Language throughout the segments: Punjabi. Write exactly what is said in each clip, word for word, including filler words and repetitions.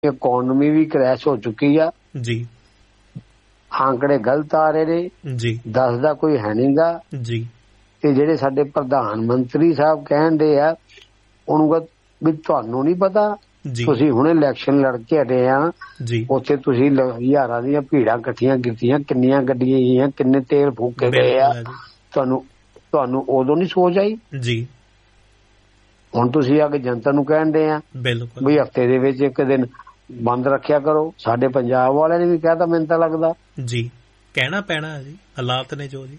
ਇਕੋਨਮੀ ਵੀ ਕ੍ਰੈਸ਼ ਹੋ ਚੁੱਕੀ ਆ ਜੀ, ਆંકੜੇ ਗਲਤ ਆ ਰਹੇ ਨੇ ਜੀ, ਦੱਸਦਾ ਕੋਈ ਹੈ ਨਹੀਂਗਾ ਜੀ। ਤੇ ਜਿਹੜੇ ਸਾਡੇ ਪ੍ਰਧਾਨ ਮੰਤਰੀ ਸਾਹਿਬ ਕਹਿੰਦੇ ਆ ਉਹਨੂੰ ਵੀ ਤੁਹਾਨੂੰ ਨਹੀਂ ਪਤਾ, ਤੁਸੀਂ ਹੁਣੇ ਇਲੈਕਸ਼ਨ ਲੜ ਕੇ ਹਟੇ ਆ, ਉੱਥੇ ਤੁਸੀਂ ਹਜ਼ਾਰਾਂ ਦੀਆਂ ਭੀੜਾਂ ਇਕੱਠੀਆਂ ਕੀਤੀਆਂ, ਕਿੰਨੀਆਂ ਗੱਡੀਆਂ ਗਈਆਂ, ਕਿੰਨੇ ਤੇਲ ਫੂਕੇ ਗਏ ਆ, ਤੁਹਾਨੂੰ ਤੁਹਾਨੂੰ ਉਦੋਂ ਨੀ ਸੋਚ ਆਈ ਜੀ। ਹੁਣ ਤੁਸੀਂ ਆ ਕੇ ਜਨਤਾ ਨੂੰ ਕਹਿੰਦੇ ਆ ਵੀ ਹਫ਼ਤੇ ਦੇ ਵਿੱਚ ਇੱਕ ਦਿਨ ਬੰਦ ਰੱਖਿਆ ਕਰੋ। ਸਾਡੇ ਪੰਜਾਬ ਵਾਲਿਆਂ ਨੇ ਵੀ ਕਹਿਤਾ, ਮੈਨੂੰ ਤਾਂ ਲੱਗਦਾ ਜੀ ਕਹਿਣਾ ਪੈਣਾ ਜੀ, ਹਾਲਾਤ ਨੇ ਜੋ ਜੀ।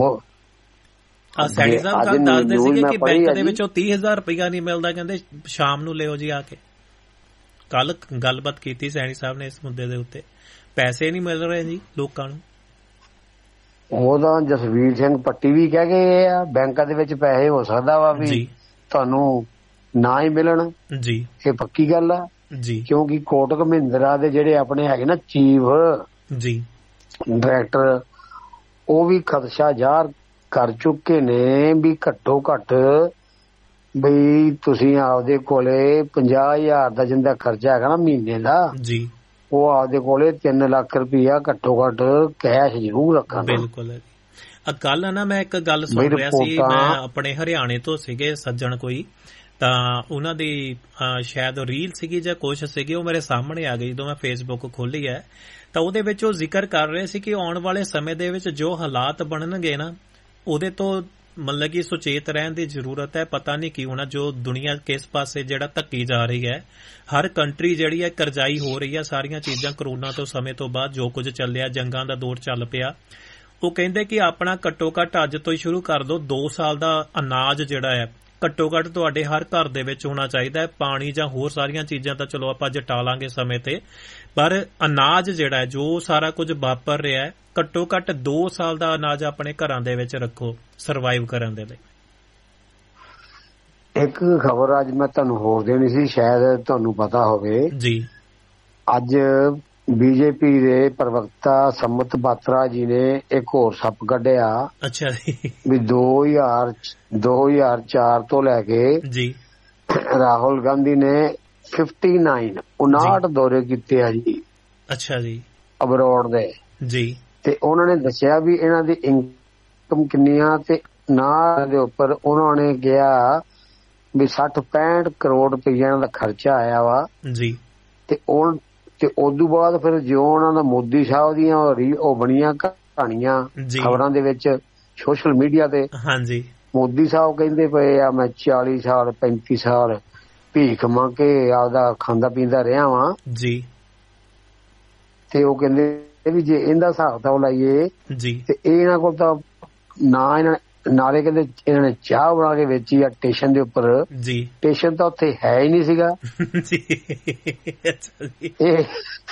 ਆ ਸੈਣੀ ਸਾਹਿਬ ਕੱਲ ਦੱਸਦੇ ਸੀਗੇ ਕਿ ਬੈਂਕ ਦੇ ਵਿੱਚੋਂ ਤੀਹ ਹਜ਼ਾਰ ਰੁਪਇਆ ਨਹੀਂ ਮਿਲਦਾ, ਕਹਿੰਦੇ ਸ਼ਾਮ ਨੂੰ ਲਿਓ ਜੀ ਆ ਕੇ। ਕੱਲ ਗੱਲਬਾਤ ਕੀਤੀ ਸੈਣੀ ਸਾਹਿਬ ਨੇ ਇਸ ਮੁੱਦੇ ਦੇ ਉੱਤੇ, ਪੈਸੇ ਨਹੀਂ ਮਿਲ ਰਹੇ ਜੀ ਲੋਕਾਂ ਨੂੰ। ਉਹ ਤਾਂ ਜਸਵੀਰ ਸਿੰਘ ਪੱਟੀ ਵੀ ਕਹਿ ਗਏ ਆ ਬੈਂਕਾਂ ਦੇ ਵਿੱਚ ਪੈਸੇ ਹੋ ਸਕਦਾ ਵਾ ਵੀ ਤੁਹਾਨੂੰ ਨਾ ਹੀ ਮਿਲਣ ਜੀ, ਇਹ ਪੱਕੀ ਗੱਲ ਆ ਜੀ। ਕਿਉਂਕਿ ਕੋਟਕ ਮਹਿੰਦਰਾ ਦੇ ਜਿਹੜੇ ਆਪਣੇ ਹੈਗੇ ਨਾ ਚੀਫ ਜੀ ਡਾਇਰੈਕਟਰ, ਉਹ ਵੀ ਖਦਸ਼ਾ ਜ਼ਾਹਰ ਕਰ ਚੁੱਕੇ ਨੇ ਵੀ ਘੱਟੋ ਘੱਟ ਬਈ ਤੁਸੀਂ ਆਪਦੇ ਕੋਲੇ ਪੰਜਾਹ ਹਜ਼ਾਰ ਦਾ ਜਿੰਦਾ ਖਰਚਾ ਹੈਗਾ ਨਾ ਮਹੀਨੇ ਦਾ ਜੀ, ਉਹ ਆਪਦੇ ਕੋਲੇ ਤਿੰਨ ਲੱਖ ਰੁਪਇਆ ਘੱਟੋ ਘੱਟ ਕੈਸ਼ ਜ਼ਰੂਰ ਰੱਖਣਾ। ਬਿਲਕੁਲ। ਕੱਲ ਨਾ ਮੈਂ ਇੱਕ ਗੱਲ ਸੁਣ ਰਿਹਾ ਸੀ, ਮੈਂ ਆਪਣੇ ਹਰਿਆਣੇ ਤੋਂ ਸੀਗੇ ਸੱਜਣ ਕੋਈ, ਤਾਂ ਉਹਨਾਂ ਦੀ ਸ਼ਾਇਦ ਰੀਲ ਸੀਗੀ ਜਾਂ ਕੁਛ ਸੀਗੀ, ਉਹ ਮੇਰੇ ਸਾਹਮਣੇ ਆ ਗਈ ਜਦੋਂ ਮੈਂ ਫੇਸਬੁੱਕ ਖੋਲੀ ਹੈ। ਤਾਂ ਉਹਦੇ ਵਿੱਚ ਉਹ ਜ਼ਿਕਰ ਕਰ ਰਹੇ ਸੀ ਕਿ ਆਉਣ ਵਾਲੇ ਸਮੇਂ ਦੇ ਵਿੱਚ ਜੋ ਹਾਲਾਤ ਬਣਨਗੇ ਨਾ, ਉਹਦੇ ਤੋਂ ਮਤਲਬ ਕਿ ਸੁਚੇਤ ਰਹਿਣ ਦੀ ਜ਼ਰੂਰਤ ਹੈ। ਪਤਾ ਨਹੀਂ ਕੀ ਹੋਣਾ, ਜੋ ਦੁਨੀਆ ਕਿਸ ਪਾਸੇ ਜਿਹੜਾ ਧੱਕੀ ਜਾ ਰਹੀ ਹੈ, ਹਰ ਕੰਟਰੀ ਜਿਹੜੀ ਹੈ ਕਰਜ਼ਾਈ ਹੋ ਰਹੀ ਹੈ, ਸਾਰੀਆਂ ਚੀਜ਼ਾਂ ਕਰੋਨਾ ਤੋਂ ਸਮੇਂ ਤੋਂ ਬਾਅਦ ਜੋ ਕੁਝ ਚੱਲਿਆ, ਜੰਗਾਂ ਦਾ ਦੌਰ ਚੱਲ ਪਿਆ। ਉਹ ਕਹਿੰਦੇ ਕਿ ਆਪਣਾ ਘੱਟੋ ਘੱਟ ਅੱਜ ਤੋਂ ਹੀ ਸ਼ੁਰੂ ਕਰ ਦਿਓ, ਦੋ ਸਾਲ ਦਾ ਅਨਾਜ ਜਿਹੜਾ ਹੈ ਘੱਟੋ ਘੱਟ ਤੁਹਾਡੇ ਹਰ ਘਰ ਦੇ ਵਿੱਚ ਹੋਣਾ ਚਾਹੀਦਾ ਹੈ। ਪਾਣੀ ਜਾਂ ਹੋਰ ਸਾਰੀਆਂ ਚੀਜ਼ਾਂ ਤਾਂ ਚਲੋ ਆਪਾਂ ਜਟਾ ਲਾਂਗੇ ਸਮੇਂ ਤੇ, ਪਰ ਅਨਾਜ ਜਿਹੜਾ ਹੈ ਜੋ ਸਾਰਾ ਕੁਝ ਵਾਪਰ ਰਿਹਾ ਹੈ, ਘੱਟੋ ਘੱਟ ਦੋ ਸਾਲ ਦਾ ਅਨਾਜ ਆਪਣੇ ਘਰਾਂ ਦੇ ਵਿੱਚ ਰੱਖੋ ਸਰਵਾਈਵ ਕਰਨ ਦੇ ਲਈ। ਇੱਕ ਖਬਰ ਅੱਜ ਮੈਂ ਤੁਹਾਨੂੰ ਹੋਰ ਦੇਣੀ ਸੀ, ਸ਼ਾਇਦ ਤੁਹਾਨੂੰ ਪਤਾ ਹੋਵੇ ਜੀ। ਅੱਜ ਬੀਜੇਪੀ ਦੇ ਪ੍ਰਵਕਤਾ ਸੰਮਤ ਬਾਤਰਾ ਜੀ ਨੇ ਇੱਕ ਹੋਰ ਸੱਪ ਕੱਢਿਆ। ਅੱਛਾ ਜੀ। ਵੀ ਦੋ ਹਜ਼ਾਰ ਦੋ ਹਜ਼ਾਰ ਚਾਰ ਤੋਂ ਲੈ ਕੇ ਜੀ ਰਾਹੁਲ ਗਾਂਧੀ ਨੇ ਫਿਫਟੀ ਨਾਈਨ ਉਨਾਹਠ ਦੌਰੇ ਕੀਤੇ ਆ ਜੀ। ਅੱਛਾ ਜੀ। ਅਬਰੋਡ ਦੇ ਜੀ। ਤੇ ਉਹਨਾਂ ਨੇ ਦੱਸਿਆ ਵੀ ਇਹਨਾਂ ਦੀ ਇਨਕਮ ਕਿੰਨੀ ਆ, ਤੇ ਨਾ ਦੇ ਉੱਪਰ ਉਹਨਾਂ ਨੇ ਕਿਹਾ ਵੀ ਸੱਠ ਪੈਂਹਠ ਕਰੋੜ ਰੁਪਈਆ ਇਹਨਾਂ ਦਾ ਖਰਚਾ ਆਇਆ ਵਾ ਜੀ। ਤੇ ਉਹ ਤੇ ਉਦੋਂ ਬਾਅਦ ਫਿਰ ਜਿਉਂ ਉਹਨਾਂ ਦਾ ਮੋਦੀ ਸਾਹਿਬ ਦੀਆਂ ਉਹ ਬਣੀਆਂ ਕਹਾਣੀਆਂ ਖਬਰਾਂ ਦੇ ਵਿੱਚ ਸੋਸ਼ਲ ਮੀਡੀਆ ਤੇ, ਹਾਂਜੀ, ਮੋਦੀ ਸਾਹਿਬ ਕਹਿੰਦੇ ਪਏ ਆ ਮੈਂ ਚਾਲੀ ਸਾਲ ਪੈਂਤੀ ਸਾਲ ਭੀਖ ਮੰਗ ਕੇ ਆਪਦਾ ਖਾਂਦਾ ਪੀਂਦਾ ਰਿਹਾ ਵਾਂ ਜੀ। ਤੇ ਉਹ ਕਹਿੰਦੇ ਵੀ ਜੇ ਇਹਦਾ ਹਿਸਾਬ ਤਾਂ ਲਾਈਏ ਜੀ, ਤੇ ਇਹਨਾਂ ਕੋਲ ਤਾਂ ਨਾ ਇਹਨਾਂ ਨਾਲੇ ਕਹਿੰਦੇ ਇਹਨਾਂ ਨੇ ਚਾਹ ਬਣਾ ਕੇ ਵੇਚੀ ਆ ਸਟੇਸ਼ਨ ਦੇ ਉੱਪਰ ਜੀ। ਸਟੇਸ਼ਨ ਤਾਂ ਉੱਥੇ ਹੈ ਹੀ ਨਹੀਂ ਸੀਗਾ ਇਹ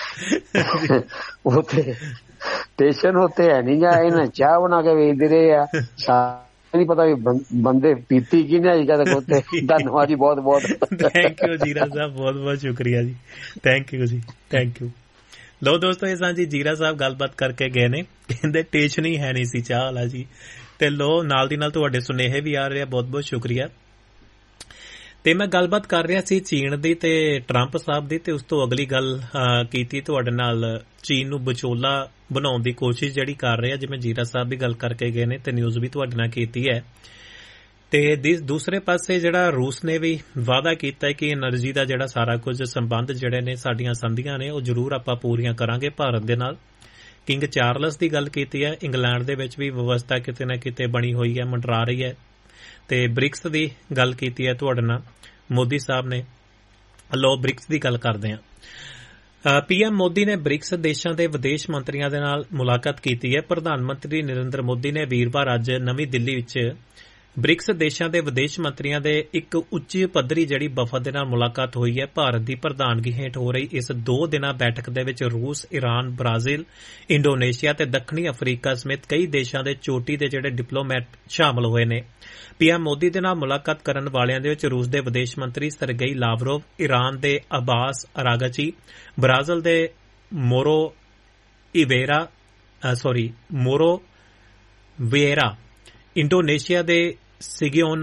ਉੱਥੇ ਸਟੇਸ਼ਨ ਉੱਥੇ ਹੈ ਨੀ ਗਾ, ਇਹਨਾਂ ਚਾਹ ਬਣਾ ਕੇ ਵੇਚਦੇ ਰਹੇ ਆ। ਨਹੀਂ ਪਤਾ ਵੀ ਬੰਦੇ ਪੀਤੀ ਕਿ ਨਹੀਂ ਅੱਜ ਉੱਥੇ। ਧੰਨਵਾਦ ਜੀ, ਬਹੁਤ ਬਹੁਤ ਥੈਂਕ ਯੂ ਜੀਰਾ ਸਾਹਿਬ, ਬਹੁਤ ਬਹੁਤ ਸ਼ੁਕਰੀਆ ਜੀ, ਥੈਂਕ ਯੂ ਜੀ, ਥੈਂਕ ਯੂ। ਲਓ ਦੋਸਤੋ, ਇਹ ਸਾਂ ਜੀ ਜੀਰਾ ਸਾਹਿਬ ਗੱਲਬਾਤ ਕਰਕੇ ਗਏ ਨੇ, ਕਹਿੰਦੇ ਟੇਸ਼ਨ ਹੀ ਹੈ ਨਹੀਂ ਸੀ ਚਾਹ ਵਾਲਾ ਜੀ। ਤੇ ਲੋ ਨਾਲ ਦੀ ਨਾਲ ਤੁਹਾਡੇ ਸੁਨੇਹੇ ਵੀ ਆ ਰਹੇ ਆ, ਬਹੁਤ ਬਹੁਤ ਸ਼ੁਕਰੀਆ। ਤੇ ਮੈਂ ਗੱਲਬਾਤ ਕਰ ਰਿਹਾ ਸੀ ਚੀਨ ਦੀ ਤੇ ਟਰੰਪ ਸਾਹਿਬ ਦੀ, ਤੇ ਉਸ ਤੋਂ ਅਗਲੀ ਗੱਲ ਕੀਤੀ ਤੁਹਾਡੇ ਨਾਲ ਚੀਨ ਨੂੰ ਵਿਚੋਲਾ ਬਣਾਉਣ ਦੀ ਕੋਸ਼ਿਸ਼ ਜਿਹੜੀ ਕਰ ਰਹੇ ਆ, ਜਿਵੇਂ ਜੀਰਾ ਸਾਹਿਬ ਵੀ ਗੱਲ ਕਰਕੇ ਗਏ ਨੇ ਤੇ ਨਿਊਜ਼ ਵੀ ਤੁਹਾਡੇ ਨਾਲ ਕੀਤੀ ਹੈ। ਤੇ ਦੂਸਰੇ ਪਾਸੇ ਜਿਹੜਾ ਰੂਸ ਨੇ ਵੀ ਵਾਅਦਾ ਕੀਤਾ ਹੈ ਕਿ ਐਨਰਜੀ ਦਾ ਜਿਹੜਾ ਸਾਰਾ ਕੁਝ ਸੰਬੰਧ ਜਿਹੜੇ ਨੇ ਸਾਡੀਆਂ ਸੰਧੀਆਂ ਨੇ ਉਹ ਜ਼ਰੂਰ ਆਪਾਂ ਪੂਰੀਆਂ ਕਰਾਂਗੇ ਭਾਰਤ ਦੇ ਨਾਲ। ਕਿੰਗ ਚਾਰਲਸ ਦੀ ਗੱਲ ਕੀਤੀ ਹੈ, ਇੰਗਲੈਂਡ ਦੇ ਵਿੱਚ ਵੀ ਵਿਵਸਥਾ ਕਿਤੇ ਨਾ ਕਿਤੇ ਬਣੀ ਹੋਈ ਹੈ, ਮੰਡਰਾ ਰਹੀ ਹੈ। ਤੇ ਬ੍ਰਿਕਸ ਦੀ ਗੱਲ ਕੀਤੀ ਹੈ ਤੁਹਾਡੇ ਨਾਲ ਮੋਦੀ ਸਾਹਿਬ ਨੇ। ਲੋ ਬ੍ਰਿਕਸ ਦੀ ਗੱਲ ਕਰਦੇ ਹਾਂ। ਪੀਐਮ ਮੋਦੀ ਨੇ ਬ੍ਰਿਕਸ ਦੇਸ਼ਾਂ ਦੇ ਵਿਦੇਸ਼ ਮੰਤਰੀਆਂ ਦੇ ਨਾਲ ਮੁਲਾਕਾਤ ਕੀਤੀ ਹੈ। ਪ੍ਰਧਾਨ ਮੰਤਰੀ ਨਰਿੰਦਰ ਮੋਦੀ ਨੇ ਵੀਰਵਾਰ ਅੱਜ ਨਵੀਂ ਦਿੱਲੀ ਵਿੱਚ ਬ੍ਰਿਕਸ ਦੇਸ਼ਾਂ ਦੇ ਵਿਦੇਸ਼ ਮੰਤਰੀਆਂ ਦੇ ਇੱਕ ਉੱਚੀ ਪੱਧਰੀ ਜਿਹੜੀ ਵਫਦ ਦੇ ਨਾਲ ਮੁਲਾਕਾਤ ਹੋਈ ਹੈ। ਭਾਰਤ ਦੀ ਪ੍ਰਧਾਨਗੀ ਹੇਠ ਹੋ ਰਹੀ ਇਸ ਦੋ ਦਿਨਾਂ ਬੈਠਕ ਦੇ ਵਿੱਚ ਰੂਸ, ਈਰਾਨ, ਬ੍ਰਾਜ਼ੀਲ, ਇੰਡੋਨੇਸ਼ੀਆ ਤੇ ਦੱਖਣੀ ਅਫਰੀਕਾ ਸਮੇਤ ਕਈ ਦੇਸ਼ਾਂ ਦੇ ਚੋਟੀ ਦੇ ਜਿਹੜੇ ਡਿਪਲੋਮੈਟ ਸ਼ਾਮਲ ਹੋਏ ਨੇ। ਪੀਐਮ ਮੋਦੀ ਦੇ ਨਾਲ ਮੁਲਾਕਾਤ ਕਰਨ ਵਾਲਿਆਂ ਦੇ ਵਿੱਚ ਰੂਸ ਦੇ ਵਿਦੇਸ਼ ਮੰਤਰੀ ਸਰਗੇਈ ਲਾਵਰੋਵ, ਈਰਾਨ ਦੇ ਅਬਾਸ ਅਰਾਗਚੀ, ਬ੍ਰਾਜ਼ੀਲ ਦੇ ਮੋਰੋ ਇਵੇਰਾ ਸੌਰੀ ਮੋਰੋ ਵਿਏਰਾ, ਇੰਡੋਨੇਸ਼ੀਆ ਦੇ ਸਿਗਿਓਨੋ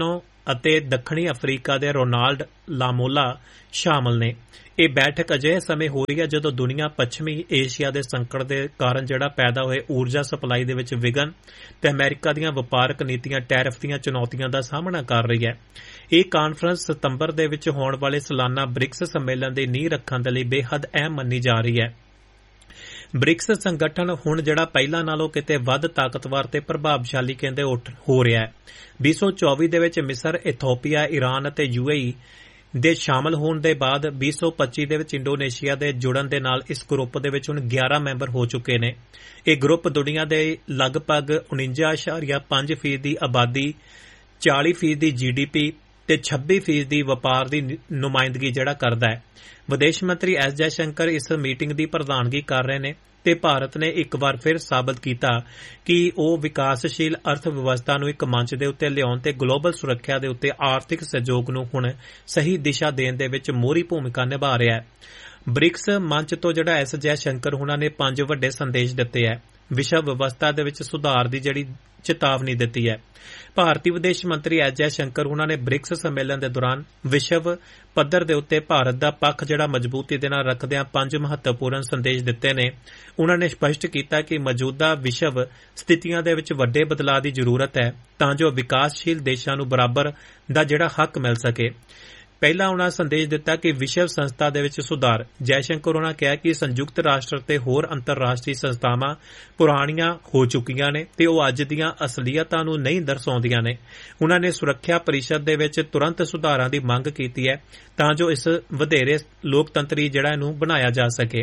ਅਤੇ ਦੱਖਣੀ ਅਫਰੀਕਾ ਦੇ ਰੋਨਾਲਡ ਲਾਮੋਲਾ ਸ਼ਾਮਲ ਨੇ। ਇਹ ਬੈਠਕ ਅਜਿਹੇ ਸਮੇਂ ਹੋ ਰਹੀ ਹੈ ਜਦੋਂ ਦੁਨੀਆ ਪੱਛਮੀ ਏਸ਼ੀਆ ਦੇ ਸੰਕਟ ਦੇ ਕਾਰਨ ਜਿਹੜਾ ਪੈਦਾ ਹੋਏ ਊਰਜਾ ਸਪਲਾਈ ਦੇ ਵਿੱਚ ਵਿਘਨ ਤੇ ਅਮਰੀਕਾ ਦੀਆਂ ਵਪਾਰਕ ਨੀਤੀਆਂ ਟੈਰਿਫ ਦੀਆਂ ਚੁਣੌਤੀਆਂ ਦਾ ਸਾਹਮਣਾ ਕਰ ਰਹੀ ਹੈ। ਇਹ ਕਾਨਫਰੰਸ ਸਤੰਬਰ ਦੇ ਵਿੱਚ ਹੋਣ ਵਾਲੇ ਸਾਲਾਨਾ ਬ੍ਰਿਕਸ ਸੰਮੇਲਨ ਦੀ ਨੀਂਹ ਰੱਖਣ ਦੇ ਲਈ ਬੇਹੱਦ ਅਹਿਮ ਮੰਨੀ ਜਾ ਰਹੀ ਹੈ। ਬ੍ਰਿਕਸ ਸੰਗਠਨ ਹੁਣ ਜਿਹੜਾ ਪਹਿਲਾਂ ਨਾਲੋਂ ਕਿਤੇ ਵੱਧ ਤਾਕਤਵਰ ਤੇ ਪ੍ਰਭਾਵਸ਼ਾਲੀ ਕਹਿੰਦੇ ਹੋ ਰਿਹਾ ਹੈ। ਵੀਹ ਸੌ ਚੌਵੀ ਦੇ ਵਿੱਚ ਮਿਸਰ, ਇਥੋਪੀਆ, ਈਰਾਨ ਅਤੇ ਯੂਏਈ ਦੇ ਸ਼ਾਮਲ ਹੋਣ ਦੇ ਬਾਅਦ ਵੀਹ ਸੌ ਪੱਚੀ ਦੇ ਵਿੱਚ ਇੰਡੋਨੇਸ਼ੀਆ ਦੇ ਜੁੜਨ ਦੇ ਨਾਲ ਇਸ ਗਰੁੱਪ ਦੇ ਵਿੱਚ ਹੁਣ ਗਿਆਰਾਂ ਮੈਂਬਰ ਹੋ ਚੁੱਕੇ ਨੇ। ਇਹ ਗਰੁੱਪ ਦੁਨੀਆ ਦੇ ਲਗਭਗ ਉਨੰਜਾ ਇਸ਼ਾਰੀਆ ਪੰਜ ਫੀਸਦ ਦੀ ਆਬਾਦੀ, ਚਾਲੀ ਫੀਸਦ ਦੀ ਜੀ ਡੀ ਪੀ ਤੇ ਛੱਬੀ ਫੀਸਦ ਦੀ ਵਪਾਰ ਦੀ ਨੁਮਾਇੰਦਗੀ ਜਿਹੜਾ ਕਰਦਾ ਹੈ। ਵਿਦੇਸ਼ ਮੰਤਰੀ ਐਸ ਜੈਸ਼ੰਕਰ ਇਸ ਮੀਟਿੰਗ ਦੀ ਪ੍ਰਧਾਨਗੀ ਕਰ ਰਹੇ ਨੇ ਤੇ ਭਾਰਤ ਨੇ ਇੱਕ ਵਾਰ ਫਿਰ ਸਾਬਤ ਕੀਤਾ ਕਿ ਉਹ ਵਿਕਾਸਸ਼ੀਲ ਅਰਥ ਵਿਵਸਥਾ ਨੂੰ ਇੱਕ ਮੰਚ ਦੇ ਉੱਤੇ ਲਿਆਉਣ ਤੇ ਗਲੋਬਲ ਸੁਰੱਖਿਆ ਦੇ ਉੱਤੇ ਆਰਥਿਕ ਸਹਿਯੋਗ ਨੂੰ ਹੁਣ ਸਹੀ ਦਿਸ਼ਾ ਦੇਣ ਦੇ ਵਿੱਚ ਮੋਹਰੀ ਭੂਮਿਕਾ ਨਿਭਾ ਰਿਹਾ ਹੈ। ਬ੍ਰਿਕਸ ਮੰਚ ਤੋਂ ਜਿਹੜਾ ਐਸ ਜੈਸ਼ੰਕਰ ਹੁਣਾਂ ਨੇ ਪੰਜ ਵੱਡੇ ਸੰਦੇਸ਼ ਦਿੱਤੇ ਹੈ। ਵਿਸ਼ਵ ਵਿਵਸਥਾ ਦੇ ਵਿੱਚ ਸੁਧਾਰ ਦੀ ਜਿਹੜੀ ਚੇਤਾਵਨੀ ਦਿੱਤੀ ਹੈ। ਭਾਰਤੀ ਵਿਦੇਸ਼ ਮੰਤਰੀ ਐਸ ਜੈਸ਼ੰਕਰ ਹੁਣਾਂ ਨੇ ਬ੍ਰਿਕਸ ਸੰਮੇਲਨ ਦੇ ਦੌਰਾਨ ਵਿਸ਼ਵ ਪੱਧਰ ਦੇ ਉੱਤੇ ਭਾਰਤ ਦਾ ਪੱਖ ਜਿਹੜਾ ਮਜ਼ਬੂਤੀ ਦੇ ਨਾਲ ਰੱਖਦਿਆਂ ਪੰਜ ਮਹੱਤਵਪੂਰਨ ਸੰਦੇਸ਼ ਦਿੱਤੇ ਨੇ। ਉਨ੍ਹਾਂ ਨੇ ਸਪਸ਼ਟ ਕੀਤਾ ਕਿ ਮੌਜੂਦਾ ਵਿਸ਼ਵ ਸਥਿਤੀਆਂ ਦੇ ਵਿੱਚ ਵੱਡੇ ਬਦਲਾਅ ਦੀ ਜ਼ਰੂਰਤ ਹੈ ਤਾਂ ਜੋ ਵਿਕਾਸਸ਼ੀਲ ਦੇਸ਼ਾਂ ਨੂੰ ਬਰਾਬਰ ਦਾ ਜਿਹੜਾ ਹੱਕ ਮਿਲ ਸਕੇ। ਪਹਿਲਾਂ ਉਨ੍ਹਾਂ ਸੰਦੇਸ਼ ਦਿੱਤਾ ਕਿ ਵਿਸ਼ਵ ਸੰਸਥਾ ਦੇ ਵਿੱਚ ਸੁਧਾਰ। ਜੈਸ਼ੰਕਰ ਉਨ੍ਹਾਂ ਕਿਹਾ ਕਿ ਸੰਯੁਕਤ ਰਾਸ਼ਟਰ ਤੇ ਹੋਰ ਅੰਤਰਰਾਸ਼ਟਰੀ ਸੰਸਥਾਵਾਂ ਪੁਰਾਣੀਆਂ ਹੋ ਚੁੱਕੀਆਂ ਨੇ ਤੇ ਉਹ ਅੱਜ ਦੀਆਂ ਅਸਲੀਅਤਾਂ ਨੂੰ ਨਹੀਂ ਦਰਸਾਉਂਦੀਆਂ ਨੇ। ਉਨ੍ਹਾਂ ਨੇ ਸੁਰੱਖਿਆ ਪਰਿਸ਼ਦ ਦੇ ਵਿੱਚ ਤੁਰੰਤ ਸੁਧਾਰਾਂ ਦੀ ਮੰਗ ਕੀਤੀ ਹੈ ਤਾਂ ਜੋ ਇਸ ਵਧੇਰੇ ਲੋਕਤੰਤਰੀ ਜਿਹੜਾ ਇਹਨੂੰ ਬਣਾਇਆ ਜਾ ਸਕੇ।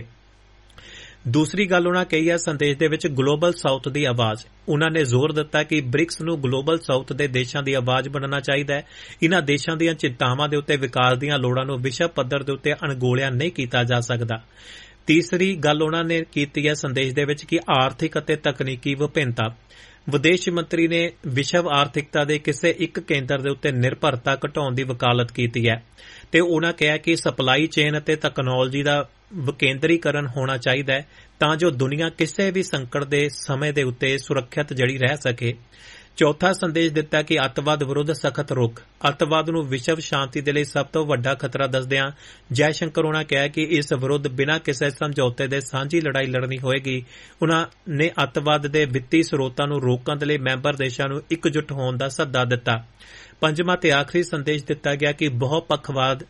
ਦੂਸਰੀ ਗੱਲ ਉਨ੍ਹਾਂ ਕਹੀ ਹੈ ਸੰਦੇਸ਼ ਦੇ ਵਿੱਚ ਗਲੋਬਲ ਸਾਊਥ ਦੀ ਆਵਾਜ਼। ਉਨ੍ਹਾਂ ਨੇ ਜ਼ੋਰ ਦਿੱਤਾ ਕਿ ਬ੍ਰਿਕਸ ਨੂੰ ਗਲੋਬਲ ਸਾਊਥ ਦੇ ਦੇਸ਼ਾਂ ਦੀ ਆਵਾਜ਼ ਬਣਨਾ ਚਾਹੀਦਾ ਹੈ। ਇਨ੍ਹਾਂ ਦੇਸ਼ਾਂ ਦੀਆਂ ਚਿੰਤਾਵਾਂ ਦੇ ਉੱਤੇ ਵਿਕਾਸ ਦੀਆਂ ਲੋੜਾਂ ਨੂੰ ਵਿਸ਼ਵ ਪੱਧਰ ਦੇ ਉੱਤੇ ਅਣਗੌਲਿਆ ਨਹੀਂ ਕੀਤਾ ਜਾ ਸਕਦਾ। ਤੀਸਰੀ ਗੱਲ ਉਨ੍ਹਾਂ ਨੇ ਕੀਤੀ ਹੈ ਸੰਦੇਸ਼ ਦੇ ਵਿੱਚ ਕਿ ਆਰਥਿਕ ਅਤੇ ਤਕਨੀਕੀ ਵਿਭਿੰਨਤਾ। ਵਿਦੇਸ਼ ਮੰਤਰੀ ਨੇ ਵਿਸ਼ਵ ਆਰਥਿਕਤਾ ਦੇ ਕਿਸੇ ਇੱਕ ਕੇਂਦਰ ਦੇ ਉੱਤੇ ਨਿਰਭਰਤਾ ਘਟਾਉਣ ਦੀ ਵਕਾਲਤ ਕੀਤੀ ਹੈ ਤੇ ਉਨ੍ਹਾਂ ਕਿਹਾ ਕਿ ਸਪਲਾਈ ਚੇਨ ਅਤੇ ਤਕਨਾਲੋਜੀ ਦਾ ਵਿਕੇਂਦਰੀਕਰਨ ਹੋਣਾ ਚਾਹੀਦਾ ਹੈ ਤਾਂ ਜੋ ਦੁਨੀਆ ਕਿਸੇ ਵੀ ਸੰਕਟ ਦੇ ਸਮੇਂ ਦੇ ਉੱਤੇ ਸੁਰੱਖਿਅਤ ਜਿਹੜੀ ਰਹਿ ਸਕੇ। ਚੌਥਾ ਸੰਦੇਸ਼ ਦਿੱਤਾ ਕਿ ਅੱਤਵਾਦ ਵਿਰੁੱਧ ਸਖਤ ਰੁਖ। ਅੱਤਵਾਦ ਨੂੰ ਵਿਸ਼ਵ ਸ਼ਾਂਤੀ ਦੇ ਲਈ ਸਭ ਤੋਂ ਵੱਡਾ ਖਤਰਾ ਦੱਸਦਿਆਂ ਜੈਸ਼ੰਕਰ ਉਨ੍ਹਾਂ ਕਿਹਾ ਕਿ ਇਸ ਵਿਰੁੱਧ ਬਿਨਾਂ ਕਿਸੇ ਸਮਝੌਤੇ ਦੇ ਸਾਂਝੀ ਲੜਾਈ ਲੜਨੀ ਹੋਏਗੀ। ਉਨ੍ਹਾਂ ਨੇ ਅੱਤਵਾਦ ਦੇ ਵਿੱਤੀ ਸਰੋਤਾਂ ਨੂੰ ਰੋਕਣ ਦੇ ਲਈ ਮੈਂਬਰ ਦੇਸ਼ਾਂ ਨੂੰ ਇਕਜੁੱਟ ਹੋਣ ਦਾ ਸੱਦਾ ਦਿੱਤਾ। ਪੰਜਵਾਂ ਤੇ ਆਖਰੀ ਸੰਦੇਸ਼ ਦਿੱਤਾ ਗਿਆ ਕਿ ਬਹੁਪੱਖਵਾਦ,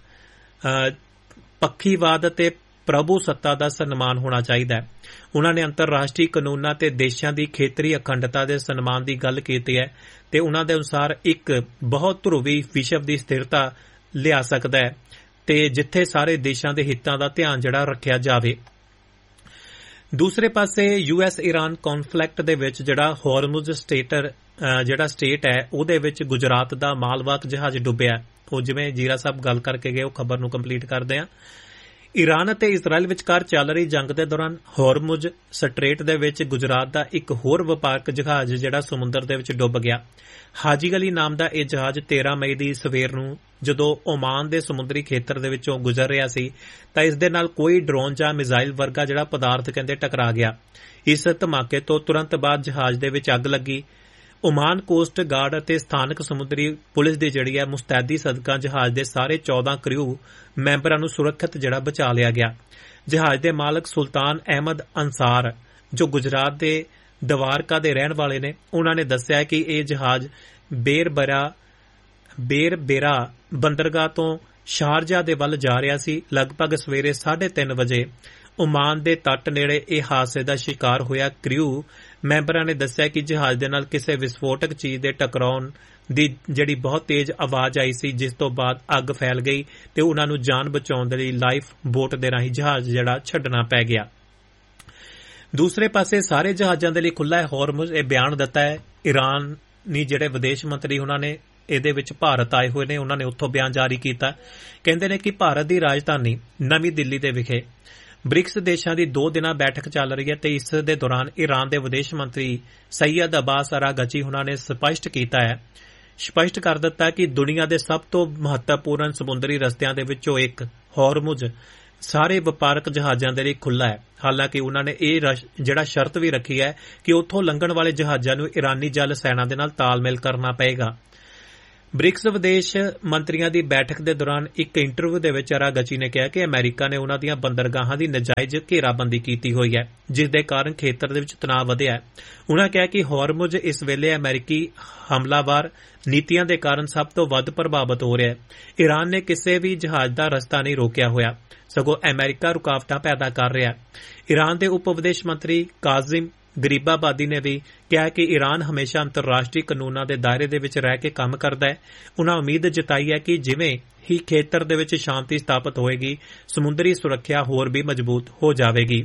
ਪੱਖੀਵਾਦ ਅਤੇ ਪ੍ਰਭੂ ਸੱਤਾ ਦਾ ਸਨਮਾਨ ਹੋਣਾ ਚਾਹੀਦਾ ਹੈ। ਉਨ੍ਹਾਂ ਨੇ ਅੰਤਰਰਾਸ਼ਟਰੀ ਕਾਨੂੰਨਾਂ ਤੇ ਦੇਸ਼ਾਂ ਦੀ ਖੇਤਰੀ ਅਖੰਡਤਾ ਦੇ ਸਨਮਾਨ ਦੀ ਗੱਲ ਕੀਤੀ ਹੈ ਤੇ ਉਨ੍ਹਾਂ ਦੇ ਅਨੁਸਾਰ ਇੱਕ ਬਹੁਤ ਧਰੁਵੀ ਵਿਸ਼ਵ ਦੀ ਸਥਿਰਤਾ ਲਿਆ ਸਕਦਾ ਹੈ ਤੇ ਜਿੱਥੇ ਸਾਰੇ ਦੇਸ਼ਾਂ ਦੇ ਹਿੱਤਾਂ ਦਾ ਧਿਆਨ ਜਿਹੜਾ ਰੱਖਿਆ ਜਾਵੇ। ਦੂਸਰੇ ਪਾਸੇ ਯੂ ਐਸ ਈਰਾਨ ਕੌਨਫਲਿਕਟ ਦੇ ਵਿੱਚ ਜਿਹੜਾ ਹਾਰਮੁਜ਼ ਸਟੇਟਰ ਜਿਹੜਾ ਸਟੇਟ ਹੈ ਉਹਦੇ ਵਿੱਚ ਗੁਜਰਾਤ ਦਾ ਮਾਲਵਾਹਕ ਜਹਾਜ਼ ਡੁੱਬਿਆ। ਉਹ ਜਿਵੇਂ ਜੀਰਾ ਸਾਹਿਬ ਗੱਲ ਕਰਕੇ ਗਏ ਉਹ ਖਬਰ ਨੂੰ ਕੰਪਲੀਟ ਕਰਦੇ ਆ। ਈਰਾਨ ਅਤੇ ਇਜ਼ਰਾਈਲ ਵਿਚਕਾਰ ਚੱਲ ਰਹੀ ਜੰਗ ਦੇ ਦੌਰਾਨ ਹਾਰਮੁਜ਼ ਸਟ੍ਰੇਟ ਦੇ ਵਿੱਚ ਗੁਜਰਾਤ ਦਾ ਇੱਕ ਹੋਰ ਵਪਾਰਕ ਜਹਾਜ਼ ਜਿਹੜਾ ਸਮੁੰਦਰ ਦੇ ਵਿੱਚ ਡੁੱਬ ਗਿਆ। ਹਾਜੀ ਅਲੀ ਨਾਮ ਦਾ ਇਹ ਜਹਾਜ਼ ਤੇਰਾਂ ਮਈ ਦੀ ਸਵੇਰ ਨੂੰ ਜਦੋਂ ਓਮਾਨ ਦੇ ਸਮੁੰਦਰੀ ਖੇਤਰ ਦੇ ਵਿੱਚੋਂ ਗੁਜ਼ਰ ਰਿਹਾ ਸੀ ਤਾਂ ਇਸ ਦੇ ਨਾਲ ਕੋਈ ਡਰੋਨ ਜਾਂ ਮਿਜ਼ਾਈਲ ਵਰਗਾ ਜਿਹੜਾ ਪਦਾਰਥ ਕਹਿੰਦੇ ਟਕਰਾ ਗਿਆ। ਇਸ ਧਮਾਕੇ ਤੋਂ ਤੁਰੰਤ ਬਾਅਦ ਜਹਾਜ਼ ਦੇ ਵਿੱਚ ਅੱਗ ਲੱਗੀ। ਓਮਾਨ ਕੋਸਟ ਗਾਰਡ ਅਤੇ ਸਥਾਨਕ ਸਮੁੰਦਰੀ ਪੁਲਿਸ ਦੀ ਜਿਹੜੀ ਹੈ ਮੁਸਤੈਦੀ ਸਦਕਾ ਜਹਾਜ਼ ਦੇ ਸਾਰੇ ਚੌਦਾਂ ਕ੍ਰਿਊ ਮੈਂਬਰਾਂ ਨੂੰ ਸੁਰੱਖਿਅਤ ਜਿਹੜਾ ਬਚਾ ਲਿਆ ਗਿਆ। ਜਹਾਜ਼ ਦੇ ਮਾਲਕ ਸੁਲਤਾਨ ਅਹਿਮਦ ਅੰਸਾਰ ਜੋ ਗੁਜਰਾਤ ਦੇ ਦਵਾਰਕਾ ਦੇ ਰਹਿਣ ਵਾਲੇ ਨੇ, ਉਨ੍ਹਾਂ ਨੇ ਦੱਸਿਆ ਕਿ ਇਹ ਜਹਾਜ਼ ਬੇਰਬਰਾ ਬੇਰਬੇਰਾ ਬੰਦਰਗਾਹ ਤੋਂ ਸ਼ਾਰਜਾ ਦੇ ਵੱਲ ਜਾ ਰਿਹਾ ਸੀ। ਲਗਭਗ ਸਵੇਰੇ ਸਾਢੇ ਤਿੰਨ ਵਜੇ ਓਮਾਨ ਦੇ ਤੱਟ ਨੇੜੇ ਇਹ ਹਾਦਸੇ ਦਾ ਸ਼ਿਕਾਰ ਹੋਇਆ। ਕ੍ਰਿਊ ਮੈਂਬਰਾਂ ਨੇ ਦੱਸਿਆ ਕਿ ਜਹਾਜ਼ ਦੇ ਨਾਲ ਕਿਸੇ ਵਿਸਫੋਟਕ ਚੀਜ਼ ਦੇ ਟਕਰਾਉਣ ਦੀ ਜਿਹੜੀ ਬਹੁਤ ਤੇਜ਼ ਆਵਾਜ਼ ਆਈ ਸੀ ਜਿਸ ਤੋਂ ਬਾਅਦ ਅੱਗ ਫੈਲ ਗਈ ਤੇ ਉਨ੍ਹਾਂ ਨੂੰ ਜਾਨ ਬਚਾਉਣ ਦੇ ਲਈ ਲਾਈਫ ਬੋਟ ਦੇ ਰਾਹੀਂ ਜਹਾਜ਼ ਜਿਹੜਾ ਛੱਡਣਾ ਪੈ ਗਿਆ। ਦੂਸਰੇ ਪਾਸੇ ਸਾਰੇ ਜਹਾਜ਼ਾਂ ਦੇ ਲਈ ਖੁੱਲ੍ਹਾ ਹੈ ਹਾਰਮੁਜ਼। ਇਹ ਬਿਆਨ ਦਿੱਤਾ ਹੈ ਇਰਾਨੀ ਜਿਹੜੇ ਵਿਦੇਸ਼ ਮੰਤਰੀ ਉਹਨਾਂ ਨੇ ਇਹਦੇ ਵਿੱਚ ਭਾਰਤ ਆਏ ਹੋਏ ਨੇ, ਉਹਨਾਂ ਨੇ ਉੱਥੋਂ ਬਿਆਨ ਜਾਰੀ ਕੀਤਾ। ਕਹਿੰਦੇ ਨੇ ਕਿ ਭਾਰਤ ਦੀ ਰਾਜਧਾਨੀ ਨਵੀਂ ਦਿੱਲੀ ਦੇ ਵਿਖੇ ਬ੍ਰਿਕਸ ਦੇਸ਼ਾਂ ਦੀ ਦੋ ਦਿਨਾਂ ਬੈਠਕ ਚੱਲ ਰਹੀ ਹੈ ਤੇ ਇਸ ਦੇ ਦੌਰਾਨ ਈਰਾਨ ਦੇ ਵਿਦੇਸ਼ ਮੰਤਰੀ ਸਈਅਦ ਅੱਬਾਸ ਅਰਾਗਚੀ ਉਹਨਾਂ ਨੇ ਸਪਸ਼ਟ ਕੀਤਾ ਹੈ ਸਪਸ਼ਟ ਕਰ ਦਿੱਤਾ ਕਿ ਦੁਨੀਆ ਦੇ ਸਭ ਤੋਂ ਮਹੱਤਵਪੂਰਨ ਸਮੁੰਦਰੀ ਰਸਤਿਆਂ ਦੇ ਵਿੱਚੋਂ ਇੱਕ ਹਾਰਮੁਜ਼ ਸਾਰੇ ਵਪਾਰਕ ਜਹਾਜ਼ਾਂ ਦੇ ਲਈ ਖੁੱਲ੍ਹਾ ਹੈ। ਹਾਲਾਂਕਿ ਉਨ੍ਹਾਂ ਨੇ ਇਹ ਜਿਹੜਾ ਸ਼ਰਤ ਵੀ ਰੱਖੀ ਹੈ ਕਿ ਉੱਥੋਂ ਲੰਘਣ ਵਾਲੇ ਜਹਾਜ਼ਾਂ ਨੂੰ ਇਰਾਨੀ ਜਲ ਸੈਨਾ ਦੇ ਨਾਲ ਤਾਲਮੇਲ ਕਰਨਾ ਪਏਗਾ। ਬ੍ਰਿਕਸ ਵਿਦੇਸ਼ ਮੰਤਰੀਆਂ ਦੀ ਬੈਠਕ ਦੇ ਦੌਰਾਨ ਇੱਕ ਇੰਟਰਵਿਊ ਦੇ ਵਿੱਚ ਅਰਾਗਚੀ ਨੇ ਕਿਹਾ ਕਿ ਅਮਰੀਕਾ ਨੇ ਉਨ੍ਹਾਂ ਦੀਆਂ ਬੰਦਰਗਾਹਾਂ ਦੀ ਨਜਾਇਜ਼ ਘੇਰਾਬੰਦੀ ਕੀਤੀ ਹੋਈ ਹੈ, ਜਿਸ ਦੇ ਕਾਰਨ ਖੇਤਰ ਦੇ ਵਿੱਚ ਤਣਾਅ ਵਧਿਆ ਹੈ। ਉਨ੍ਹਾਂ ਕਿਹਾ ਕਿ ਹੋਰਮੁਜ਼ ਇਸ ਵੇਲੇ ਅਮਰੀਕੀ ਹਮਲਾਵਰ ਨੀਤੀਆਂ ਦੇ ਕਾਰਨ ਸਭ ਤੋਂ ਵੱਧ ਪ੍ਰਭਾਵਿਤ ਹੋ ਰਿਹਾ ਹੈ। ਈਰਾਨ ਨੇ ਕਿਸੇ ਵੀ ਜਹਾਜ਼ ਦਾ ਰਸਤਾ ਨਹੀਂ ਰੋਕਿਆ ਹੋਇਆ, ਸਗੋਂ ਅਮਰੀਕਾ ਰੁਕਾਵਟਾਂ ਪੈਦਾ ਕਰ ਰਿਹਾ ਹੈ। ਈਰਾਨ ਦੇ ਉਪ ਵਿਦੇਸ਼ ਮੰਤਰੀ ਕਾਜ਼ਿਮ ਗਰੀਬਾਬਾਦੀ ਨੇ ਵੀ ਕਿਹਾ ਕਿ ਈਰਾਨ ਹਮੇਸ਼ਾ ਅੰਤਰਰਾਸ਼ਟਰੀ ਕਾਨੂੰਨਾਂ ਦੇ ਦਾਇਰੇ ਦੇ ਵਿੱਚ ਰਹਿ ਕੇ ਕੰਮ ਕਰਦਾ ਹੈ। ਉਨ੍ਹਾਂ ਉਮੀਦ ਜਤਾਈ ਹੈ ਕਿ ਜਿਵੇਂ ਹੀ ਖੇਤਰ ਦੇ ਵਿੱਚ ਸ਼ਾਂਤੀ ਸਥਾਪਿਤ ਹੋਏਗੀ, ਸਮੁੰਦਰੀ ਸੁਰੱਖਿਆ ਹੋਰ ਵੀ ਮਜ਼ਬੂਤ ਹੋ ਜਾਵੇਗੀ।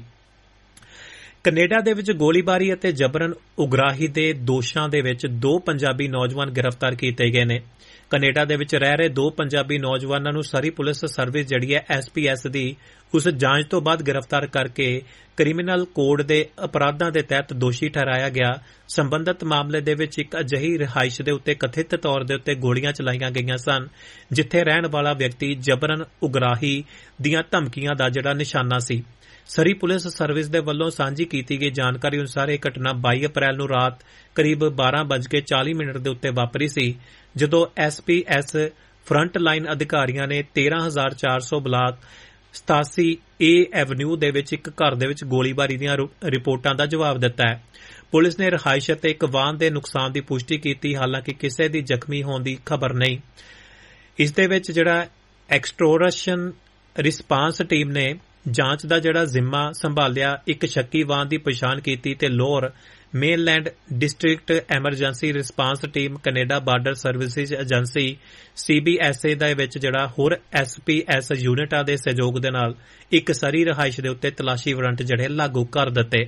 ਕੈਨੇਡਾ ਦੇ ਵਿੱਚ ਗੋਲੀਬਾਰੀ ਅਤੇ ਜਬਰਨ ਉਗਰਾਹੀ ਦੇ ਦੋਸ਼ਾਂ ਦੇ ਵਿੱਚ ਦੋ ਪੰਜਾਬੀ ਨੌਜਵਾਨ ਗ੍ਰਿਫਤਾਰ ਕੀਤੇ ਗਏ ਨੇ। ਕੈਨੇਡਾ ਦੇ ਵਿੱਚ ਰਹਿ ਰਹੇ ਦੋ ਪੰਜਾਬੀ ਨੌਜਵਾਨਾਂ ਨੂੰ ਸਰੀ ਪੁਲਿਸ ਸਰਵਿਸ ਜਿਹੜੀ ਹੈ ਐਸ ਪੀ ਐਸ ਦੀ ਉਸ ਜਾਂਚ ਤੋਂ ਬਾਅਦ ਗ੍ਰਿਫਤਾਰ ਕਰਕੇ ਕ੍ਰਿਮੀਨਲ ਕੋਡ ਦੇ ਅਪਰਾਧਾਂ ਦੇ ਤਹਿਤ ਦੋਸ਼ੀ ਠਹਿਰਾਇਆ ਗਿਆ। ਸੰਬੰਧਿਤ ਮਾਮਲੇ ਦੇ ਵਿੱਚ ਇੱਕ ਅਜਿਹੀ ਰਿਹਾਇਸ਼ ਦੇ ਉੱਤੇ ਕਥਿਤ ਤੌਰ ਦੇ ਉੱਤੇ ਗੋਲੀਆਂ ਚਲਾਈਆਂ ਗਈਆਂ ਸਨ, ਜਿੱਥੇ ਰਹਿਣ ਵਾਲਾ ਵਿਅਕਤੀ ਜਬਰਨ ਉਗਰਾਹੀ ਦੀਆਂ ਧਮਕੀਆਂ ਦਾ ਜਿਹੜਾ ਨਿਸ਼ਾਨਾ ਸੀ। ਸਰੀ ਪੁਲਿਸ ਸਰਵਿਸ ਦੇ ਵੱਲੋਂ ਸਾਂਝੀ ਕੀਤੀ ਗਈ ਜਾਣਕਾਰੀ ਅਨੁਸਾਰ ਇਹ ਘਟਨਾ ਬਾਈ ਅਪ੍ਰੈਲ ਨੂੰ ਰਾਤ ਕਰੀਬ ਬਾਰਾਂ ਵੱਜ ਕੇ ਚਾਲੀ ਮਿੰਟ ਦੇ ਉੱਤੇ ਵਾਪਰੀ ਸੀ, ਜਦੋਂ S P S front line ਅਧਿਕਾਰੀਆਂ ਨੇ ਤੇਰਾਂ ਹਜ਼ਾਰ ਚਾਰ ਸੌ ਬਲਾਕ ਸਤਾਸੀ ਏ ਐਵਨਿਊ ਦੇ ਵਿੱਚ ਇੱਕ ਘਰ ਦੇ ਵਿੱਚ ਗੋਲੀਬਾਰੀ ਦੀਆਂ ਰਿਪੋਰਟਾਂ ਦਾ ਜਵਾਬ ਦਿੱਤਾ ਹੈ। ਪੁਲਿਸ ਨੇ ਰਿਹਾਇਸ਼ ਅਤੇ ਇੱਕ ਵਾਹਨ ਦੇ ਨੁਕਸਾਨ ਦੀ ਪੁਸ਼ਟੀ ਕੀਤੀ, ਹਾਲਾਂਕਿ ਕਿਸੇ ਦੀ ਜ਼ਖਮੀ ਹੋਣ ਦੀ ਖਬਰ ਨਹੀਂ। ਇਸ ਦੇ ਵਿੱਚ ਜਿਹੜਾ ਐਕਸਟੋਰਸ਼ਨ ਰਿਸਪਾਂਸ ਟੀਮ ਨੇ ਜਾਂਚ ਦਾ ਜਿਹੜਾ ਜ਼ਿੰਮਾ ਸੰਭਾਲਿਆ, ਇੱਕ ਸ਼ੱਕੀ ਵਾਹਨ ਦੀ ਪਛਾਣ ਕੀਤੀ ਤੇ lower mainland district emergency response team, Canada border services agency C B S A ਦੇ ਵਿੱਚ ਜਿਹੜਾ ਹੋਰ ਐਸ ਪੀ ਐਸ ਯੂਨਿਟਾਂ ਦੇ ਸਹਿਯੋਗ ਦੇ ਨਾਲ ਇੱਕ ਸਰੀ ਰਿਹਾਇਸ਼ ਦੇ ਉੱਤੇ ਤਲਾਸ਼ੀ ਵਾਰੰਟ ਜਿਹੜੇ ਲਾਗੂ ਕਰ ਦਿੱਤੇ।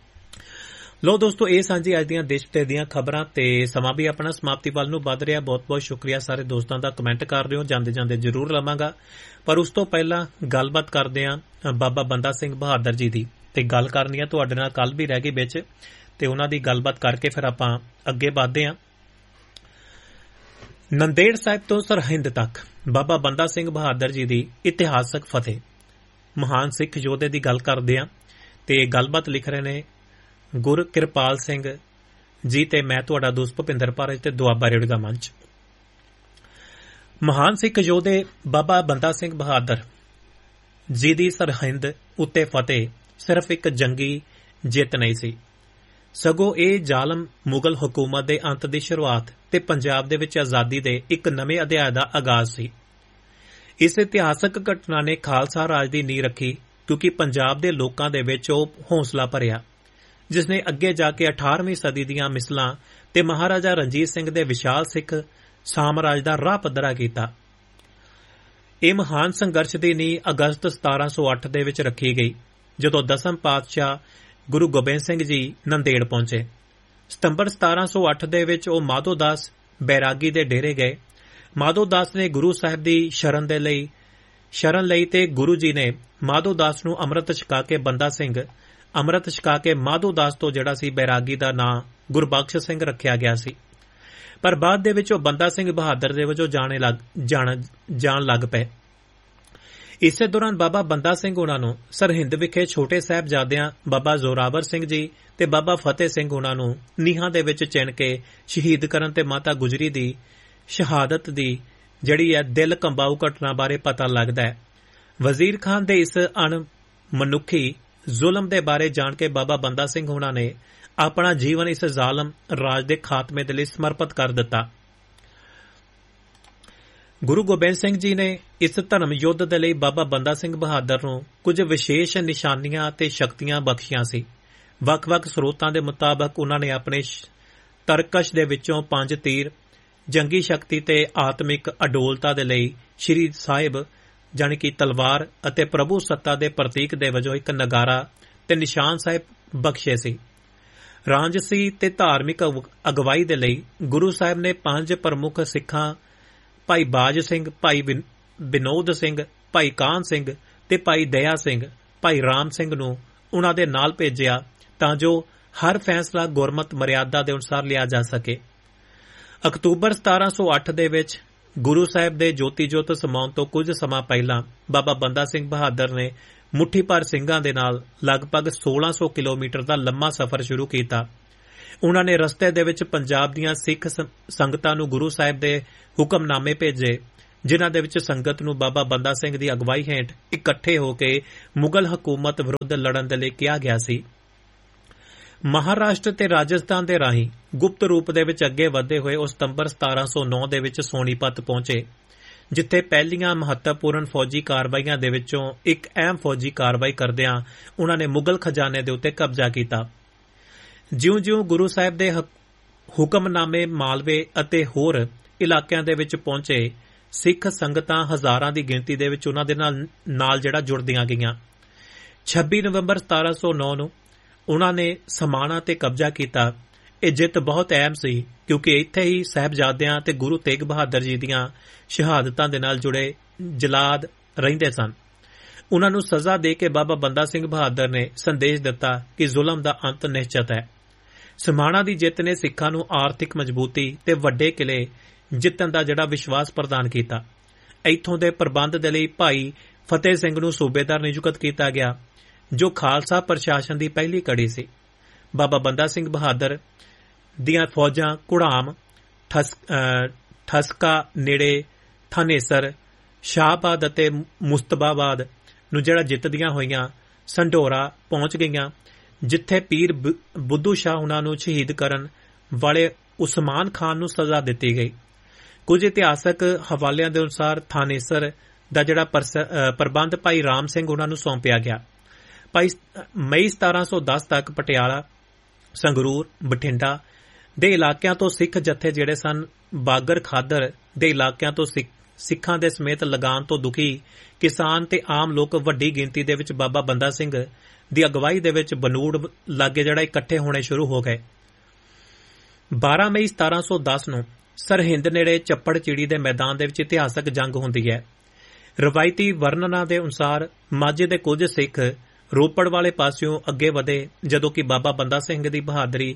ਲੋ ਦੋਸਤੋ, ਇਹ ਸਾਂਝੀ ਅੱਜ ਦੀਆਂ ਦੇਸ਼ ਤੇ ਦੀਆਂ ਖਬਰਾਂ ਤੇ ਸਮਾਂ ਵੀ ਆਪਣਾ ਸਮਾਪਤੀ ਵੱਲ ਨੂੰ ਵੱਧ ਰਿਹਾ। ਬਹੁਤ ਬਹੁਤ ਸ਼ੁਕਰੀਆ ਸਾਰੇ ਦੋਸਤਾਂ ਦਾ, ਕਮੈਂਟ ਕਰ ਰਹੇ ਹੋ, ਜਾਂਦੇ ਜਾਂਦੇ ਜ਼ਰੂਰ ਲਵਾਂਗਾ। ਪਰ ਉਸ ਤੋਂ ਪਹਿਲਾਂ ਗੱਲਬਾਤ ਕਰਦੇ ਹਾਂ ਬਾਬਾ ਬੰਦਾ ਸਿੰਘ ਬਹਾਦਰ ਜੀ ਦੀ, ਤੇ ਗੱਲ ਕਰਨੀ ਆ ਤੁਹਾਡੇ ਨਾਲ ਕੱਲ ਵੀ ਰਹਿ ਗਈ ਵਿੱਚ, ਤੇ ਉਹਨਾਂ ਦੀ ਗੱਲਬਾਤ ਕਰਕੇ ਫਿਰ ਆਪਾਂ ਅੱਗੇ ਵਧਦੇ ਹਾਂ। ਨੰਦੇੜ ਸਾਹਿਬ ਤੋਂ ਸਰਹਿੰਦ ਤੱਕ ਬਾਬਾ ਬੰਦਾ ਸਿੰਘ ਬਹਾਦਰ ਜੀ ਦੀ ਇਤਿਹਾਸਕ ਫਤਿਹ, ਮਹਾਨ ਸਿੱਖ ਯੋਧੇ ਦੀ ਗੱਲ ਕਰਦੇ ਹਾਂ। ਤੇ ਗੱਲਬਾਤ ਲਿਖ ਰਹੇ ਨੇ ਗੁਰ ਕਿਰਪਾਲ ਸਿੰਘ ਜੀ ਤੇ ਮੈਂ ਤੁਹਾਡਾ ਦੋਸਤ ਭੁਪਿੰਦਰ ਭਾਰਤ ਤੇ ਦੁਆਬਾ ਰੇਡੀਓ ਦਾ ਮੰਚ। ਮਹਾਨ ਸਿੱਖ ਯੋਧੇ ਬਾਬਾ ਬੰਦਾ ਸਿੰਘ ਬਹਾਦਰ ਜੀ ਦੀ ਸਰਹਿੰਦ ਉੱਤੇ ਫਤਿਹ ਸਿਰਫ ਇੱਕ ਜੰਗੀ ਜਿੱਤ ਨਹੀਂ ਸੀ, ਸਗੋਂ ਇਹ ਜ਼ਾਲਮ ਮੁਗਲ ਹਕੂਮਤ ਦੇ ਅੰਤ ਦੀ ਸ਼ੁਰੂਆਤ ਤੇ ਪੰਜਾਬ ਦੇ ਵਿੱਚ ਆਜ਼ਾਦੀ ਦੇ ਇੱਕ ਨਵੇਂ ਅਧਿਆਇ ਦਾ ਆਗਾਜ਼ ਸੀ। ਇਸ ਇਤਿਹਾਸਕ ਘਟਨਾ ਨੇ ਖਾਲਸਾ ਰਾਜ ਦੀ ਨੀਂਹ ਰੱਖੀ, ਕਿਉਂਕਿ ਪੰਜਾਬ ਦੇ ਲੋਕਾਂ ਦੇ ਵਿੱਚ ਉਹ ਹੌਸਲਾ ਭਰਿਆ ਜਿਸ ਨੇ ਅੱਗੇ ਜਾ ਕੇ ਅਠਾਰਵੀਂ ਸਦੀ ਦੀਆਂ ਮਿਸਲਾਂ ਤੇ ਮਹਾਰਾਜਾ ਰਣਜੀਤ ਸਿੰਘ ਦੇ ਵਿਸ਼ਾਲ ਸਿੱਖ ਸਾਮਰਾਜ ਦਾ ਰਾਹ ਪੱਧਰਾ ਕੀਤਾ। ਇਹ ਮਹਾਨ ਸੰਘਰਸ਼ ਦੀ ਨੀਂਹ ਅਗਸਤ ਸਤਾਰਾਂ ਸੌ ਅੱਠ ਦੇ ਵਿੱਚ ਰੱਖੀ ਗਈ, ਜਦੋਂ ਦਸਮ ਪਾਤਸ਼ਾਹ ਗੁਰੂ ਗੋਬਿੰਦ ਸਿੰਘ ਜੀ ਨੰਦੇੜ ਪਹੁੰਚੇ। ਸਤੰਬਰ ਸਤਾਰਾਂ ਸੌ ਅੱਠ ਦੇ ਵਿੱਚ ਉਹ ਮਾਧੋ ਦਾਸ ਬੈਰਾਗੀ ਦੇ ਡੇਰੇ ਗਏ। ਮਾਧੋ ਦਾਸ ਨੇ ਗੁਰੂ ਸਾਹਿਬ ਦੀ ਸ਼ਰਨ ਦੇ ਲਈ ਸ਼ਰਨ ਲਈ ਤੇ ਗੁਰੂ ਜੀ ਨੇ ਮਾਧੋ ਦਾਸ ਨੂੰ ਅੰਮ੍ਰਿਤ ਛਕਾ ਕੇ ਬੰਦਾ ਸਿੰਘ ਅੰਮ੍ਰਿਤ ਛਕਾ ਕੇ ਮਾਧੋ ਦਾਸ ਤੋਂ ਜਿਹੜਾ ਸੀ ਬੈਰਾਗੀ ਦਾ ਨਾਂ ਗੁਰਬਖਸ਼ ਸਿੰਘ ਰੱਖਿਆ ਗਿਆ ਸੀ। ਪਰ ਬਾਅਦ ਦੇ ਵਿੱਚ ਉਹ ਬੰਦਾ ਸਿੰਘ ਬਹਾਦਰ ਦੇ ਵਜੋਂ ਜਾਣੇ ਲੱਗ ਜਾਣ ਜਾਣ ਲੱਗ ਪਏ। ਇਸੇ ਦੌਰਾਨ ਬਾਬਾ ਬੰਦਾ ਸਿੰਘ ਉਹਨਾਂ ਨੂੰ ਸਰਹਿੰਦ ਵਿਖੇ ਛੋਟੇ ਸਾਹਿਬਜ਼ਾਦਿਆਂ ਬਾਬਾ ਜ਼ੋਰਾਵਰ ਸਿੰਘ ਜੀ ਤੇ ਬਾਬਾ ਫਤਿਹ ਸਿੰਘ ਉਹਨਾਂ ਨੂੰ ਨੀਹਾਂ ਦੇ ਵਿੱਚ ਚਿਣ ਕੇ ਸ਼ਹੀਦ ਕਰਨ ਤੇ ਮਾਤਾ ਗੁਜਰੀ ਦੀ ਸ਼ਹਾਦਤ ਦੀ ਜਿਹੜੀ ਹੈ ਦਿਲ ਕੰਬਾਊ ਘਟਨਾ ਬਾਰੇ ਪਤਾ ਲੱਗਦਾ ਹੈ। ਵਜ਼ੀਰ ਖਾਨ ਦੇ ਇਸ ਅਣਮਨੁੱਖੀ ਜ਼ੁਲਮ ਦੇ ਬਾਰੇ ਜਾਣ ਕੇ ਬਾਬਾ ਬੰਦਾ ਸਿੰਘ ਉਹਨਾਂ ਨੇ ਆਪਣਾ ਜੀਵਨ ਇਸ ਜ਼ਾਲਮ ਰਾਜ ਦੇ ਖਾਤਮੇ ਦੇ ਲਈ ਸਮਰਪਿਤ ਕਰ ਦਿੱਤਾ। ਗੁਰੂ ਗੋਬਿੰਦ ਸਿੰਘ ਜੀ ਨੇ ਇਸ ਧਰਮ ਯੁੱਧ ਦੇ ਲਈ ਬਾਬਾ ਬੰਦਾ ਸਿੰਘ ਬਹਾਦਰ ਨੂੰ ਕੁਝ ਵਿਸ਼ੇਸ਼ ਨਿਸ਼ਾਨੀਆਂ ਅਤੇ ਸ਼ਕਤੀਆਂ ਬਖਸ਼ੀਆਂ ਸੀ। ਵੱਖ-ਵੱਖ ਸਰੋਤਾਂ ਦੇ ਮੁਤਾਬਕ ਉਹਨਾਂ ਨੇ ਆਪਣੇ ਤਰਕਸ਼ ਦੇ ਵਿੱਚੋਂ ਪੰਜ ਤੀਰ, ਜੰਗੀ ਸ਼ਕਤੀ ਤੇ ਆਤਮਿਕ ਅਡੋਲਤਾ ਦੇ ਲਈ ਸ਼੍ਰੀ ਸਾਹਿਬ ਜਾਣੀ ਕਿ ਤਲਵਾਰ ਅਤੇ ਪ੍ਰਭੂ ਸੱਤਾ ਦੇ ਪ੍ਰਤੀਕ ਦੇ ਵਜੋਂ ਇੱਕ ਨਗਾਰਾ ਤੇ ਨਿਸ਼ਾਨ ਸਾਹਿਬ ਬਖਸ਼ੇ ਸੀ। ਰਾਜਸੀ ਤੇ ਧਾਰਮਿਕ ਅਗਵਾਈ ਦੇ ਲਈ ਗੁਰੂ ਸਾਹਿਬ ਨੇ ਪੰਜ ਪ੍ਰਮੁੱਖ ਸਿੱਖਾਂ ਭਾਈ ਬਾਜ ਸਿੰਘ, ਭਾਈ ਵਿਨੋਦ ਸਿੰਘ, ਭਾਈ ਕਾਹਨ ਸਿੰਘ ਤੇ ਭਾਈ ਦਇਆ ਸਿੰਘ, ਭਾਈ ਰਾਮ ਸਿੰਘ ਨੂੰ ਉਹਨਾਂ ਦੇ ਨਾਲ ਭੇਜਿਆ ਤਾਂ ਜੋ ਹਰ ਫੈਸਲਾ ਗੁਰਮਤ ਮਰਿਆਦਾ ਦੇ ਅਨੁਸਾਰ ਲਿਆ ਜਾ ਸਕੇ। ਅਕਤੂਬਰ ਸਤਾਰਾਂ ਸੌ ਅੱਠ ਦੇ ਵਿੱਚ ਗੁਰੂ ਸਾਹਿਬ ਦੇ ਜੋਤੀ ਜੋਤ ਸਮਾਉਣ ਤੋਂ ਕੁਝ ਸਮਾਂ ਪਹਿਲਾਂ ਬਾਬਾ ਬੰਦਾ ਸਿੰਘ ਬਹਾਦਰ ਨੇ ਮੁੱਠੀ ਭਰ ਸਿੰਘਾਂ ਦੇ ਨਾਲ ਲਗਭਗ ਸੋਲਾਂ ਸੌ ਕਿਲੋਮੀਟਰ ਦਾ ਲੰਮਾ ਸਫ਼ਰ ਸ਼ੁਰੂ ਕੀਤਾ। ਉਹਨਾਂ ਨੇ ਰਸਤੇ ਦੇ ਵਿੱਚ ਪੰਜਾਬ ਦੀਆਂ ਸਿੱਖ ਸੰਗਤਾਂ ਨੂੰ ਗੁਰੂ ਸਾਹਿਬ ਦੇ ਹੁਕਮਨਾਮੇ ਭੇਜੇ, ਜਿਨ੍ਹਾਂ ਦੇ ਵਿੱਚ ਸੰਗਤ ਨੂੰ ਬਾਬਾ ਬੰਦਾ ਸਿੰਘ ਦੀ ਅਗਵਾਈ ਹੇਠ ਇਕੱਠੇ ਹੋ ਕੇ ਮੁਗਲ ਹਕੂਮਤ ਵਿਰੁੱਧ ਲੜਨ ਦੇ ਲਈ ਕਿਹਾ ਗਿਆ ਸੀ। ਮਹਾਰਾਸ਼ਟਰ ਤੇ ਰਾਜਸਥਾਨ ਦੇ ਰਾਹੀਂ ਗੁਪਤ ਰੂਪ ਦੇ ਵਿੱਚ ਅੱਗੇ ਵਧਦੇ ਹੋਏ ਉਹ ਸਤੰਬਰ ਸਤਾਰਾਂ ਸੌ ਨੌ ਦੇ ਵਿੱਚ ਸੋਨੀਪਤ ਪਹੁੰਚੇ, ਜਿੱਥੇ ਪਹਿਲੀਆਂ ਮਹੱਤਵਪੂਰਨ ਫੌਜੀ ਕਾਰਵਾਈਆਂ ਦੇ ਵਿੱਚੋਂ ਇੱਕ ਅਹਿਮ ਫੌਜੀ ਕਾਰਵਾਈ ਕਰਦਿਆਂ ਉਹਨਾਂ ਨੇ ਮੁਗਲ ਖਜ਼ਾਨੇ ਦੇ ਉੱਤੇ ਕਬਜ਼ਾ ਕੀਤਾ। ਜਿਉਂ-ਜਿਉਂ ਗੁਰੂ ਸਾਹਿਬ ਦੇ ਹੁਕਮਨਾਮੇ ਮਾਲਵੇ ਅਤੇ ਹੋਰ ਇਲਾਕਿਆਂ ਦੇ ਵਿੱਚ ਪਹੁੰਚੇ, ਸਿੱਖ ਸੰਗਤਾਂ ਹਜ਼ਾਰਾਂ ਦੀ ਗਿਣਤੀ ਦੇ ਵਿੱਚ ਉਹਨਾਂ ਦੇ ਨਾਲ ਨਾਲ ਜਿਹੜਾ ਜੁੜਦੀਆਂ ਗਈਆਂ। ਛੱਬੀ ਨਵੰਬਰ ਸਤਾਰਾਂ ਸੌ ਨੌ ਨੂੰ ਉਹਨਾਂ ਨੇ ਸਮਾਣਾ ਤੇ ਕਬਜ਼ਾ ਕੀਤਾ। ਇਹ ਜਿੱਤ ਬਹੁਤ ਅਹਿਮ ਸੀ, ਕਿਉਂਕਿ ਇੱਥੇ ਹੀ ਸਾਹਿਬਜ਼ਾਦਿਆਂ ਤੇ ਗੁਰੂ ਤੇਗ ਬਹਾਦਰ ਜੀ ਦੀਆਂ ਸ਼ਹਾਦਤਾਂ ਦੇ ਨਾਲ ਜੁੜੇ ਜਲਾਦ ਰਹਿੰਦੇ ਸਨ। ਉਹਨਾਂ ਨੂੰ ਸਜ਼ਾ ਦੇ ਕੇ ਬਾਬਾ ਬੰਦਾ ਸਿੰਘ ਬਹਾਦਰ ਨੇ ਸੰਦੇਸ਼ ਦਿੱਤਾ ਕਿ ਜ਼ੁਲਮ ਦਾ ਅੰਤ ਨਿਸ਼ਚਿਤ ਹੈ। ਸਮਾਣਾ ਦੀ ਜਿੱਤ ਨੇ ਸਿੱਖਾਂ ਨੂੰ ਆਰਥਿਕ ਮਜ਼ਬੂਤੀ ਤੇ ਵੱਡੇ ਕਿਲੇ ਜਿੱਤਣ ਦਾ ਜਿਹੜਾ ਵਿਸ਼ਵਾਸ ਪ੍ਰਦਾਨ ਕੀਤਾ। ਇੱਥੋਂ ਦੇ ਪ੍ਰਬੰਧ ਦੇ ਲਈ ਭਾਈ ਫਤਿਹ ਸਿੰਘ ਨੂੰ ਸੂਬੇਦਾਰ ਨਿਯੁਕਤ ਕੀਤਾ ਗਿਆ, ਜੋ ਖਾਲਸਾ ਪ੍ਰਸ਼ਾਸਨ ਦੀ ਪਹਿਲੀ ਕੜੀ ਸੀ। ਬਾਬਾ ਬੰਦਾ ਸਿੰਘ ਬਹਾਦਰ ਦੀਆਂ ਫੌਜਾਂ ਘੁੜਾਮ, ਠਸਕਾ ਨੇੜੇ ਥਾਨੇਸਰ, ਸ਼ਾਹਬਾਦ ਅਤੇ ਮੁਸਤਬਾਬਾਦ ਨੂੰ ਜਿਹੜਾ ਜਿੱਤਦੀਆਂ ਹੋਈਆਂ ਸੰਢੋਰਾ ਪਹੁੰਚ ਗਈਆਂ, ਜਿੱਥੇ ਪੀਰ ਬੁੱਧੂ ਸ਼ਾਹ ਉਹਨਾਂ ਨੂੰ ਸ਼ਹੀਦ ਕਰਨ ਵਾਲੇ ਉਸਮਾਨ ਖਾਨ ਨੂੰ ਸਜ਼ਾ ਦਿੱਤੀ ਗਈ। ਕੁਝ ਇਤਿਹਾਸਕ ਹਵਾਲਿਆਂ ਦੇ ਅਨੁਸਾਰ ਥਾਨੇਸਰ ਦਾ ਜਿਹੜਾ ਪ੍ਰਬੰਧ ਭਾਈ ਰਾਮ ਸਿੰਘ ਉਹਨਾਂ ਨੂੰ ਸੌਂਪਿਆ ਗਿਆ। ਭਾਈ ਮਈ ਸਤਾਰਾਂ ਸੌ ਦਸ ਤੱਕ ਪਟਿਆਲਾ, ਸੰਗਰੂਰ, ਬਠਿੰਡਾ ਦੇ ਇਲਾਕਿਆਂ ਤੋਂ ਸਿੱਖ ਜਥੇ ਜਿਹੜੇ ਸਨ, ਬਾਗਰ ਖਾਦਰ ਦੇ ਇਲਾਕਿਆਂ ਤੋਂ ਸਿੱਖਾਂ ਦੇ ਸਮੇਤ ਲਗਾਨ ਤੋਂ ਦੁਖੀ ਕਿਸਾਨ ਤੇ ਆਮ ਲੋਕ ਵੱਡੀ ਗਿਣਤੀ ਦੇ ਵਿੱਚ ਬਾਬਾ ਬੰਦਾ ਸਿੰਘ ਦੀ ਅਗਵਾਈ ਦੇ ਵਿੱਚ ਬਨੂੜ ਲਾਗੇ ਜਿਹੜਾ ਇਕੱਠੇ ਹੋਣੇ ਸ਼ੁਰੂ ਹੋ ਗਏ। ਬਾਰਾਂ ਮਈ ਸਤਾਰਾਂ ਸੌ ਦਸ ਨੂੰ ਸਰਹਿੰਦ ਨੇੜੇ ਚੱਪੜ ਚਿੜੀ ਦੇ ਮੈਦਾਨ ਦੇ ਵਿੱਚ ਇਤਿਹਾਸਕ ਜੰਗ ਹੁੰਦੀ ਹੈ। ਰਵਾਇਤੀ ਵਰਣਨਾਂ ਦੇ ਅਨੁਸਾਰ ਮਾਝੇ ਦੇ ਕੁਝ ਸਿੱਖ ਰੋਪੜ ਵਾਲੇ ਪਾਸਿਓਂ ਅੱਗੇ ਵਧੇ, ਜਦੋਂ ਕਿ ਬਾਬਾ ਬੰਦਾ ਸਿੰਘ ਦੀ ਬਹਾਦਰੀ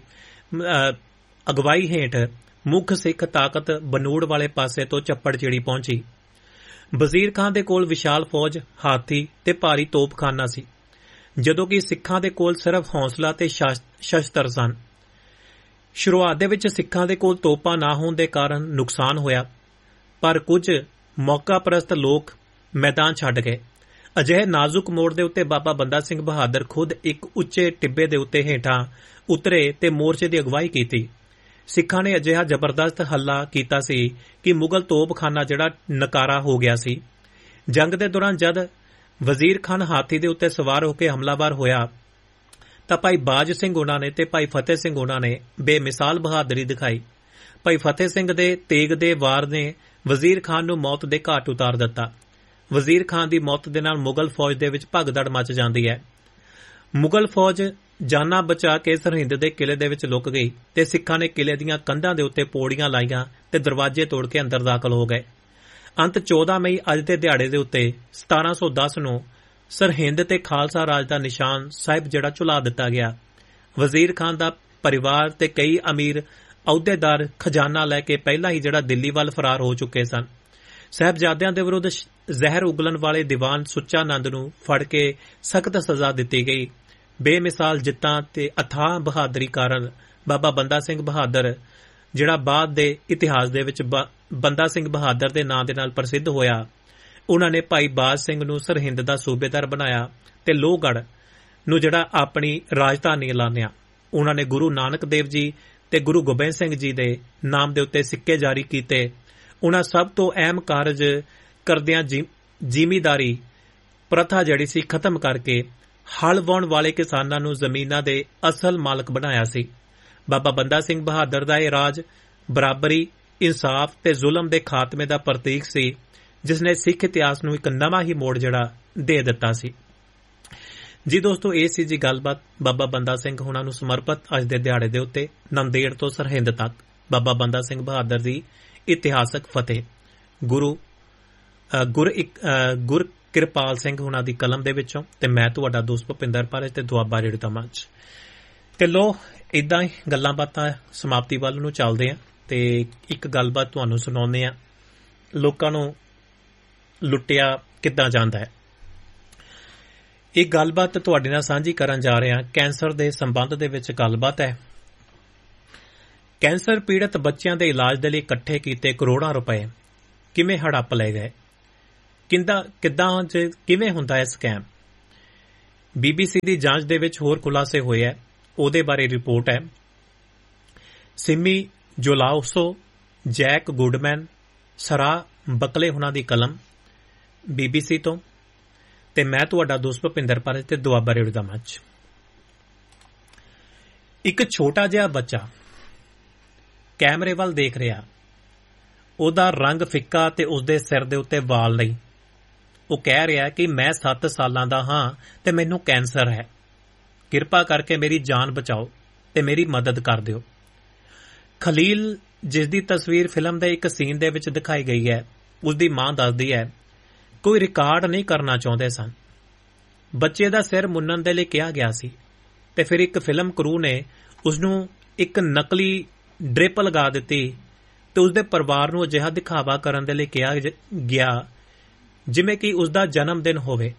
ਅਗਵਾਈ ਹੇਠ ਮੁੱਖ ਸਿੱਖ ਤਾਕਤ ਬਨੂੜ ਵਾਲੇ ਪਾਸੇ ਤੋਂ ਚੱਪੜ ਚਿੜੀ ਪਹੁੰਚੀ। ਵਜ਼ੀਰ ਖਾਨ ਦੇ ਕੋਲ ਵਿਸ਼ਾਲ ਫੌਜ, ਹਾਥੀ ਤੇ ਭਾਰੀ ਤੋਪਖਾਨਾ ਸੀ, ਜਦੋਂ ਕਿ ਸਿੱਖਾਂ ਦੇ ਕੋਲ ਸਿਰਫ ਹੌਸਲਾ ਤੇ ਸ਼ਸਤਰ ਸਨ। ਸ਼ੁਰੂਆਤ ਦੇ ਵਿੱਚ ਸਿੱਖਾਂ ਦੇ ਕੋਲ ਤੋਪਾਂ ਨਾ ਹੋਣ ਦੇ ਕਾਰਨ ਨੁਕਸਾਨ ਹੋਇਆ, ਪਰ ਕੁਝ ਮੌਕਾ ਪ੍ਰਸਤ ਲੋਕ ਮੈਦਾਨ ਛੱਡ ਗਏ। ਅਜਿਹੇ ਨਾਜ਼ੁਕ ਮੋੜ ਦੇ ਉੱਤੇ ਬਾਬਾ ਬੰਦਾ ਸਿੰਘ ਬਹਾਦਰ ਖੁਦ ਇੱਕ ਉੱਚੇ ਟਿੱਬੇ ਦੇ ਉੱਤੇ ਹੇਠਾਂ ਉਤਰੇ ਤੇ ਮੋਰਚੇ ਦੀ ਅਗਵਾਈ ਕੀਤੀ। ਸਿੱਖਾਂ ਨੇ ਅਜਿਹਾ ਜ਼ਬਰਦਸਤ ਹੱਲਾ ਕੀਤਾ ਸੀ ਕਿ ਮੁਗਲ ਤੋਪਖਾਨਾ ਜਿਹੜਾ ਨਕਾਰਾ ਹੋ ਗਿਆ ਸੀ। ਜੰਗ ਦੇ ਦੌਰਾਨ ਜਦ ਵਜ਼ੀਰ ਖਾਨ ਹਾਥੀ ਦੇ ਉੱਤੇ ਸਵਾਰ ਹੋ ਕੇ ਹਮਲਾਵਰ ਹੋਇਆ ਤਾਂ ਭਾਈ ਬਾਜ ਸਿੰਘ ਉਹਨਾਂ ਨੇ ਤੇ ਭਾਈ ਫਤਿਹ ਸਿੰਘ ਉਹਨਾਂ ਨੇ ਬੇਮਿਸਾਲ ਬਹਾਦਰੀ ਦਿਖਾਈ। ਭਾਈ ਫਤਿਹ ਸਿੰਘ ਦੇ ਤੇਗ ਦੇ ਵਾਰ ਨੇ ਵਜ਼ੀਰ ਖਾਨ ਨੂੰ ਮੌਤ ਦੇ ਘਾਟ ਉਤਾਰ ਦਿੱਤਾ। ਵਜ਼ੀਰ ਖਾਨ ਦੀ ਮੌਤ ਦੇ ਨਾਲ ਮੁਗਲ ਫੌਜ ਦੇ ਵਿੱਚ ਭਗਦੜ ਮਚ ਜਾਂਦੀ ਹੈ। ਮੁਗਲ ਫੌਜ ਜਾਨਾਂ ਬਚਾ ਕੇ ਸਰਹਿੰਦ ਦੇ ਕਿਲੇ ਦੇ ਵਿੱਚ ਲੁਕ ਗਈ ਤੇ ਸਿੱਖਾਂ ਨੇ ਕਿਲੇ ਦੀਆਂ ਕੰਧਾਂ ਦੇ ਉੱਤੇ ਪੌੜੀਆਂ ਲਾਈਆਂ ਤੇ ਦਰਵਾਜ਼ੇ ਤੋੜ ਕੇ ਅੰਦਰ ਦਾਖਲ ਹੋ ਗਏ। ਅੰਤ ਚੌਦਾਂ ਮਈ ਅੱਜ ਦੇ ਦਿਹਾੜੇ ਦੇ ਉੱਤੇ ਸਤਾਰਾਂ ਸੌ ਦਸ ਨੂੰ ਸਰਹਿੰਦ ਤੇ ਖਾਲਸਾ ਰਾਜ ਦਾ ਨਿਸ਼ਾਨ ਸਾਹਿਬ ਜਿਹੜਾ ਝੁਲਾ ਦਿੱਤਾ ਗਿਆ। ਵਜ਼ੀਰ ਖਾਨ ਦਾ ਪਰਿਵਾਰ ਤੇ ਕਈ ਅਮੀਰ ਅਹੁਦੇਦਾਰ ਖਜ਼ਾਨਾ ਲੈ ਕੇ ਪਹਿਲਾਂ ਹੀ ਜਿਹੜਾ ਦਿੱਲੀ ਵੱਲ ਫਰਾਰ ਹੋ ਚੁੱਕੇ ਸਨ। ਸਾਹਿਬਜ਼ਾਦਿਆਂ ਦੇ ਵਿਰੁੱਧ ਜ਼ਹਿਰ ਉਗਲਣ ਵਾਲੇ ਦੀਵਾਨ ਸੁੱਚਾ ਨੰਦ ਨੂੰ ਫੜ ਕੇ ਸਖਤ ਸਜ਼ਾ ਦਿੱਤੀ ਗਈ। ਬੇਮਿਸਾਲ ਜਿੱਤਾਂ ਤੇ ਅਥਾਹ ਬਹਾਦਰੀ ਕਾਰਨ ਬਾਬਾ ਬੰਦਾ ਸਿੰਘ ਬਹਾਦਰ, ਜਿਹੜਾ ਬਾਅਦ ਦੇ ਇਤਿਹਾਸ ਦੇ ਵਿੱਚ ਬੰਦਾ ਸਿੰਘ ਬਹਾਦਰ ਦੇ ਨਾਂ ਦੇ ਨਾਲ ਪ੍ਰਸਿੱਧ ਹੋਇਆ, ਉਹਨਾਂ ਨੇ ਭਾਈ ਬਾਜ ਸਿੰਘ ਨੂੰ ਸਰਹਿੰਦ ਦਾ ਸੂਬੇਦਾਰ ਬਣਾਇਆ ਤੇ ਲੋਹਗੜ੍ਹ ਨੂੰ ਜਿਹੜਾ ਆਪਣੀ ਰਾਜਧਾਨੀ ਐਲਾਨਿਆ। ਉਹਨਾਂ ਨੇ ਗੁਰੂ ਨਾਨਕ ਦੇਵ ਜੀ ਤੇ ਗੁਰੂ ਗੋਬਿੰਦ ਸਿੰਘ ਜੀ ਦੇ ਨਾਮ ਦੇ ਉੱਤੇ ਸਿੱਕੇ ਜਾਰੀ ਕੀਤੇ। ਉਹਨਾਂ ਸਭ ਤੋਂ ਅਹਿਮ ਕਾਰਜ ਕਰਦਿਆਂ ਜ਼ਿਮੀਂਦਾਰੀ ਪ੍ਰਥਾ ਜਿਹੜੀ ਸੀ ਖਤਮ ਕਰਕੇ ਹਲ ਵਾਹੁਣ ਵਾਲੇ ਕਿਸਾਨਾਂ ਨੂੰ ਜ਼ਮੀਨਾਂ ਦੇ ਅਸਲ ਮਾਲਕ ਬਣਾਇਆ ਸੀ। ਬਾਬਾ ਬੰਦਾ ਸਿੰਘ ਬਹਾਦਰ ਦਾ ਇਹ ਰਾਜ ਬਰਾਬਰੀ, ਇਨਸਾਫ ਤੇ ਜ਼ੁਲਮ ਦੇ ਖਾਤਮੇ ਦਾ ਪ੍ਰਤੀਕ ਸੀ, ਜਿਸ ਨੇ ਸਿੱਖ ਇਤਿਹਾਸ ਨੂੰ ਇੱਕ ਨਵਾਂ ਹੀ ਮੋੜ ਜਿਹੜਾ ਦੇ ਦਿੱਤਾ ਸੀ। ਜੀ ਦੋਸਤੋ, ਇਹ ਸੀ ਜੀ ਗੱਲਬਾਤ ਬਾਬਾ ਬੰਦਾ ਸਿੰਘ ਹੁਣਾਂ ਨੂੰ ਸਮਰਪਿਤ ਅੱਜ ਦੇ ਦਿਹਾੜੇ ਦੇ ਉੱਤੇ ਨੰਦੇੜ ਤੋਂ ਸਰਹਿੰਦ ਤੱਕ ਬਾਬਾ ਬੰਦਾ ਸਿੰਘ ਬਹਾਦਰ ਦੀ ਇਤਿਹਾਸਕ ਫਤਿਹ ਗੁਰੂ ਗੁਰ ਗੁਰ ਕਿਰਪਾਲ ਸਿੰਘ ਹੁਣਾਂ ਦੀ ਕਲਮ ਦੇ ਵਿੱਚੋਂ, ਤੇ ਮੈਂ ਤੁਹਾਡਾ ਦੋਸਤ ਭੁਪਿੰਦਰ ਪਾਰੇ ਤੇ ਦੁਆਬਾ ਰੇਡੀਓ ਦਾ ਮੰਚ। ਤੇ ਲੋ ਇਦਾਂ ਹੀ ਗੱਲਾਂ ਬਾਤਾਂ ਸਮਾਪਤੀ ਵੱਲ ਨੂੰ ਚੱਲਦੇ ਆ ਤੇ ਇੱਕ ਗੱਲਬਾਤ ਤੁਹਾਨੂੰ ਸੁਣਾਉਂਦੇ ਆ, ਲੋਕਾਂ ਨੂੰ ਲੁੱਟਿਆ ਕਿੱਦਾਂ ਜਾਂਦਾ ਹੈ। ਇਹ ਗੱਲਬਾਤ ਤੁਹਾਡੇ ਨਾਲ ਸਾਂਝੀ ਕਰਨ ਜਾ ਰਹੇ ਹਾਂ। ਕੈਂਸਰ ਦੇ ਸੰਬੰਧ ਦੇ ਵਿੱਚ ਗੱਲਬਾਤ ਹੈ। ਕੈਂਸਰ ਪੀੜਤ ਬੱਚਿਆਂ ਦੇ ਇਲਾਜ ਦੇ ਲਈ ਇਕੱਠੇ ਕੀਤੇ ਕਰੋੜਾਂ ਰੁਪਏ ਕਿਵੇਂ ਹੜੱਪ ਲਏ ਗਏ? ਕਿੰਦਾ ਕਿੱਦਾਂ ਕਿਵੇਂ ਹੁੰਦਾ ਹੈ ਸਕੈਮ? ਬੀਬੀਸੀ ਦੀ ਜਾਂਚ ਦੇ ਵਿੱਚ ਹੋਰ ਖੁਲਾਸੇ ਹੋਏ ਹੈ, ਉਹਦੇ ਬਾਰੇ ਰਿਪੋਰਟ ਹੈ। ਸਿਮੀ ਜੋਲਾਉਸੋ, ਜੈਕ ਗੁੱਡਮੈਨ, ਸਰਾ ਬਕਲੇ ਹੁਣਾਂ ਦੀ ਕਲਮ, ਬੀਬੀਸੀ ਤੋਂ। ਤੇ ਮੈਂ ਤੁਹਾਡਾ ਦੋਸਤ ਭੁਪਿੰਦਰ ਪਾਰਜ ਤੇ ਦੁਆਬਾ ਰੇਡੀਓ ਦਾ ਮੰਚ। ਇੱਕ ਛੋਟਾ ਜਿਹਾ ਬੱਚਾ ਕੈਮਰੇ ਵੱਲ ਦੇਖ ਰਿਹਾ, ਉਹਦਾ ਰੰਗ ਫਿੱਕਾ ਤੇ ਉਸਦੇ ਸਿਰ ਦੇ ਉੱਤੇ ਵਾਲ ਨਹੀਂ। ਉਹ ਕਹਿ ਰਿਹਾ ਕਿ ਮੈਂ ਸੱਤ ਸਾਲਾਂ ਦਾ ਹਾਂ ਤੇ ਮੈਨੂੰ ਕੈਂਸਰ ਹੈ, ਕਿਰਪਾ ਕਰਕੇ ਮੇਰੀ ਜਾਨ ਬਚਾਓ ਤੇ ਮੇਰੀ ਮਦਦ ਕਰ ਦਿਓ। ਖਲੀਲ, ਜਿਸ ਦੀ ਤਸਵੀਰ ਫਿਲਮ ਦੇ ਇੱਕ ਸੀਨ ਦੇ ਵਿੱਚ ਦਿਖਾਈ ਗਈ ਹੈ, ਉਸਦੀ ਮਾਂ ਦੱਸਦੀ ਹੈ ਕੋਈ ਰਿਕਾਰਡ ਨਹੀਂ ਕਰਨਾ ਚਾਹੁੰਦੇ ਸਨ। ਬੱਚੇ ਦਾ ਸਿਰ ਮੁੰਨਣ ਦੇ ਲਈ ਕਿਹਾ ਗਿਆ ਸੀ ਤੇ ਫਿਰ ਇੱਕ ਫਿਲਮ ਕਰੂ ਨੇ ਉਸਨੂੰ ਇੱਕ ਨਕਲੀ ਡ੍ਰਿਪ ਲਗਾ ਦਿੱਤੀ ਤੇ ਉਸਦੇ ਪਰਿਵਾਰ ਨੂੰ ਅਜਿਹਾ ਦਿਖਾਵਾ ਕਰਨ ਦੇ ਲਈ ਕਿਹਾ ਗਿਆ ਜਿਵੇਂ ਕਿ ਉਸਦਾ ਜਨਮ ਦਿਨ ਹੋਵੇ।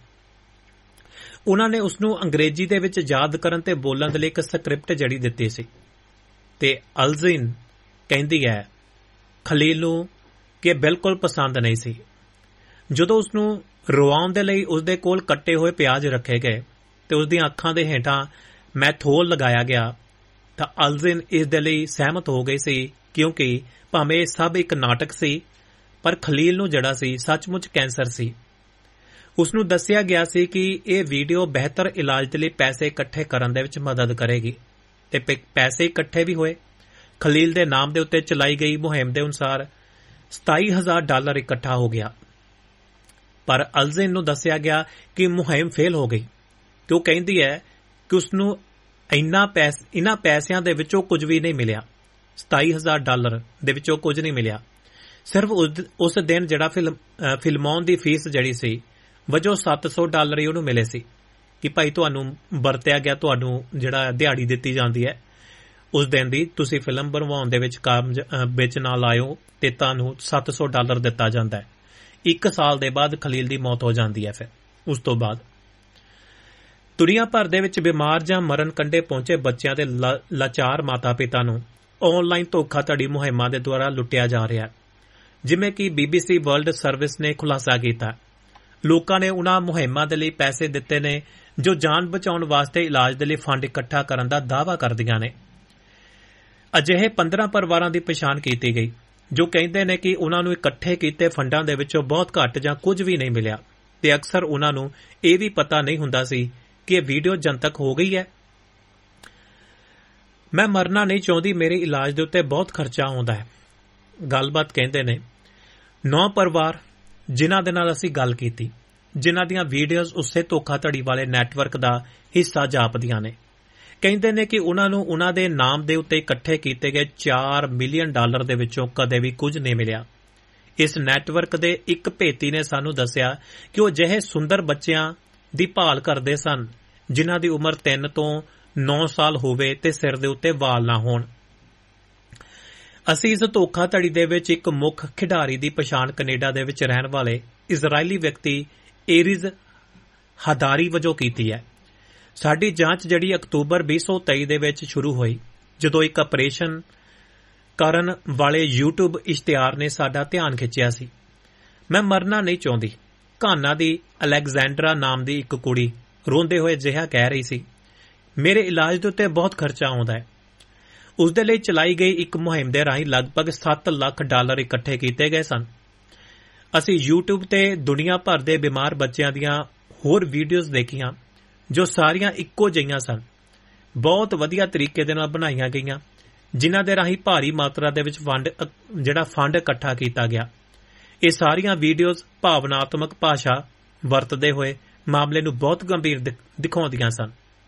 ਉਹਨਾਂ ਨੇ ਉਸਨੂੰ ਅੰਗਰੇਜ਼ੀ ਦੇ ਵਿੱਚ ਯਾਦ ਕਰਨ ਤੇ ਬੋਲਣ ਦੇ ਲਈ ਇੱਕ ਸਕ੍ਰਿਪਟ ਜੜੀ ਦਿੱਤੀ ਸੀ ਤੇ ਅਲਜ਼ਿਨ ਕਹਿੰਦੀ ਹੈ ਖਲੀਲ ਨੂੰ ਕਿ ਬਿਲਕੁਲ ਪਸੰਦ ਨਹੀਂ ਸੀ। ਜਦੋਂ ਉਸਨੂੰ ਰਵਾਉਣ ਦੇ ਲਈ ਉਸਦੇ ਕੋਲ ਕੱਟੇ ਹੋਏ ਪਿਆਜ਼ ਰੱਖੇ ਗਏ ਤੇ ਉਸਦੀਆਂ ਅੱਖਾਂ ਦੇ ਹੇਠਾਂ ਮੈਥੋਲ ਲਗਾਇਆ ਗਿਆ ਤਾਂ ਅਲਜ਼ਿਨ ਇਸ ਦੇ ਲਈ ਸਹਿਮਤ ਹੋ ਗਈ ਸੀ, ਕਿਉਂਕਿ ਭਾਵੇਂ ਇਹ ਸਭ ਇੱਕ ਨਾਟਕ ਸੀ ਪਰ ਖਲੀਲ ਨੂੰ ਜਿਹੜਾ ਸੀ ਸੱਚਮੁੱਚ ਕੈਂਸਰ ਸੀ। ਉਸਨੂੰ ਦੱਸਿਆ ਗਿਆ ਸੀ ਕਿ ਇਹ ਵੀਡੀਓ ਬਿਹਤਰ ਇਲਾਜ ਦੇ ਲਈ ਪੈਸੇ ਇਕੱਠੇ ਕਰਨ ਦੇ ਵਿੱਚ ਮਦਦ ਕਰੇਗੀ ਤੇ ਪੈਸੇ ਇਕੱਠੇ ਵੀ ਹੋਏ। ਖਲੀਲ ਦੇ ਨਾਮ ਦੇ ਉੱਤੇ ਚਲਾਈ ਗਈ ਮੁਹਿੰਮ ਦੇ ਅਨੁਸਾਰ ਸਤਾਈ ਹਜ਼ਾਰ ਡਾਲਰ ਇਕੱਠਾ ਹੋ ਗਿਆ, ਪਰ ਅਲਜ਼ਿਨ ਨੂੰ ਦੱਸਿਆ ਗਿਆ ਕਿ ਮੁਹਿੰਮ ਫੇਲ ਹੋ ਗਈ ਤੇ ਉਹ ਕਹਿੰਦੀ ਹੈ ਕਿ ਉਸਨੂੰ ਇੰਨਾ ਪੈਸ ਇਨ੍ਹਾਂ ਪੈਸਿਆਂ ਦੇ ਵਿੱਚੋਂ ਕੁਝ ਵੀ ਨਹੀਂ ਮਿਲਿਆ। ਸਤਾਈ ਹਜ਼ਾਰ ਡਾਲਰ ਦੇ ਵਿੱਚੋਂ ਕੁਝ ਨਹੀਂ ਮਿਲਿਆ। ਸਿਰਫ ਉਸ ਦਿਨ ਜਿਹੜਾ ਫਿਲਮ ਫਿਲਮਾਉਣ ਦੀ ਫੀਸ ਜਿਹੜੀ ਸੀ ਵਜੋਂ ਸੱਤ ਸੌ ਡਾਲਰ ਹੀ ਉਹਨੂੰ ਮਿਲੇ ਸੀ ਕਿ ਭਾਈ ਤੁਹਾਨੂੰ ਵਰਤਿਆ ਗਿਆ, ਤੁਹਾਨੂੰ ਜਿਹੜਾ ਦਿਹਾੜੀ ਦਿੱਤੀ ਜਾਂਦੀ ਹੈ ਉਸ ਦਿਨ ਦੀ, ਤੁਸੀਂ ਫਿਲਮ ਬਣਵਾਉਣ ਦੇ ਵਿੱਚ ਕੰਮ ਵਿੱਚ ਨਾ ਲਾਇਓ ਤੇ ਤੁਹਾਨੂੰ ਸੱਤ ਸੌ ਡਾਲਰ ਦਿੱਤਾ ਜਾਂਦਾ ਹੈ। ਇੱਕ ਸਾਲ ਦੇ ਬਾਅਦ ਖਲੀਲ ਦੀ ਮੌਤ ਹੋ ਜਾਂਦੀ ਹੈ। ਫਿਰ ਉਸ ਤੋਂ ਬਾਅਦ ਦੁਨੀਆ ਭਰ ਦੇ ਵਿੱਚ ਬਿਮਾਰ ਜਾਂ ਮਰਨ ਕੰਢੇ ਪਹੁੰਚੇ ਬੱਚਿਆਂ ਦੇ ਲਾਚਾਰ ਮਾਤਾ ਪਿਤਾ ਨੂੰ ਆਨਲਾਈਨ ਧੋਖਾਧੜੀ ਮੁਹਿੰਮਾਂ ਦੇ ਦੁਆਰਾ ਲੁੱਟਿਆ ਜਾ ਰਿਹਾ, ਜਿਵੇਂ ਕਿ ਬੀਬੀਸੀ ਵਰਲਡ ਸਰਵਿਸ ਨੇ ਖੁਲਾਸਾ ਕੀਤਾ। ਲੋਕਾਂ ਨੇ ਉਨ੍ਹਾਂ ਮੁਹਿੰਮਾਂ ਦੇ ਲਈ ਪੈਸੇ ਦਿੱਤੇ ਨੇ ਜੋ ਜਾਨ ਬਚਾਉਣ ਵਾਸਤੇ ਇਲਾਜ ਦੇ ਲਈ ਫੰਡ ਇਕੱਠਾ ਕਰਨ ਦਾ ਦਾਅਵਾ ਕਰਦੀਆਂ ਨੇ। ਅਜਿਹੇ ਪੰਦਰਾਂ ਪਰਿਵਾਰਾਂ ਦੀ ਪਛਾਣ ਕੀਤੀ ਗਈ ਜੋ ਕਹਿੰਦੇ ਨੇ ਕਿ ਉਨ੍ਹਾਂ ਨੂੰ ਇਕੱਠੇ ਕੀਤੇ ਫੰਡਾਂ ਦੇ ਵਿੱਚੋਂ ਬਹੁਤ ਘੱਟ ਜਾਂ ਕੁਝ ਵੀ ਨਹੀਂ ਮਿਲਿਆ ਤੇ ਅਕਸਰ ਉਨ੍ਹਾਂ ਨੂੰ ਇਹ ਵੀ ਪਤਾ ਨਹੀਂ ਹੁੰਦਾ ਸੀ ਕਿ ਇਹ ਵੀਡੀਓ ਜਨਤਕ ਹੋ ਗਈ ਹੈ। ਮੈਂ ਮਰਨਾ ਨਹੀਂ ਚਾਹੁੰਦੀ, ਮੇਰੇ ਇਲਾਜ ਦੇ ਉੱਤੇ ਬਹੁਤ ਖਰਚਾ ਆਉਂਦਾ ਹੈ। ਗੱਲਬਾਤ ਕਹਿੰਦੇ ਨੇ ਨੌ ਪਰਿਵਾਰ ਜਿਨ੍ਹਾਂ ਦੇ ਨਾਲ ਅਸੀਂ ਗੱਲ ਕੀਤੀ, ਜਿਨ੍ਹਾਂ ਦੀਆਂ ਵੀਡੀਓਜ਼ ਉਸੇ ਧੋਖਾਧੜੀ ਵਾਲੇ ਨੈਟਵਰਕ ਦਾ ਹਿੱਸਾ ਜਾਪਦੀਆਂ ਨੇ, ਕਹਿੰਦੇ ਨੇ ਕਿ ਉਨ੍ਹਾਂ ਨੂੰ ਉਨ੍ਹਾਂ ਦੇ ਨਾਮ ਦੇ ਉੱਤੇ ਇਕੱਠੇ ਕੀਤੇ ਗਏ ਚਾਰ ਮਿਲੀਅਨ ਡਾਲਰ ਦੇ ਵਿੱਚੋਂ ਕਦੇ ਵੀ ਕੁਝ ਨਹੀਂ ਮਿਲਿਆ। ਇਸ ਨੈਟਵਰਕ ਦੇ ਇੱਕ ਭੇਤੀ ਨੇ ਸਾਨੂੰ ਦੱਸਿਆ ਕਿ ਉਹ ਅਜਿਹੇ ਸੁੰਦਰ ਬੱਚਿਆਂ ਦੀ ਭਾਲ ਕਰਦੇ ਸਨ ਜਿਨ੍ਹਾਂ ਦੀ ਉਮਰ ਤਿੰਨ ਤੋਂ ਨੌ ਸਾਲ ਹੋਵੇ ਤੇ ਸਿਰ ਦੇ ਉੱਤੇ ਵਾਲ ਨਾ ਹੋਣ। ਅਸੀਂ ਇਸ ਧੋਖਾਧੜੀ ਦੇ ਵਿੱਚ ਇੱਕ ਮੁੱਖ ਖਿਡਾਰੀ ਦੀ ਪਛਾਣ ਕੈਨੇਡਾ ਦੇ ਵਿੱਚ ਰਹਿਣ ਵਾਲੇ ਇਜ਼ਰਾਈਲੀ ਵਿਅਕਤੀ ਏਰਿਜ਼ ਹਦਾਰੀ ਵਜੋਂ ਕੀਤੀ ਹੈ। ਸਾਡੀ ਜਾਂਚ ਜਿਹੜੀ ਅਕਤੂਬਰ ਵੀਹ ਸੌ ਤੇਈ ਦੇ ਵਿੱਚ ਸ਼ੁਰੂ ਹੋਈ, ਜਦੋਂ ਇੱਕ ਆਪਰੇਸ਼ਨ ਕਰਨ ਵਾਲੇ YouTube ਇਸ਼ਤਿਹਾਰ ਨੇ ਸਾਡਾ ਧਿਆਨ ਖਿੱਚਿਆ ਸੀ। ਮੈਂ ਮਰਨਾ ਨਹੀਂ ਚਾਹੁੰਦੀ, ਘਾਨਾ ਦੀ ਅਲੈਗਜ਼ੈਂਡਰਾ ਨਾਮ ਦੀ ਇੱਕ ਕੁੜੀ ਰੋਂਦੇ ਹੋਏ ਅਜਿਹਾ ਕਹਿ ਰਹੀ ਸੀ, ਮੇਰੇ ਇਲਾਜ ਦੇ ਉੱਤੇ ਬਹੁਤ ਖਰਚਾ ਆਉਂਦਾ ਹੈ। ਉਸ ਦੇ ਲਈ ਚਲਾਈ ਗਈ ਇੱਕ ਮੁਹਿੰਮ ਦੇ ਰਾਹੀਂ ਲਗਭਗ ਸੱਤ ਲੱਖ ਡਾਲਰ ਇਕੱਠੇ ਕੀਤੇ ਗਏ ਸਨ। ਅਸੀਂ YouTube ਤੇ ਦੁਨੀਆ ਭਰ ਦੇ ਬਿਮਾਰ ਬੱਚਿਆਂ ਦੀਆਂ ਹੋਰ ਵੀਡੀਓਜ਼ ਦੇਖੀਆਂ ਜੋ ਸਾਰੀਆਂ ਇੱਕੋ ਜਿਹੀਆਂ ਸਨ, ਬਹੁਤ ਵਧੀਆ ਤਰੀਕੇ ਦੇ ਨਾਲ ਬਣਾਈਆਂ ਗਈਆਂ, ਜਿਨ੍ਹਾਂ ਦੇ ਰਾਹੀਂ ਭਾਰੀ ਮਾਤਰਾ ਦੇ ਵਿੱਚ ਫੰਡ ਜਿਹੜਾ ਫੰਡ ਇਕੱਠਾ ਕੀਤਾ ਗਿਆ। ਇਹ ਸਾਰੀਆਂ ਵੀਡੀਓਜ਼ ਭਾਵਨਾਤਮਕ ਭਾਸ਼ਾ ਵਰਤਦੇ ਹੋਏ ਮਾਮਲੇ ਨੂੰ ਬਹੁਤ ਗੰਭੀਰ ਦਿਖਾਉਂਦੀਆਂ ਸਨ।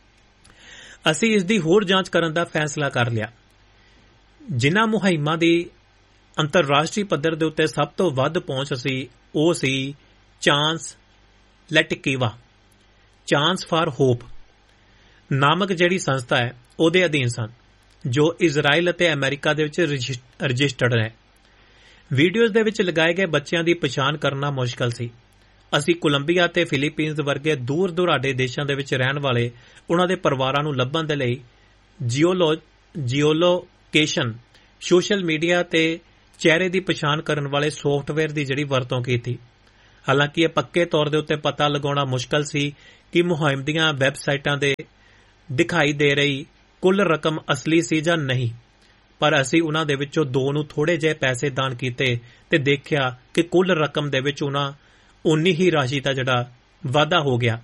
ਅਸੀਂ ਇਸ ਦੀ ਹੋਰ ਜਾਂਚ ਕਰਨ ਦਾ ਫੈਸਲਾ ਕਰ ਲਿਆ। ਜਿਨ੍ਹਾਂ ਮੁਹਿੰਮਾਂ ਦੀ ਅੰਤਰਰਾਸ਼ਟਰੀ ਪੱਧਰ ਦੇ ਉੱਤੇ ਸਭ ਤੋਂ ਵੱਧ ਪਹੁੰਚ ਸੀ ਉਹ ਸੀ ਚਾਂਸ ਲੈਟਿਕੀਵਾ, ਚਾਂਸ ਫਾਰ ਹੋਪ ਨਾਮਕ ਜਿਹੜੀ ਸੰਸਥਾ ਹੈ ਉਹਦੇ ਅਧੀਨ ਸਨ, ਜੋ ਇਜ਼ਰਾਈਲ ਅਤੇ ਅਮਰੀਕਾ ਦੇ ਵਿੱਚ ਰਜਿਸਟਰਡ ਹੈ। ਵੀਡੀਓਜ਼ ਦੇ ਵਿੱਚ ਲਗਾਏ ਗਏ ਬੱਚਿਆਂ ਦੀ ਪਛਾਣ ਕਰਨਾ ਮੁਸ਼ਕਲ ਸੀ। ਅਸੀਂ ਕੋਲੰਬੀਆ ਤੇ ਫਿਲੀਪੀਨਜ਼ ਵਰਗੇ ਦੂਰ ਦੁਰਾਡੇ ਦੇਸ਼ਾਂ ਦੇ ਵਿੱਚ ਰਹਿਣ ਵਾਲੇ ਉਹਨਾਂ ਦੇ ਪਰਿਵਾਰਾਂ ਨੂੰ ਲੱਭਣ ਦੇ ਲਈ ਜੀਓਲੋ ਜੀਓਲੋਕੇਸ਼ਨ ਸੋਸ਼ਲ ਮੀਡੀਆ ਤੇ ਚਿਹਰੇ ਦੀ ਪਛਾਣ ਕਰਨ ਵਾਲੇ ਸੌਫਟਵੇਅਰ ਦੀ ਜਿਹੜੀ ਵਰਤੋਂ ਕੀਤੀ। ਹਾਲਾਂਕਿ ਇਹ ਪੱਕੇ ਤੌਰ ਦੇ ਉੱਤੇ ਪਤਾ ਲਗਾਉਣਾ ਮੁਸ਼ਕਲ ਸੀ ਕਿ ਮੁਹਿੰਮ ਦੀਆਂ ਵੈਬਸਾਈਟਾਂ ਦੇ ਦਿਖਾਈ ਦੇ ਰਹੀ ਕੁੱਲ ਰਕਮ ਅਸਲੀ ਸੀ ਜਾਂ ਨਹੀਂ, ਪਰ ਅਸੀਂ ਉਹਨਾਂ ਦੇ ਵਿੱਚੋਂ ਦੋ ਨੂੰ ਥੋੜੇ ਜਿਹੇ ਪੈਸੇ ਦਾਨ ਕੀਤੇ ਤੇ ਦੇਖਿਆ ਕਿ ਕੁੱਲ ਰਕਮ ਦੇ ਵਿੱਚ ਉਹਨਾਂ ਉਨੀ ਹੀ ਰਾਸ਼ੀ ਦਾ ਜਿਹੜਾ ਵਾਧਾ ਹੋ ਗਿਆ।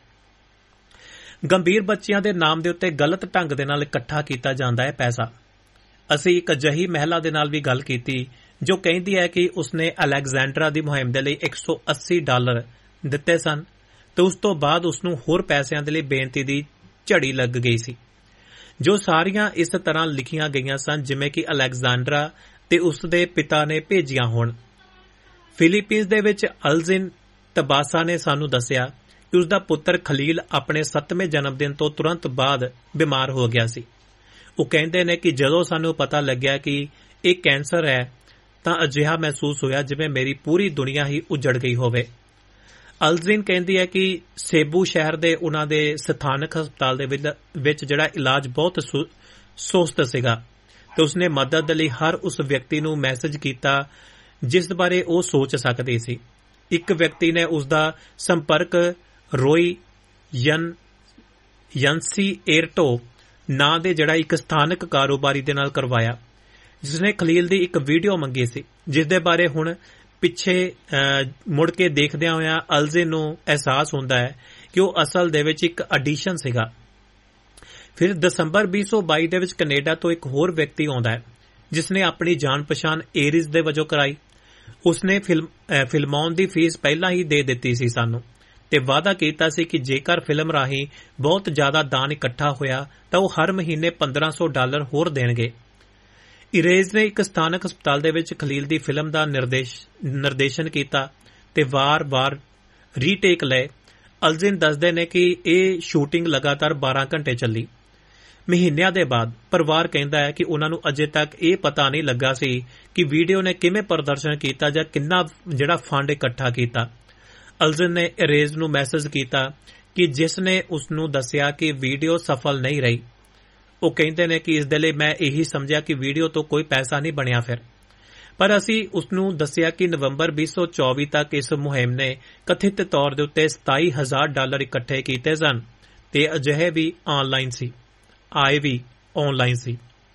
ਗੰਭੀਰ ਬੱਚਿਆਂ ਦੇ ਨਾਮ ਦੇ ਉੱਤੇ ਗਲਤ ਢੰਗ ਦੇ ਨਾਲ ਇਕੱਠਾ ਕੀਤਾ ਜਾਂਦਾ ਹੈ ਪੈਸਾ। ਅਸੀਂ ਇੱਕ ਅਜਿਹੀ ਮਹਿਲਾ ਦੇ ਨਾਲ ਵੀ ਗੱਲ ਕੀਤੀ ਜੋ ਕਹਿੰਦੀ ਹੈ ਕਿ ਉਸਨੇ ਅਲੈਗਜ਼ੈਂਡਰਾ ਦੀ ਮੁਹਿੰਮ ਦੇ ਲਈ ਇੱਕ ਸੌ ਅੱਸੀ ਡਾਲਰ ਦਿੱਤੇ ਸਨ ਤੇ ਉਸ ਤੋਂ ਬਾਅਦ ਉਸਨੂੰ ਹੋਰ ਪੈਸਿਆਂ ਦੇ ਲਈ ਬੇਨਤੀ ਦੀ ਝੜੀ ਲੱਗ ਗਈ ਸੀ, ਜੋ ਸਾਰੀਆਂ ਇਸ ਤਰ੍ਹਾਂ ਲਿਖੀਆਂ ਗਈਆਂ ਸਨ ਜਿਵੇਂ ਕਿ ਅਲੈਗਜ਼ੈਂਡਰਾ ਤੇ ਉਸ ਦੇ ਪਿਤਾ ਨੇ ਭੇਜੀਆਂ ਹੋਣ। ਫਿਲੀਪੀਨਜ਼ ਦੇ ਵਿੱਚ ਅਲਜ਼ਿਨ ਤਬਾਸਾ ਨੇ ਸਾਨੂੰ ਦੱਸਿਆ ਕਿ ਉਸ ਦਾ ਪੁੱਤਰ ਖਲੀਲ ਆਪਣੇ ਸੱਤਵੇਂ ਜਨਮ ਦਿਨ ਤੋਂ ਤੁਰੰਤ ਬਾਅਦ ਬਿਮਾਰ ਹੋ ਗਿਆ ਸੀ। ਉਹ ਕਹਿੰਦੇ ਨੇ ਕਿ ਜਦੋਂ ਸਾਨੂੰ ਪਤਾ ਲੱਗਿਆ ਕਿ ਇਹ ਕੈਂਸਰ ਹੈ ਤਾਂ ਅਜਿਹਾ ਮਹਿਸੂਸ ਹੋਇਆ ਜਿਵੇਂ ਮੇਰੀ ਪੂਰੀ ਦੁਨੀਆ ਹੀ ਉਜੜ ਗਈ ਹੋਵੇ। ਅਲਜ਼ਿਨ ਕਹਿੰਦੀ ਹੈ ਕਿ ਸੇਬੂ ਸ਼ਹਿਰ ਦੇ ਉਹਨਾਂ ਦੇ ਸਥਾਨਕ ਹਸਪਤਾਲ ਦੇ ਵਿੱਚ ਜਿਹੜਾ ਇਲਾਜ ਬਹੁਤ ਸੁਸਤ ਸੀਗਾ ਤੇ ਉਸਨੇ ਮਦਦ ਲਈ ਹਰ ਉਸ ਵਿਅਕਤੀ ਨੂੰ ਮੈਸੇਜ ਕੀਤਾ ਜਿਸ ਬਾਰੇ ਉਹ ਸੋਚ ਸਕਦੀ ਸੀ। ਇੱਕ ਵਿਅਕਤੀ ਨੇ ਉਸ ਦਾ ਸੰਪਰਕ ਰੋਈ ਯਨ ਯੰਸੀ ਏਰਟੋ ਨਾਂ ਦੇ ਜਿਹੜਾ ਇੱਕ ਸਥਾਨਕ ਕਾਰੋਬਾਰੀ ਦੇ ਨਾਲ ਕਰਵਾਇਆ, ਜਿਸਨੇ ਖਲੀਲ ਦੀ ਇੱਕ ਵੀਡੀਓ ਮੰਗੀ ਸੀ, ਜਿਸ ਦੇ ਬਾਰੇ ਹੁਣ ਪਿੱਛੇ ਮੁੜ ਕੇ ਦੇਖਦਿਆਂ ਹੋਇਆਂ ਅਲਜ਼ਿਨ ਨੂੰ ਅਹਿਸਾਸ ਹੁੰਦਾ ਹੈ ਕਿ ਉਹ ਅਸਲ ਦੇ ਵਿੱਚ ਇੱਕ ਆਡੀਸ਼ਨ ਸੀਗਾ। ਫਿਰ ਦਸੰਬਰ ਵੀਹ ਸੌ ਬਾਈ ਦੇ ਵਿੱਚ ਕੈਨੇਡਾ ਤੋਂ ਇੱਕ ਹੋਰ ਵਿਅਕਤੀ ਆਉਂਦਾ ਹੈ ਜਿਸਨੇ ਆਪਣੀ ਜਾਣ ਪਛਾਣ ਏਰਿਸ ਦੇ ਵਜੋਂ ਕਰਾਈ। ਉਸਨੇ ਫਿਲਮਾਉਣ ਦੀ ਫੀਸ ਪਹਿਲਾਂ ਹੀ ਦੇ ਦਿੱਤੀ ਸੀ ਸਾਨੂੰ ਤੇ ਵਾਅਦਾ ਕੀਤਾ ਸੀ ਕਿ ਜੇਕਰ ਫਿਲਮ ਰਾਹੀਂ ਬਹੁਤ ਜ਼ਿਆਦਾ ਦਾਨ ਇਕੱਠਾ ਹੋਇਆ ਤਾਂ ਉਹ ਹਰ ਮਹੀਨੇ ਪੰਦਰਾਂ ਸੌ ਡਾਲਰ ਹੋਰ ਦੇਣਗੇ। ਇਰੇਜ਼ ਨੇ ਇੱਕ ਸਥਾਨਕ ਹਸਪਤਾਲ ਦੇ ਵਿੱਚ ਖਲੀਲ ਦੀ ਫਿਲਮ ਦਾ ਨਿਰਦੇਸ਼ ਨਿਰਦੇਸ਼ਨ ਕੀਤਾ ਤੇ ਵਾਰ-ਵਾਰ ਰੀਟੇਕ ਲਏ। ਅਲਜ਼ਿਨ ਦੱਸਦੇ ਨੇ ਕਿ ਇਹ ਸ਼ੂਟਿੰਗ ਲਗਾਤਾਰ ਬਾਰਾਂ ਘੰਟੇ ਚੱਲੀ। ਮਹੀਨਿਆਂ ਦੇ ਬਾਅਦ ਪਰਿਵਾਰ ਕਹਿੰਦਾ ਹੈ ਕਿ ਉਹਨਾਂ ਨੂੰ ਅਜੇ ਤੱਕ ਇਹ ਪਤਾ ਨਹੀਂ ਲੱਗਾ ਸੀ ਕਿ ਵੀਡੀਓ ਨੇ ਕਿਵੇਂ ਪ੍ਰਦਰਸ਼ਨ ਕੀਤਾ ਜਾਂ ਕਿੰਨਾ ਜਿਹੜਾ ਫੰਡ ਇਕੱਠਾ ਕੀਤਾ। ਅਲਜ਼ਿਨ ਨੇ ਇਰੇਜ਼ ਨੂੰ ਮੈਸੇਜ ਕੀਤਾ ਕਿ ਜਿਸ ਨੇ ਉਸ ਨੂੰ ਦੱਸਿਆ ਕਿ ਵੀਡੀਓ ਸਫਲ ਨਹੀਂ ਰਹੀ। ਉਹ ਕਹਿੰਦੇ ਨੇ ਕਿ ਇਸ ਦੇ ਲਈ ਮੈਂ ਇਹੀ ਸਮਝਿਆ ਕਿ ਵੀਡੀਓ ਤੋਂ ਕੋਈ ਪੈਸਾ ਨਹੀਂ ਬਣਿਆ ਫਿਰ, ਪਰ ਅਸੀਂ ਉਸ ਨੂੰ ਦੱਸਿਆ ਕਿ ਨਵੰਬਰ ਵੀਹ ਸੌ ਚੌਵੀ ਤੱਕ ਇਸ ਮੁਹਿੰਮ ਨੇ ਕਥਿਤ ਤੌਰ ਦੇ ਉੱਤੇ ਸਤਾਈ ਹਜ਼ਾਰ ਡਾਲਰ ਇਕੱਠੇ ਕੀਤੇ ਸਨ ਤੇ ਅਜਿਹੇ ਵੀ ਆਨਲਾਈਨ ਸੀ ਆਏ ਵੀ ਆਨਲਾਈਨ ਸੀ।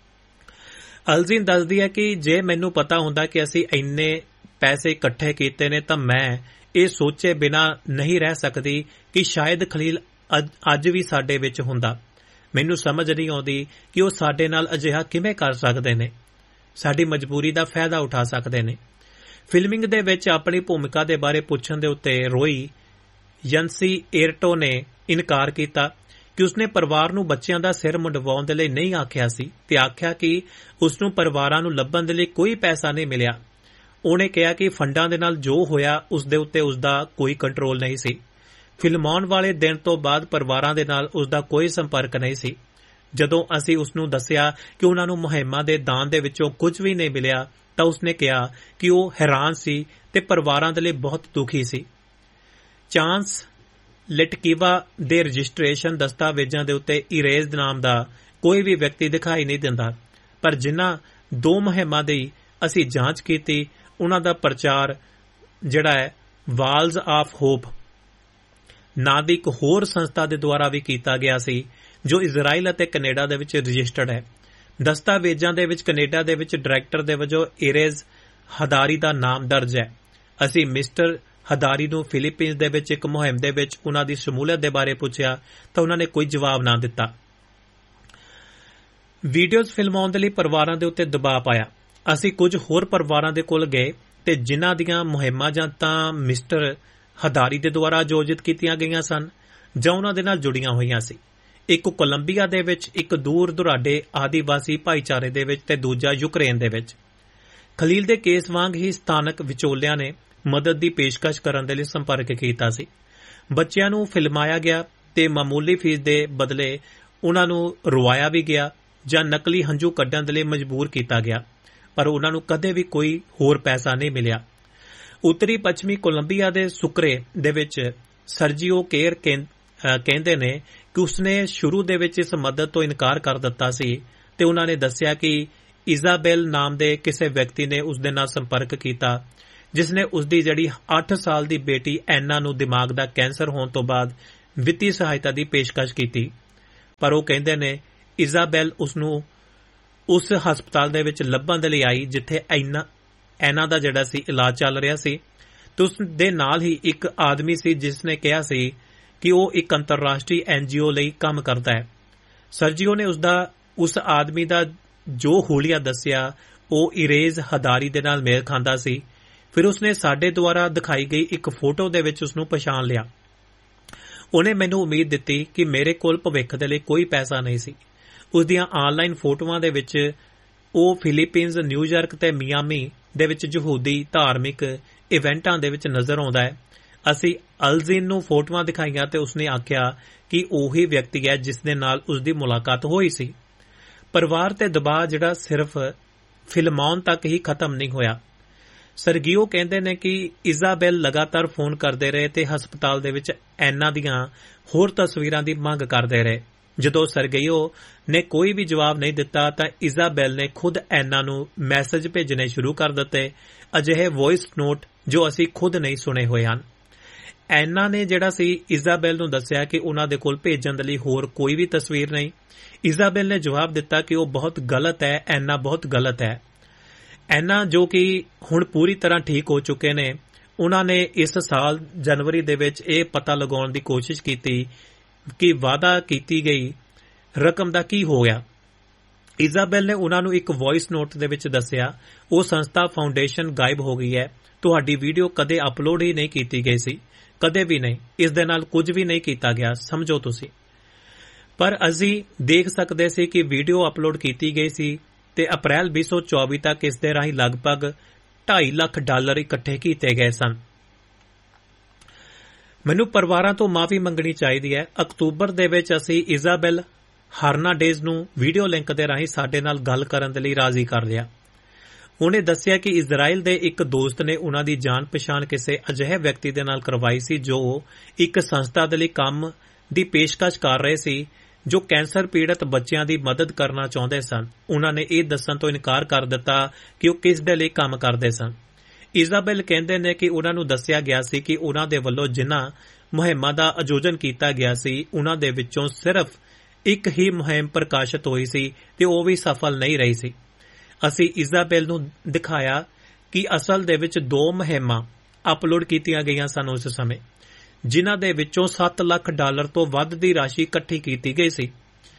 ਅਲਜ਼ਿਨ ਦੱਸਦੀ ਹੈ ਕਿ ਜੇ ਮੈਨੂੰ ਪਤਾ ਹੁੰਦਾ ਕਿ ਅਸੀਂ ਇੰਨੇ ਪੈਸੇ ਇਕੱਠੇ ਕੀਤੇ ਨੇ ਤਾਂ ਮੈਂ ਇਹ ਸੋਚੇ ਬਿਨਾਂ ਨਹੀਂ ਰਹਿ ਸਕਦੀ ਕਿ ਸ਼ਾਇਦ ਖਲੀਲ ਅੱਜ ਵੀ ਸਾਡੇ ਵਿੱਚ ਹੁੰਦਾ। ਮੈਨੂੰ ਸਮਝ ਨਹੀਂ ਆਉਂਦੀ ਕਿ ਉਹ ਸਾਡੇ ਨਾਲ ਅਜਿਹਾ ਕਿਵੇਂ ਕਰ ਸਕਦੇ ਨੇ, ਸਾਡੀ ਮਜਬੂਰੀ ਦਾ ਫਾਇਦਾ ਉਠਾ ਸਕਦੇ ਨੇ। ਫਿਲਮਿੰਗ ਦੇ ਵਿੱਚ ਆਪਣੀ ਭੂਮਿਕਾ ਦੇ ਬਾਰੇ ਪੁੱਛਣ ਦੇ ਉੱਤੇ ਰੋਈ ਯੰਸੀ ਏਰਟੋ ਨੇ ਇਨਕਾਰ ਕੀਤਾ ਕਿ ਉਸਨੇ ਪਰਿਵਾਰ ਨੂੰ ਬੱਚਿਆਂ ਦਾ ਸਿਰ ਮੁੰਡਵਾਉਣ ਦੇ ਲਈ ਨਹੀਂ ਆਖਿਆ ਸੀ ਤੇ ਆਖਿਆ ਕਿ ਉਸ ਨੂੰ ਪਰਿਵਾਰਾਂ ਨੂੰ ਲੱਭਣ ਦੇ ਲਈ ਕੋਈ ਪੈਸਾ ਨਹੀਂ ਮਿਲਿਆ। ਉਹਨੇ ਕਿਹਾ ਕਿ ਫੰਡਾਂ ਦੇ ਨਾਲ ਜੋ ਹੋਇਆ ਉਸ ਦੇ ਉੱਤੇ ਉਸ ਦਾ ਕੋਈ ਕੰਟਰੋਲ ਨਹੀਂ ਸੀ। ਫਿਲਮਾਉਣ ਵਾਲੇ ਦਿਨ ਤੋਂ ਬਾਅਦ ਪਰਿਵਾਰਾਂ ਦੇ ਨਾਲ ਉਸ ਦਾ ਕੋਈ ਸੰਪਰਕ ਨਹੀਂ ਸੀ। ਜਦੋਂ ਅਸੀਂ ਉਸ ਨੂੰ ਦੱਸਿਆ ਕਿ ਉਹਨਾਂ ਨੂੰ ਮੁਹਿੰਮਾਂ ਦੇ ਦਾਨ ਦੇ ਵਿੱਚੋਂ ਕੁਝ ਵੀ ਨਹੀਂ ਮਿਲਿਆ ਤਾਂ ਉਸਨੇ ਕਿਹਾ ਕਿ ਉਹ ਹੈਰਾਨ ਸੀ ਤੇ ਪਰਿਵਾਰਾਂ ਦੇ ਲਈ ਬਹੁਤ ਦੁਖੀ ਸੀ। ਚਾਂਸ ਲਿਟਕੀਵਾ ਦੇ ਰਜਿਸਟ੍ਰੇਸ਼ਨ ਦਸਤਾਵੇਜ਼ਾਂ ਦੇ ਉੱਤੇ ਇਰੇਜ਼ ਨਾਮ ਦਾ ਕੋਈ ਵੀ ਵਿਅਕਤੀ ਦਿਖਾਈ ਨਹੀਂ ਦਿੰਦਾ, ਪਰ ਜਿਨ੍ਹਾਂ ਦੋ ਮੁਹਿੰਮਾਂ ਦੀ ਅਸੀਂ ਜਾਂਚ ਕੀਤੀ ਉਹਨਾਂ ਦਾ ਪ੍ਰਚਾਰ ਜਿਹੜਾ ਹੈ ਵਾਲਜ਼ ਆਫ ਹੋਪ ਨਾਂ ਦੀ ਇੱਕ ਹੋਰ ਸੰਸਥਾ ਦੇ ਦੁਆਰਾ ਵੀ ਕੀਤਾ ਗਿਆ ਸੀ ਜੋ ਇਜ਼ਰਾਈਲ ਅਤੇ ਕੈਨੇਡਾ ਦੇ ਵਿੱਚ ਰਜਿਸਟਰਡ ਹੈ। ਦਸਤਾਵੇਜ਼ਾਂ ਦੇ ਵਿੱਚ ਕੈਨੇਡਾ ਦੇ ਵਿੱਚ ਡਾਇਰੈਕਟਰ ਦੇ ਵਜੋਂ ਇਰੇਜ਼ ਹਦਾਰੀ ਦਾ ਨਾਮ ਦਰਜ ਹੈ। ਅਸੀਂ ਮਿਸਟਰ ਹਦਾਰੀ ਨੂੰ ਫਿਲੀਪੀਨਜ਼ ਦੇ ਵਿੱਚ ਇੱਕ ਮੁਹਿੰਮ ਦੇ ਵਿੱਚ ਉਹਨਾਂ ਦੀ ਸ਼ਮੂਲੀਅਤ ਦੇ ਬਾਰੇ ਪੁੱਛਿਆ ਤਾਂ ਉਹਨਾਂ ਨੇ ਕੋਈ ਜਵਾਬ ਨਾ ਦਿੱਤਾ। ਵੀਡੀਓਜ਼ ਫਿਲਮਾਉਣ ਦੇ ਲਈ ਪਰਿਵਾਰਾਂ ਦੇ ਉੱਤੇ ਦਬਾਅ ਪਾਇਆ। ਅਸੀਂ ਕੁਝ ਹੋਰ ਪਰਿਵਾਰਾਂ ਦੇ ਕੋਲ ਗਏ ਤੇ ਜਿਨ੍ਹਾਂ ਦੀਆਂ ਮੁਹਿੰਮਾਂ ਜਾਂ ਤਾਂ ਮਿਸਟਰ ਹਦਾਰੀ ਦੇ ਦੁਆਰਾ ਆਯੋਜਿਤ ਕੀਤੀਆਂ ਗਈਆਂ ਸਨ ਜਾਂ ਉਹਨਾਂ ਦੇ ਨਾਲ ਜੁੜੀਆਂ ਹੋਈਆਂ ਸੀ। ਇੱਕ ਕੋਲੰਬੀਆ ਦੇ ਵਿੱਚ, ਇੱਕ ਦੂਰ ਦੁਰਾਡੇ ਆਦੀਵਾਸੀ ਭਾਈਚਾਰੇ ਦੇ ਵਿੱਚ ਤੇ ਦੂਜਾ ਯੂਕਰੇਨ ਦੇ ਵਿੱਚ। ਖਲੀਲ ਦੇ ਕੇਸ ਵਾਂਗ ਹੀ ਸਥਾਨਕ ਵਿਚੋਲਿਆਂ ਨੇ ਮਦਦ ਦੀ ਪੇਸ਼ਕਸ਼ ਕਰਨ ਦੇ ਲਈ ਸੰਪਰਕ ਕੀਤਾ ਸੀ। ਬੱਚਿਆਂ ਨੂੰ ਫਿਲਮਾਇਆ ਗਿਆ ਤੇ ਮਾਮੂਲੀ ਫੀਸ ਦੇ ਬਦਲੇ ਉਹਨਾਂ ਨੂੰ ਰਵਾਇਆ ਵੀ ਗਿਆ ਜਾਂ ਨਕਲੀ ਹੰਝੂ ਕੱਢਣ ਦੇ ਲਈ ਮਜਬੂਰ ਕੀਤਾ ਗਿਆ, ਪਰ ਉਹਨਾਂ ਨੂੰ ਕਦੇ ਵੀ ਕੋਈ ਹੋਰ ਪੈਸਾ ਨਹੀਂ ਮਿਲਿਆ। ਉੱਤਰੀ ਪੱਛਮੀ ਕੋਲੰਬੀਆ ਦੇ ਸੁਕਰੇ ਦੇ ਵਿੱਚ ਸਰਜੀਓ ਕੇਰ ਕਹਿੰਦੇ ਨੇ ਕਿ ਉਸਨੇ ਸ਼ੁਰੂ ਦੇ ਵਿੱਚ ਇਸ ਮਦਦ ਤੋਂ ਇਨਕਾਰ ਕਰ ਦਿੱਤਾ ਸੀ ਤੇ ਉਹਨਾਂ ਨੇ ਦੱਸਿਆ ਕਿ ਇਜ਼ਾਬੈਲ ਨਾਮ ਦੇ ਕਿਸੇ ਵਿਅਕਤੀ ਨੇ ਉਸ ਦੇ ਨਾਲ ਸੰਪਰਕ ਕੀਤਾ, ਜਿਸ ਨੇ ਉਸ ਦੀ ਜਿਹੜੀ ਅੱਠ ਸਾਲ ਦੀ ਬੇਟੀ ਐਨਾ ਨੂੰ ਦਿਮਾਗ ਦਾ ਕੈਂਸਰ ਹੋਣ ਤੋਂ ਬਾਅਦ ਵਿੱਤੀ ਸਹਾਇਤਾ ਦੀ ਪੇਸ਼ਕਸ਼ ਕੀਤੀ। ਪਰ ਉਹ ਕਹਿੰਦੇ ਨੇ ਇਜ਼ਾਬੈਲ ਉਸ ਨੂੰ ਉਸ ਹਸਪਤਾਲ ਦੇ ਵਿੱਚ ਲੱਭਣ ਦੇ ਲਈ ਆਈ ਜਿੱਥੇ ਐਨਾ ਐਨਾ ਦਾ ਜਿਹੜਾ ਸੀ ਇਲਾਜ ਚੱਲ ਰਿਹਾ ਸੀ, ਤੇ ਉਸ ਦੇ ਨਾਲ ਹੀ ਇੱਕ ਆਦਮੀ ਸੀ ਜਿਸ ਨੇ ਕਿਹਾ ਸੀ ਕਿ ਉਹ ਇੱਕ ਅੰਤਰਰਾਸ਼ਟਰੀ ਐਨ ਜੀ ਓ ਲਈ ਕੰਮ ਕਰਦਾ ਹੈ। ਸਰਜੀਓ ਨੇ ਉਸਦਾ ਉਸ ਆਦਮੀ ਦਾ ਜੋ ਹੁਲੀਆ ਦੱਸਿਆ ਉਹ ਇਰੇਜ਼ ਹਦਾਰੀ ਦੇ ਨਾਲ ਮੇਲ ਖਾਂਦਾ ਸੀ। ਫਿਰ ਉਸਨੇ ਸਾਡੇ ਦੁਆਰਾ ਦਿਖਾਈ ਗਈ ਇੱਕ ਫੋਟੋ ਦੇ ਵਿੱਚ ਉਸ ਨੂੰ ਪਛਾਣ ਲਿਆ। ਉਹਨੇ ਮੈਨੂੰ ਉਮੀਦ ਦਿੱਤੀ ਕਿ ਮੇਰੇ ਕੋਲ ਭਵਿੱਖ ਦੇ ਲਈ ਕੋਈ ਪੈਸਾ ਨਹੀਂ ਸੀ। ਉਸ ਦੀਆਂ ਆਨਲਾਈਨ ਫੋਟੋਆਂ ਦੇ ਵਿੱਚ ਉਹ ਫਿਲੀਪੀਨਜ਼, ਨਿਊਯਾਰਕ ਤੇ ਮਿਆਮੀ ਦੇ ਵਿੱਚ ਯਹੂਦੀ ਧਾਰਮਿਕ ਇਵੈਂਟਾਂ ਦੇ ਵਿੱਚ ਨਜ਼ਰ ਆਉਂਦਾ ਹੈ। ਅਸੀਂ ਅਲਜ਼ੀਨ ਨੂੰ ਫੋਟੋਆਂ ਦਿਖਾਈਆਂ ਤੇ ਉਸਨੇ ਆਖਿਆ ਕਿ ਉਹੀ ਵਿਅਕਤੀ ਹੈ ਜਿਸ ਦੇ ਨਾਲ ਉਸ ਦੀ ਮੁਲਾਕਾਤ ਹੋਈ ਸੀ। ਪਰਿਵਾਰ ਤੇ ਦਬਾਅ ਜਿਹੜਾ ਸਿਰਫ ਫਿਲਮਾਉਣ ਤੱਕ ਹੀ ਖਤਮ ਨਹੀਂ ਹੋਇਆ। ਸਰਗੀਓ ਕਹਿੰਦੇ ਨੇ ਕਿ ਇਜ਼ਾਬੈਲ ਲਗਾਤਾਰ ਫੋਨ ਕਰਦੇ ਰਹੇ ਤੇ ਹਸਪਤਾਲ ਦੇ ਵਿੱਚ ਐਨਾ ਦੀਆਂ ਹੋਰ ਤਸਵੀਰਾਂ ਦੀ ਮੰਗ ਕਰਦੇ ਰਹੇ। ਜਦੋਂ ਸਰਗੀਓ ਨੇ ਕੋਈ ਵੀ ਜਵਾਬ ਨਹੀਂ ਦਿੱਤਾ ਤਾਂ ਇਜ਼ਾਬੈਲ ਨੇ ਖੁਦ ਐਨਾ ਨੂੰ ਮੈਸੇਜ ਭੇਜਣੇ ਸ਼ੁਰੂ ਕਰ ਦਿੱਤੇ, ਅਜਿਹੇ ਵੌਇਸ ਨੋਟ ਜੋ ਅਸੀਂ ਖੁਦ ਨਹੀਂ ਸੁਣੇ ਹੋਏ ਹਨ। ਐਨਾ ਨੇ ਜਿਹੜਾ ਸੀ ਇਜ਼ਾਬੈਲ ਨੂੰ ਦੱਸਿਆ ਕਿ ਉਹਨਾਂ ਦੇ ਕੋਲ ਭੇਜਣ ਦੇ ਲਈ ਹੋਰ ਕੋਈ ਵੀ ਤਸਵੀਰ ਨਹੀਂ। ਇਜ਼ਾਬੈਲ ਨੇ ਜਵਾਬ ਦਿੱਤਾ ਕਿ ਉਹ ਬਹੁਤ ਗਲਤ ਹੈ, ਐਨਾ ਬਹੁਤ ਗਲਤ ਹੈ। ਐਨਾ ਜੋ ਕਿ ਹੁਣ ਪੂਰੀ ਤਰ੍ਹਾਂ ਠੀਕ ਹੋ ਚੁੱਕੇ ਨੇ, ਉਹਨਾਂ ਨੇ ਇਸ ਸਾਲ ਜਨਵਰੀ ਦੇ ਵਿੱਚ ਇਹ ਪਤਾ ਲਗਾਉਣ ਦੀ ਕੋਸ਼ਿਸ਼ ਕੀਤੀ ਕਿ ਵਾਅਦਾ ਕੀਤੀ ਗਈ ਰਕਮ ਦਾ ਕੀ ਹੋ ਗਿਆ। ਇਜ਼ਾਬੈਲ ਨੇ ਉਹਨਾਂ ਨੂੰ ਇੱਕ ਵੌਇਸ ਨੋਟ ਦੇ ਵਿੱਚ ਦੱਸਿਆ, ਉਹ ਸੰਸਥਾ ਫਾਊਂਡੇਸ਼ਨ ਗਾਇਬ ਹੋ ਗਈ ਹੈ, ਤੁਹਾਡੀ ਵੀਡੀਓ ਕਦੇ ਅਪਲੋਡ ਹੀ ਨਹੀਂ ਕੀਤੀ ਗਈ ਸੀ, ਕਦੇ ਵੀ ਨਹੀਂ, ਇਸ ਦੇ ਨਾਲ ਕੁਝ ਵੀ ਨਹੀਂ ਕੀਤਾ ਗਿਆ, ਸਮਝੋ ਤੁਸੀਂ। ਪਰ ਅਸੀਂ ਦੇਖ ਸਕਦੇ ਸੀ ਕਿ ਵੀਡੀਓ ਅਪਲੋਡ ਕੀਤੀ ਗਈ ਸੀ ਤੇ ਅਪ੍ਰੈਲ ਵੀਹ ਸੌ ਚੌਵੀ ਤੱਕ ਇਸ ਦੇ ਰਾਹੀਂ ਲਗਭਗ ਢਾਈ ਲੱਖ ਡਾਲਰ ਇਕੱਠੇ ਕੀਤੇ ਗਏ ਸਨ। ਮੈਨੂੰ ਪਰਿਵਾਰਾਂ ਤੋਂ ਮਾਫੀ ਮੰਗਣੀ ਚਾਹੀਦੀ ਹੈ। ਅਕਤੂਬਰ ਦੇ ਵਿੱਚ ਅਸੀਂ ਇਜ਼ਾਬੈਲ ਹਰਨਾਡੇਜ਼ ਨੂੰ ਵੀਡੀਓ ਲਿੰਕ ਦੇ ਰਾਹੀਂ ਸਾਡੇ ਨਾਲ ਗੱਲ ਕਰਨ ਦੇ ਲਈ ਰਾਜ਼ੀ ਕਰ ਲਿਆ। ਉਹਨੇ ਦੱਸਿਆ ਕਿ ਇਜ਼ਰਾਈਲ ਦੇ ਇੱਕ ਦੋਸਤ ਨੇ ਉਹਨਾਂ ਦੀ ਜਾਣ ਪਛਾਣ ਕਿਸੇ ਅਜਿਹੇ ਵਿਅਕਤੀ ਦੇ ਨਾਲ ਕਰਵਾਈ ਸੀ ਜੋ ਇੱਕ ਸੰਸਥਾ ਦੇ ਲਈ ਕੰਮ ਦੀ ਪੇਸ਼ਕਸ਼ ਕਰ ਰਹੇ ਸੀ ਜੋ ਕੈਂਸਰ ਪੀੜਤ ਬੱਚਿਆਂ ਦੀ ਮਦਦ ਕਰਨਾ ਚਾਹੁੰਦੇ ਸਨ। ਉਹਨਾਂ ਨੇ ਇਹ ਦੱਸਣ ਤੋਂ ਇਨਕਾਰ ਕਰ ਦਿੱਤਾ ਕਿ ਉਹ ਕਿਸ ਦੇ ਲਈ ਕੰਮ ਕਰਦੇ ਸਨ। ਇਜ਼ਾਬੈਲ ਕਹਿੰਦੇ ਨੇ ਕਿ ਉਹਨਾਂ ਨੂੰ ਦੱਸਿਆ ਗਿਆ ਸੀ ਕਿ ਉਹਨਾਂ ਦੇ ਵੱਲੋਂ ਜਿਨ੍ਹਾਂ ਮੁਹਿੰਮਾਂ ਦਾ ਆਯੋਜਨ ਕੀਤਾ ਗਿਆ ਸੀ ਉਹਨਾਂ ਦੇ ਵਿੱਚੋਂ ਸਿਰਫ ਇੱਕ ਹੀ ਮੁਹਿੰਮ ਪ੍ਰਕਾਸ਼ਿਤ ਹੋਈ ਸੀ ਤੇ ਉਹ ਵੀ ਸਫਲ ਨਹੀਂ ਰਹੀ ਸੀ। ਅਸੀਂ ਇਜ਼ਾਬੈਲ ਨੂੰ ਦਿਖਾਇਆ ਕਿ ਅਸਲ ਦੇ ਵਿੱਚ ਦੋ ਮੁਹਿੰਮਾਂ ਅਪਲੋਡ ਕੀਤੀਆਂ ਗਈਆਂ ਸਨ ਉਸ ਸਮੇਂ, ਜਿਨ੍ਹਾਂ ਦੇ ਵਿੱਚੋਂ ਸੱਤ ਲੱਖ ਡਾਲਰ ਤੋਂ ਵੱਧ ਦੀ ਰਾਸ਼ੀ ਇਕੱਠੀ ਕੀਤੀ ਗਈ ਸੀ।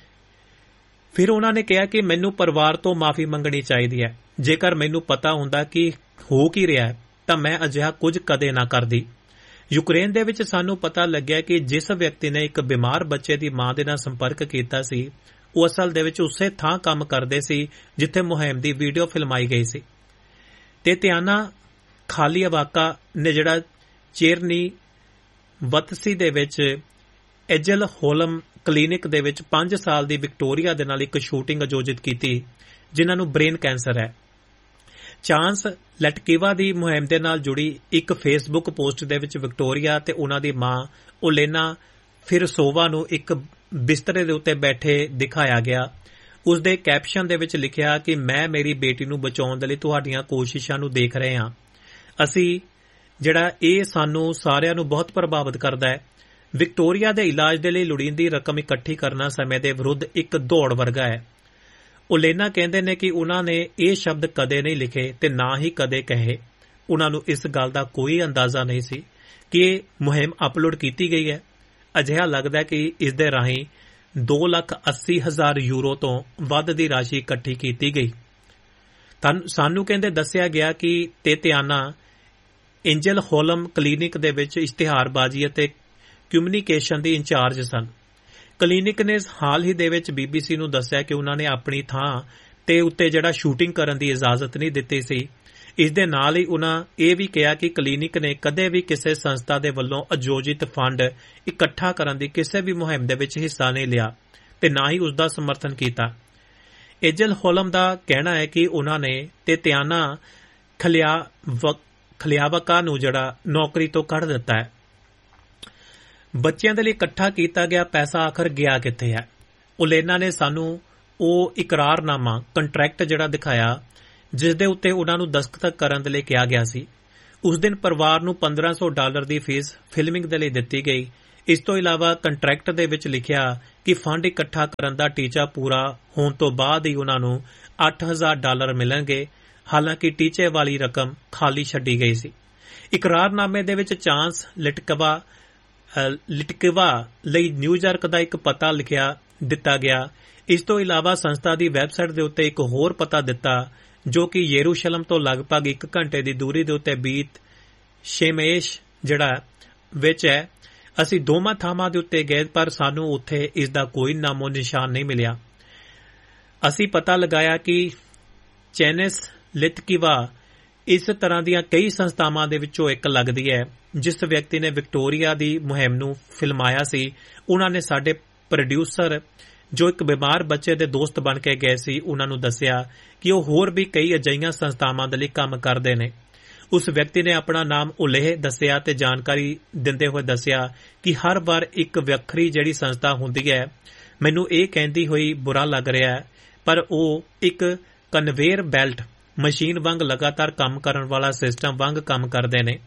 ਫਿਰ ਉਹਨਾਂ ਨੇ ਕਿਹਾ ਕਿ ਮੈਨੂੰ ਪਰਿਵਾਰ ਤੋਂ ਮਾਫੀ ਮੰਗਣੀ ਚਾਹੀਦੀ ਹੈ। ਜੇਕਰ ਮੈਨੂੰ ਪਤਾ ਹੁੰਦਾ ਕਿ ਹੋ ਕੀ ਰਿਹਾ ਤਾਂ ਮੈਂ ਅਜਿਹਾ ਕੁਝ ਕਦੇ ਨਾ ਕਰਦੀ। ਯੂਕਰੇਨ ਦੇ ਵਿੱਚ ਸਾਨੂੰ ਪਤਾ ਲੱਗਿਆ ਕਿ ਜਿਸ ਵਿਅਕਤੀ ਨੇ ਇੱਕ ਬਿਮਾਰ ਬੱਚੇ ਦੀ ਮਾਂ ਦੇ ਨਾਲ ਸੰਪਰਕ ਕੀਤਾ ਸੀ ਉਹ ਅਸਲ ਦੇ ਵਿੱਚ ਉਸੇ ਥਾਂ ਕੰਮ ਕਰਦੇ ਸੀ ਜਿੱਥੇ ਮੁਹਿੰਮ ਦੀ ਵੀਡੀਓ ਫਿਲਮਾਈ ਗਈ ਸੀ। ਤੇ ਤਿਆਨਾ ਖਾਲੀਆਵਾਕਾ ਨੇ ਜਿਹੜਾ ਚੇਰਨੀ ਵਤਸੀ ਦੇ ਵਿੱਚ ਐਜਲ ਹੋਲਮ ਕਲੀਨਿਕ ਦੇ ਵਿੱਚ ਪੰਜ ਸਾਲ ਦੀ ਵਿਕਟੋਰੀਆ ਦੇ ਨਾਲ ਇੱਕ ਸ਼ੂਟਿੰਗ ਆਯੋਜਿਤ ਕੀਤੀ ਜਿਨ੍ਹਾਂ ਨੂੰ ਬ੍ਰੇਨ ਕੈਂਸਰ ਹੈ। ਚਾਂਸ ਲੈਟਕੀਵਾ ਦੀ ਮੁਹਿੰਮ ਦੇ ਨਾਲ ਜੁੜੀ ਇੱਕ ਫੇਸਬੁੱਕ ਪੋਸਟ ਦੇ ਵਿੱਚ ਵਿਕਟੋਰੀਆ ਤੇ ਉਹਨਾਂ ਦੀ ਮਾਂ ਓਲੇਨਾ ਫਿਰਸੋਵਾ ਨੂੰ ਇੱਕ ਬਿਸਤਰੇ ਦੇ ਉੱਤੇ ਬੈਠੇ ਦਿਖਾਇਆ ਗਿਆ। ਉਸ ਦੇ ਕੈਪਸ਼ਨ ਦੇ ਵਿੱਚ ਲਿਖਿਆ ਕਿ ਮੈਂ ਮੇਰੀ ਬੇਟੀ ਨੂੰ ਬਚਾਉਣ ਦੇ ਲਈ ਤੁਹਾਡੀਆਂ ਕੋਸ਼ਿਸ਼ਾਂ ਨੂੰ ਦੇਖ ਰਹੇ ਹਾਂ। ਅਸੀਂ ਜਿਹੜਾ ਇਹ ਸਾਨੂੰ ਸਾਰਿਆਂ ਨੂੰ ਬਹੁਤ ਪ੍ਰਭਾਵਿਤ ਕਰਦਾ ਹੈ। ਵਿਕਟੋਰੀਆ ਦੇ ਇਲਾਜ ਦੇ ਲਈ ਲੋੜੀਂਦੀ ਰਕਮ ਇਕੱਠੀ ਕਰਨਾ ਸਮੇਂ ਦੇ ਵਿਰੁੱਧ ਇੱਕ ਦੌੜ ਵਰਗਾ ਹੈ। ਓਲੇਨਾ ਕਹਿੰਦੇ ਨੇ ਕਿ ਉਹਨਾਂ ਨੇ ਇਹ ਸ਼ਬਦ ਕਦੇ ਨਹੀਂ ਲਿਖੇ ਤੇ ਨਾ ਹੀ ਕਦੇ ਕਹੇ। ਉਹਨਾਂ ਨੂੰ ਇਸ ਗੱਲ ਦਾ ਕੋਈ ਅੰਦਾਜ਼ਾ ਨਹੀਂ ਸੀ ਕਿ ਇਹ ਮੁਹਿੰਮ ਅਪਲੋਡ ਕੀਤੀ ਗਈ ਹੈ। ਅਜਿਹਾ ਲੱਗਦਾ ਕਿ ਇਸ ਦੇ ਰਾਹੀਂ ਦੋ ਲੱਖ ਅੱਸੀ ਹਜ਼ਾਰ ਯੂਰੋ ਤੋਂ ਵੱਧ ਦੀ ਰਾਸ਼ੀ ਇਕੱਠੀ ਕੀਤੀ ਗਈ। ਸਾਨੂੰ ਕਹਿੰਦੇ ਦੱਸਿਆ ਗਿਆ ਕਿ ਤੇਤਿਆਨਾ ਐਂਜਲ ਹੋਲਮ ਕਲੀਨਿਕ ਦੇ ਵਿੱਚ ਇਸ਼ਤਿਹਾਰਬਾਜ਼ੀ ਅਤੇ ਕਮਿਊਨੀਕੇਸ਼ਨ ਦੀ ਇੰਚਾਰਜ ਸਨ। ਕਲੀਨਿਕ ਨੇ ਹਾਲ ਹੀ ਦੇ ਵਿੱਚ ਬੀਬੀਸੀ ਨੂੰ ਦੱਸਿਆ ਕਿ ਉਹਨਾਂ ਨੇ ਆਪਣੀ ਥਾਂ ਤੇ ਉੱਤੇ ਜਿਹੜਾ ਸ਼ੂਟਿੰਗ ਕਰਨ ਦੀ ਇਜਾਜ਼ਤ ਨਹੀਂ ਦਿੱਤੀ ਸੀ। ਇਸ ਦੇ ਨਾਲ ਹੀ ਉਹਨਾਂ ਇਹ ਵੀ ਕਿਹਾ ਕਿ ਕਲੀਨਿਕ ਨੇ ਕਦੇ ਵੀ ਕਿਸੇ ਸੰਸਥਾ ਦੇ ਵੱਲੋਂ ਆਯੋਜਿਤ ਫੰਡ ਇਕੱਠਾ ਕਰਨ ਦੀ ਕਿਸੇ ਵੀ ਮੁਹਿੰਮ ਦੇ ਵਿੱਚ ਹਿੱਸਾ ਨਹੀਂ ਲਿਆ ਤੇ ਨਾ ਹੀ ਉਸ ਦਾ ਸਮਰਥਨ ਕੀਤਾ। ਐਜਲ ਹੋਲਮ ਦਾ ਕਹਿਣਾ ਹੈ ਕਿ ਉਹਨਾਂ ਨੇ ਤੇਤਿਆਨਾ ਖਲਿਆਵਾਕਾ ਨੂੰ ਜਿਹੜਾ ਨੌਕਰੀ ਤੋਂ ਕੱਢ ਦਿੱਤਾ ਹੈ। ਬੱਚਿਆਂ ਦੇ ਲਈ ਇਕੱਠਾ ਕੀਤਾ ਗਿਆ ਪੈਸਾ ਆਖਰ ਗਿਆ ਕਿੱਥੇ ਹੈ? ਓਲੇਨਾ ਨੇ ਸਾਨੂੰ ਉਹ ਇਕਰਾਰਨਾਮਾ ਕੰਟਰੈਕਟ ਜਿਹੜਾ ਦਿਖਾਇਆ ਜਿਸ ਦੇ ਉੱਤੇ ਉਹਨਾਂ ਨੂੰ ਦਸਤਖਤ ਕਰਨ ਦੇ ਲਈ ਕਿਹਾ ਗਿਆ ਸੀ। ਉਸ ਦਿਨ ਪਰਿਵਾਰ ਨੂੰ ਪੰਦਰਾਂ ਸੌ ਡਾਲਰ ਦੀ ਫੀਸ ਫਿਲਮਿੰਗ ਦੇ ਲਈ ਦਿੱਤੀ ਗਈ। ਇਸ ਤੋਂ ਇਲਾਵਾ ਕੰਟਰੈਕਟ ਦੇ ਵਿੱਚ ਲਿਖਿਆ ਕਿ ਫੰਡ ਇਕੱਠਾ ਕਰਨ ਦਾ ਟੀਚਾ ਪੂਰਾ ਹੋਣ ਤੋਂ ਬਾਅਦ ਹੀ ਉਹਨਾਂ ਨੂੰ ਅੱਠ ਹਜ਼ਾਰ ਡਾਲਰ ਮਿਲਣਗੇ। ਹਾਲਾਂਕਿ ਟੀਚੇ ਵਾਲੀ ਰਕਮ ਖਾਲੀ ਛੱਡੀ ਗਈ ਸੀ। ਇਕਰਾਰਨਾਮੇ ਦੇ ਵਿੱਚ ਚਾਂਸ ਲਿਟਕਵਾ ਲਿਟਕਵਾ ਲਈ ਨਿਊਯਾਰਕ ਦਾ ਇੱਕ ਪਤਾ ਲਿਖਿਆ ਦਿੱਤਾ ਗਿਆ। ਇਸ ਤੋਂ ਇਲਾਵਾ ਸੰਸਥਾ ਦੀ ਵੈਬਸਾਈਟ ਦੇ ਉੱਤੇ ਇੱਕ ਹੋਰ ਪਤਾ ਦਿੱਤਾ ਜੋ ਕਿ ਯਰੂਸ਼ਲਮ ਤੋਂ ਲਗਭਗ ਇੱਕ ਘੰਟੇ ਦੀ ਦੂਰੀ ਦੇ ਉੱਤੇ ਬੀਤ ਸ਼ੇਮੇਸ਼ ਜਿਹੜਾ ਵਿੱਚ ਹੈ। ਅਸੀਂ ਦੋਵਾਂ ਥਾਵਾਂ ਦੇ ਉੱਤੇ ਗਏ ਪਰ ਸਾਨੂੰ ਉੱਥੇ ਇਸ ਦਾ ਕੋਈ ਨਾਮੋ ਨਿਸ਼ਾਨ ਨਹੀਂ ਮਿਲਿਆ। ਅਸੀਂ ਪਤਾ ਲਗਾਇਆ ਕਿ ਚੈਨਿਸ ਲਿਟਕਿਵਾ ਇਸ ਤਰ੍ਹਾਂ ਦੀਆਂ ਕਈ ਸੰਸਥਾਵਾਂ ਦੇ ਵਿੱਚੋਂ ਇੱਕ ਲੱਗਦੀ ਹੈ। ਜਿਸ ਵਿਅਕਤੀ ਨੇ ਵਿਕਟੋਰੀਆ ਦੀ ਮੁਹਿੰਮ ਨੂੰ ਫਿਲਮਾਇਆ ਸੀ ਉਹਨਾਂ ਨੇ ਸਾਡੇ ਪ੍ਰੋਡਿਊਸਰ ਜੋ ਇੱਕ ਬਿਮਾਰ ਬੱਚੇ ਦੇ ਦੋਸਤ ਬਣ ਕੇ ਗਏ ਸੀ ਉਹਨਾਂ ਨੂੰ ਦੱਸਿਆ ਕਿ ਉਹ ਹੋਰ ਵੀ ਕਈ ਅਜਿਹੀਆਂ ਸੰਸਥਾਵਾਂ ਦੇ ਲਈ ਕੰਮ ਕਰਦੇ ਨੇ। ਉਸ ਵਿਅਕਤੀ ਨੇ ਆਪਣਾ ਨਾਮ ਉਲੇਹ ਦੱਸਿਆ ਤੇ ਜਾਣਕਾਰੀ ਦਿੰਦੇ ਹੋਏ ਦੱਸਿਆ ਕਿ ਹਰ ਵਾਰ ਇੱਕ ਵੱਖਰੀ ਜਿਹੜੀ ਸੰਸਥਾ ਹੁੰਦੀ ਹੈ ਮੈਨੂੰ ਇਹ ਕਹਿੰਦੀ ਹੋਈ ਬੁਰਾ ਲੱਗ ਰਿਹਾ ਹੈ ਪਰ ਉਹ ਇੱਕ ਕਨਵੇਅਰ ਬੈਲਟ ਮਸ਼ੀਨ ਵਾਂਗ ਲਗਾਤਾਰ ਕੰਮ ਕਰਨ ਵਾਲਾ ਸਿਸਟਮ ਵਾਂਗ ਕੰਮ ਕਰਦੇ ਨੇ।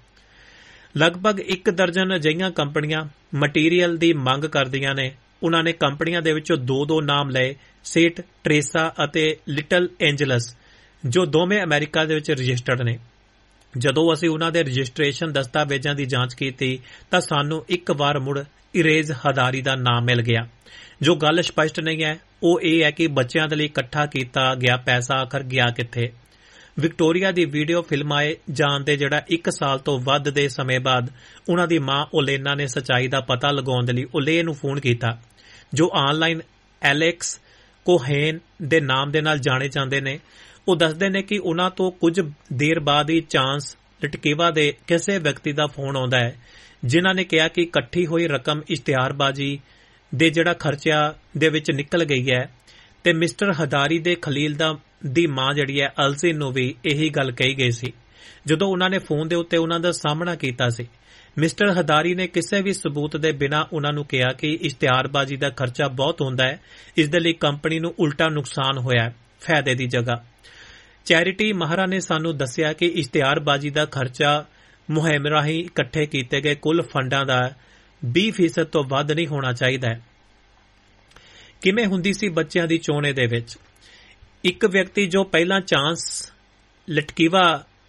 ਲਗਭਗ ਇੱਕ ਦਰਜਨ ਅਜਿਹੀਆਂ ਕੰਪਨੀਆਂ ਮਟੀਰੀਅਲ ਦੀ ਮੰਗ ਕਰਦੀਆਂ ਨੇ। ਉਹਨਾਂ ਨੇ ਕੰਪਨੀਆਂ ਦੇ ਵਿੱਚੋਂ ਦੋ ਦੋ ਨਾਮ ਲਏ, ਸੇਂਟ ਟਰੇਸਾ ਅਤੇ ਲਿਟਲ ਐਂਜਲਸ, ਜੋ ਦੋਵੇਂ ਅਮਰੀਕਾ ਦੇ ਵਿੱਚ ਰਜਿਸਟਰਡ ਨੇ। ਜਦੋਂ ਅਸੀਂ ਉਹਨਾਂ ਦੇ ਰਜਿਸਟ੍ਰੇਸ਼ਨ ਦਸਤਾਵੇਜ਼ਾਂ ਦੀ ਜਾਂਚ ਕੀਤੀ ਤਾਂ ਸਾਨੂੰ ਇੱਕ ਵਾਰ ਮੁੜ ਇਰੇਜ਼ ਹਦਾਰੀ ਦਾ ਨਾਮ ਮਿਲ ਗਿਆ। ਜੋ ਗੱਲ ਸਪਸ਼ਟ ਨਹੀਂ ਹੈ ਉਹ ਇਹ ਹੈ ਕਿ ਬੱਚਿਆਂ ਦੇ ਲਈ ਇਕੱਠਾ ਕੀਤਾ ਗਿਆ ਪੈਸਾ ਆਖਰ ਗਿਆ ਕਿੱਥੇ। ਵਿਕਟੋਰੀਆ ਦੀ ਵੀਡੀਓ ਫਿਲਮਾਏ ਜਾਣ ਦੇ ਜਿਹੜਾ ਇੱਕ ਸਾਲ ਤੋਂ ਵੱਧ ਦੇ ਸਮੇਂ ਬਾਅਦ ਉਹਨਾਂ ਦੀ ਮਾਂ ਓਲੇਨਾ ਨੇ ਸੱਚਾਈ ਦਾ ਪਤਾ ਲਗਾਉਣ ਦੇ ਲਈ ਓਲੇ ਨੂੰ ਫੋਨ ਕੀਤਾ ਜੋ ਆਨਲਾਈਨ ਐਲੈਕਸ ਕੋਹੇਨ ਦੇ ਨਾਮ ਦੇ ਨਾਲ ਜਾਣੇ ਜਾਂਦੇ ਨੇ। ਉਹ ਦੱਸਦੇ ਨੇ ਕਿ ਉਹਨਾਂ ਤੋਂ ਕੁਝ ਦੇਰ ਬਾਅਦ ਹੀ ਚਾਂਸ ਲਿਟਕੇਵਾ ਦੇ ਕਿਸੇ ਵਿਅਕਤੀ ਦਾ ਫੋਨ ਆਉਂਦਾ ਹੈ ਜਿਨ੍ਹਾਂ ਨੇ ਕਿਹਾ ਕਿ ਇਕੱਠੀ ਹੋਈ ਰਕਮ ਇਸ਼ਤਿਹਾਰਬਾਜ਼ੀ ਦੇ ਜਿਹੜਾ ਖਰਚਾ ਦੇ ਵਿੱਚ ਨਿਕਲ ਗਈ ਹੈ ਤੇ ਮਿਸਟਰ ਹਦਾਰੀ ਦੇ ਖਲੀਲ ਦਾ ਦੀ ਮਾਂ ਜਿਹੜੀ ਹੈ ਅਲਜ਼ੀ ਨੂੰ ਵੀ ਇਹੀ ਗੱਲ ਕਹੀ ਗਈ ਸੀ। ਜਦੋਂ ਉਹਨਾਂ ਨੇ ਫੋਨ ਦੇ ਉੱਤੇ ਉਹਨਾਂ ਦਾ ਸਾਹਮਣਾ ਕੀਤਾ ਸੀ ਮਿਸਟਰ ਹਦਾਰੀ ਨੇ ਕਿਸੇ ਵੀ ਸਬੂਤ ਦੇ ਬਿਨਾਂ ਉਹਨਾਂ ਨੂੰ ਕਿਹਾ ਕਿ ਇਸ਼ਤਿਹਾਰਬਾਜ਼ੀ ਦਾ ਖਰਚਾ ਬਹੁਤ ਹੁੰਦਾ ਹੈ, ਇਸ ਦੇ ਲਈ ਕੰਪਨੀ ਨੂੰ ਉਲਟਾ ਨੁਕਸਾਨ ਹੋਇਆ ਹੈ ਫਾਇਦੇ ਦੀ ਜਗ੍ਹਾ। ਚੈਰਿਟੀ ਮਾਹਰਾਂ ਨੇ ਸਾਨੂੰ ਦੱਸਿਆ ਕਿ ਇਸ਼ਤਿਹਾਰਬਾਜ਼ੀ ਦਾ ਖਰਚਾ ਮੁਹਿੰਮ ਰਾਹੀਂ ਇਕੱਠੇ ਕੀਤੇ ਗਏ ਕੁੱਲ ਫੰਡਾਂ ਦਾ ਵੀਹ ਫੀਸਦ ਤੋਂ ਵੱਧ ਨਹੀਂ ਹੋਣਾ ਚਾਹੀਦਾ। ਕਿਵੇਂ ਹੁੰਦੀ ਸੀ ਬੱਚਿਆਂ ਦੀ ਚੋਣ ਦੇ ਵਿੱਚ? ਇੱਕ ਵਿਅਕਤੀ ਜੋ ਪਹਿਲਾਂ ਚਾਂਸ ਲਿਟਕੀਵਾ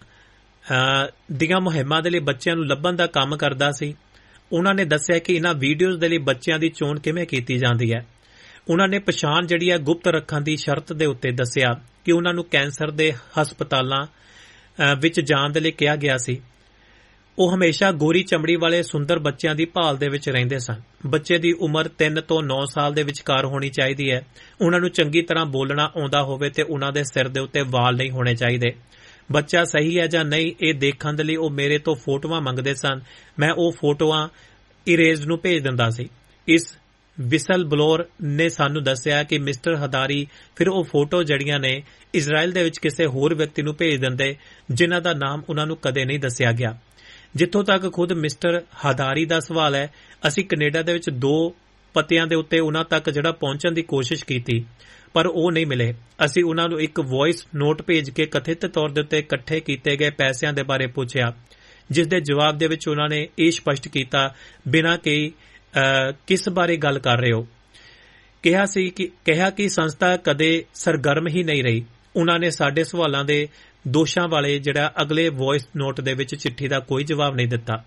ਦੀਆਂ ਮੁਹਿੰਮਾਂ ਦੇ ਲਈ ਬੱਚਿਆਂ ਨੂੰ ਲੱਭਣ ਦਾ ਕੰਮ ਕਰਦਾ ਸੀ, ਉਹਨਾਂ ਨੇ ਦੱਸਿਆ ਕਿ ਇਹਨਾਂ ਵੀਡੀਓਜ਼ ਦੇ ਲਈ ਬੱਚਿਆਂ ਦੀ ਚੋਣ ਕਿਵੇਂ ਕੀਤੀ ਜਾਂਦੀ ਹੈ। ਉਹਨਾਂ ਨੇ ਪਛਾਣ ਜਿਹੜੀ ਹੈ ਗੁਪਤ ਰੱਖਣ ਦੀ ਸ਼ਰਤ ਦੇ ਉੱਤੇ ਦੱਸਿਆ ਕਿ ਉਹਨਾਂ ਨੂੰ ਕੈਂਸਰ ਦੇ ਹਸਪਤਾਲਾਂ ਵਿੱਚ ਜਾਣ ਦੇ ਲਈ ਕਿਹਾ ਗਿਆ ਸੀ। ਉਹ ਹਮੇਸ਼ਾ ਗੋਰੀ ਚਮੜੀ ਵਾਲੇ ਸੁੰਦਰ ਬੱਚਿਆਂ ਦੀ ਭਾਲ ਦੇ ਵਿੱਚ ਰਹਿੰਦੇ ਸਨ। ਬੱਚੇ ਦੀ ਉਮਰ ਤਿੰਨ ਤੋਂ ਨੌ ਸਾਲ ਦੇ ਵਿਚਕਾਰ ਹੋਣੀ ਚਾਹੀਦੀ ਹੈ। ਉਹਨਾਂ ਨੂੰ ਚੰਗੀ ਤਰ੍ਹਾਂ ਬੋਲਣਾ ਆਉਂਦਾ ਹੋਵੇ ਤੇ ਉਹਨਾਂ ਦੇ ਸਿਰ ਦੇ ਉੱਤੇ ਵਾਲ ਨਹੀਂ ਹੋਣੇ ਚਾਹੀਦੇ। ਬੱਚਾ ਸਹੀ ਹੈ ਜਾਂ ਨਹੀਂ ਇਹ ਦੇਖਣ ਦੇ ਲਈ ਉਹ ਮੇਰੇ ਤੋਂ ਫੋਟੋਆਂ ਮੰਗਦੇ ਸਨ। ਮੈਂ ਉਹ ਫੋਟੋਆਂ ਇਰੇਜ਼ ਨੂੰ ਭੇਜ ਦਿੰਦਾ ਸੀ। ਇਸ ਵਿਸਲ ਬਲੋਰ ਨੇ ਸਾਨੂੰ ਦੱਸਿਆ ਕਿ ਮਿਸਟਰ ਹਦਾਰੀ ਫਿਰ ਉਹ ਫੋਟੋ ਜੜੀਆਂ ਨੇ ਇਜ਼ਰਾਈਲ ਦੇ ਵਿੱਚ ਕਿਸੇ ਹੋਰ ਵਿਅਕਤੀ ਨੂੰ ਭੇਜ ਦਿੰਦੇ ਜਿਨ੍ਹਾਂ ਦਾ ਨਾਮ ਉਹਨਾਂ ਨੂੰ ਕਦੇ ਨਹੀਂ ਦੱਸਿਆ ਗਿਆ। ਜਿੱਥੋਂ ਤੱਕ ਖੁਦ ਮਿਸਟਰ ਹਦਾਰੀ ਦਾ ਸਵਾਲ ਹੈ, ਅਸੀਂ ਕੈਨੇਡਾ ਦੇ ਵਿੱਚ ਦੋ ਪਤਿਆਂ ਦੇ ਉੱਤੇ ਉਹਨਾਂ ਤੱਕ ਜਿਹੜਾ ਪਹੁੰਚਣ ਦੀ ਕੋਸ਼ਿਸ਼ ਕੀਤੀ ਪਰ ਉਹ ਨਹੀਂ ਮਿਲੇ। ਅਸੀਂ ਉਹਨਾਂ ਨੂੰ ਇੱਕ ਵੌਇਸ ਨੋਟ ਭੇਜ ਕੇ ਕਥਿਤ ਤੌਰ ਦੇ ਉੱਤੇ ਇਕੱਠੇ ਕੀਤੇ ਗਏ ਪੈਸਿਆਂ ਦੇ ਬਾਰੇ ਪੁੱਛਿਆ, ਜਿਸ ਦੇ ਜਵਾਬ ਦੇ ਵਿੱਚ ਉਹਨਾਂ ਨੇ ਇਹ ਸਪਸ਼ਟ ਕੀਤਾ ਬਿਨਾਂ ਕਿ ਕਿਸ ਬਾਰੇ ਗੱਲ ਕਰ ਰਹੇ ਹੋ। ਕਿਹਾ ਸੀ ਕਿ ਕਿਹਾ ਕਿ ਸੰਸਥਾ ਕਦੇ ਸਰਗਰਮ ਹੀ ਨਹੀਂ ਰਹੀ। ਉਹਨਾਂ ਨੇ ਸਾਡੇ ਸਵਾਲਾਂ ਦੇ ਦੋਸ਼ਾਂ ਵਾਲੇ ਜਿਹੜਾ ਅਗਲੇ ਵੌਇਸ ਨੋਟ ਦੇ ਵਿੱਚ ਚਿੱਠੀ ਦਾ ਕੋਈ ਜਵਾਬ ਨਹੀਂ ਦਿੱਤਾ।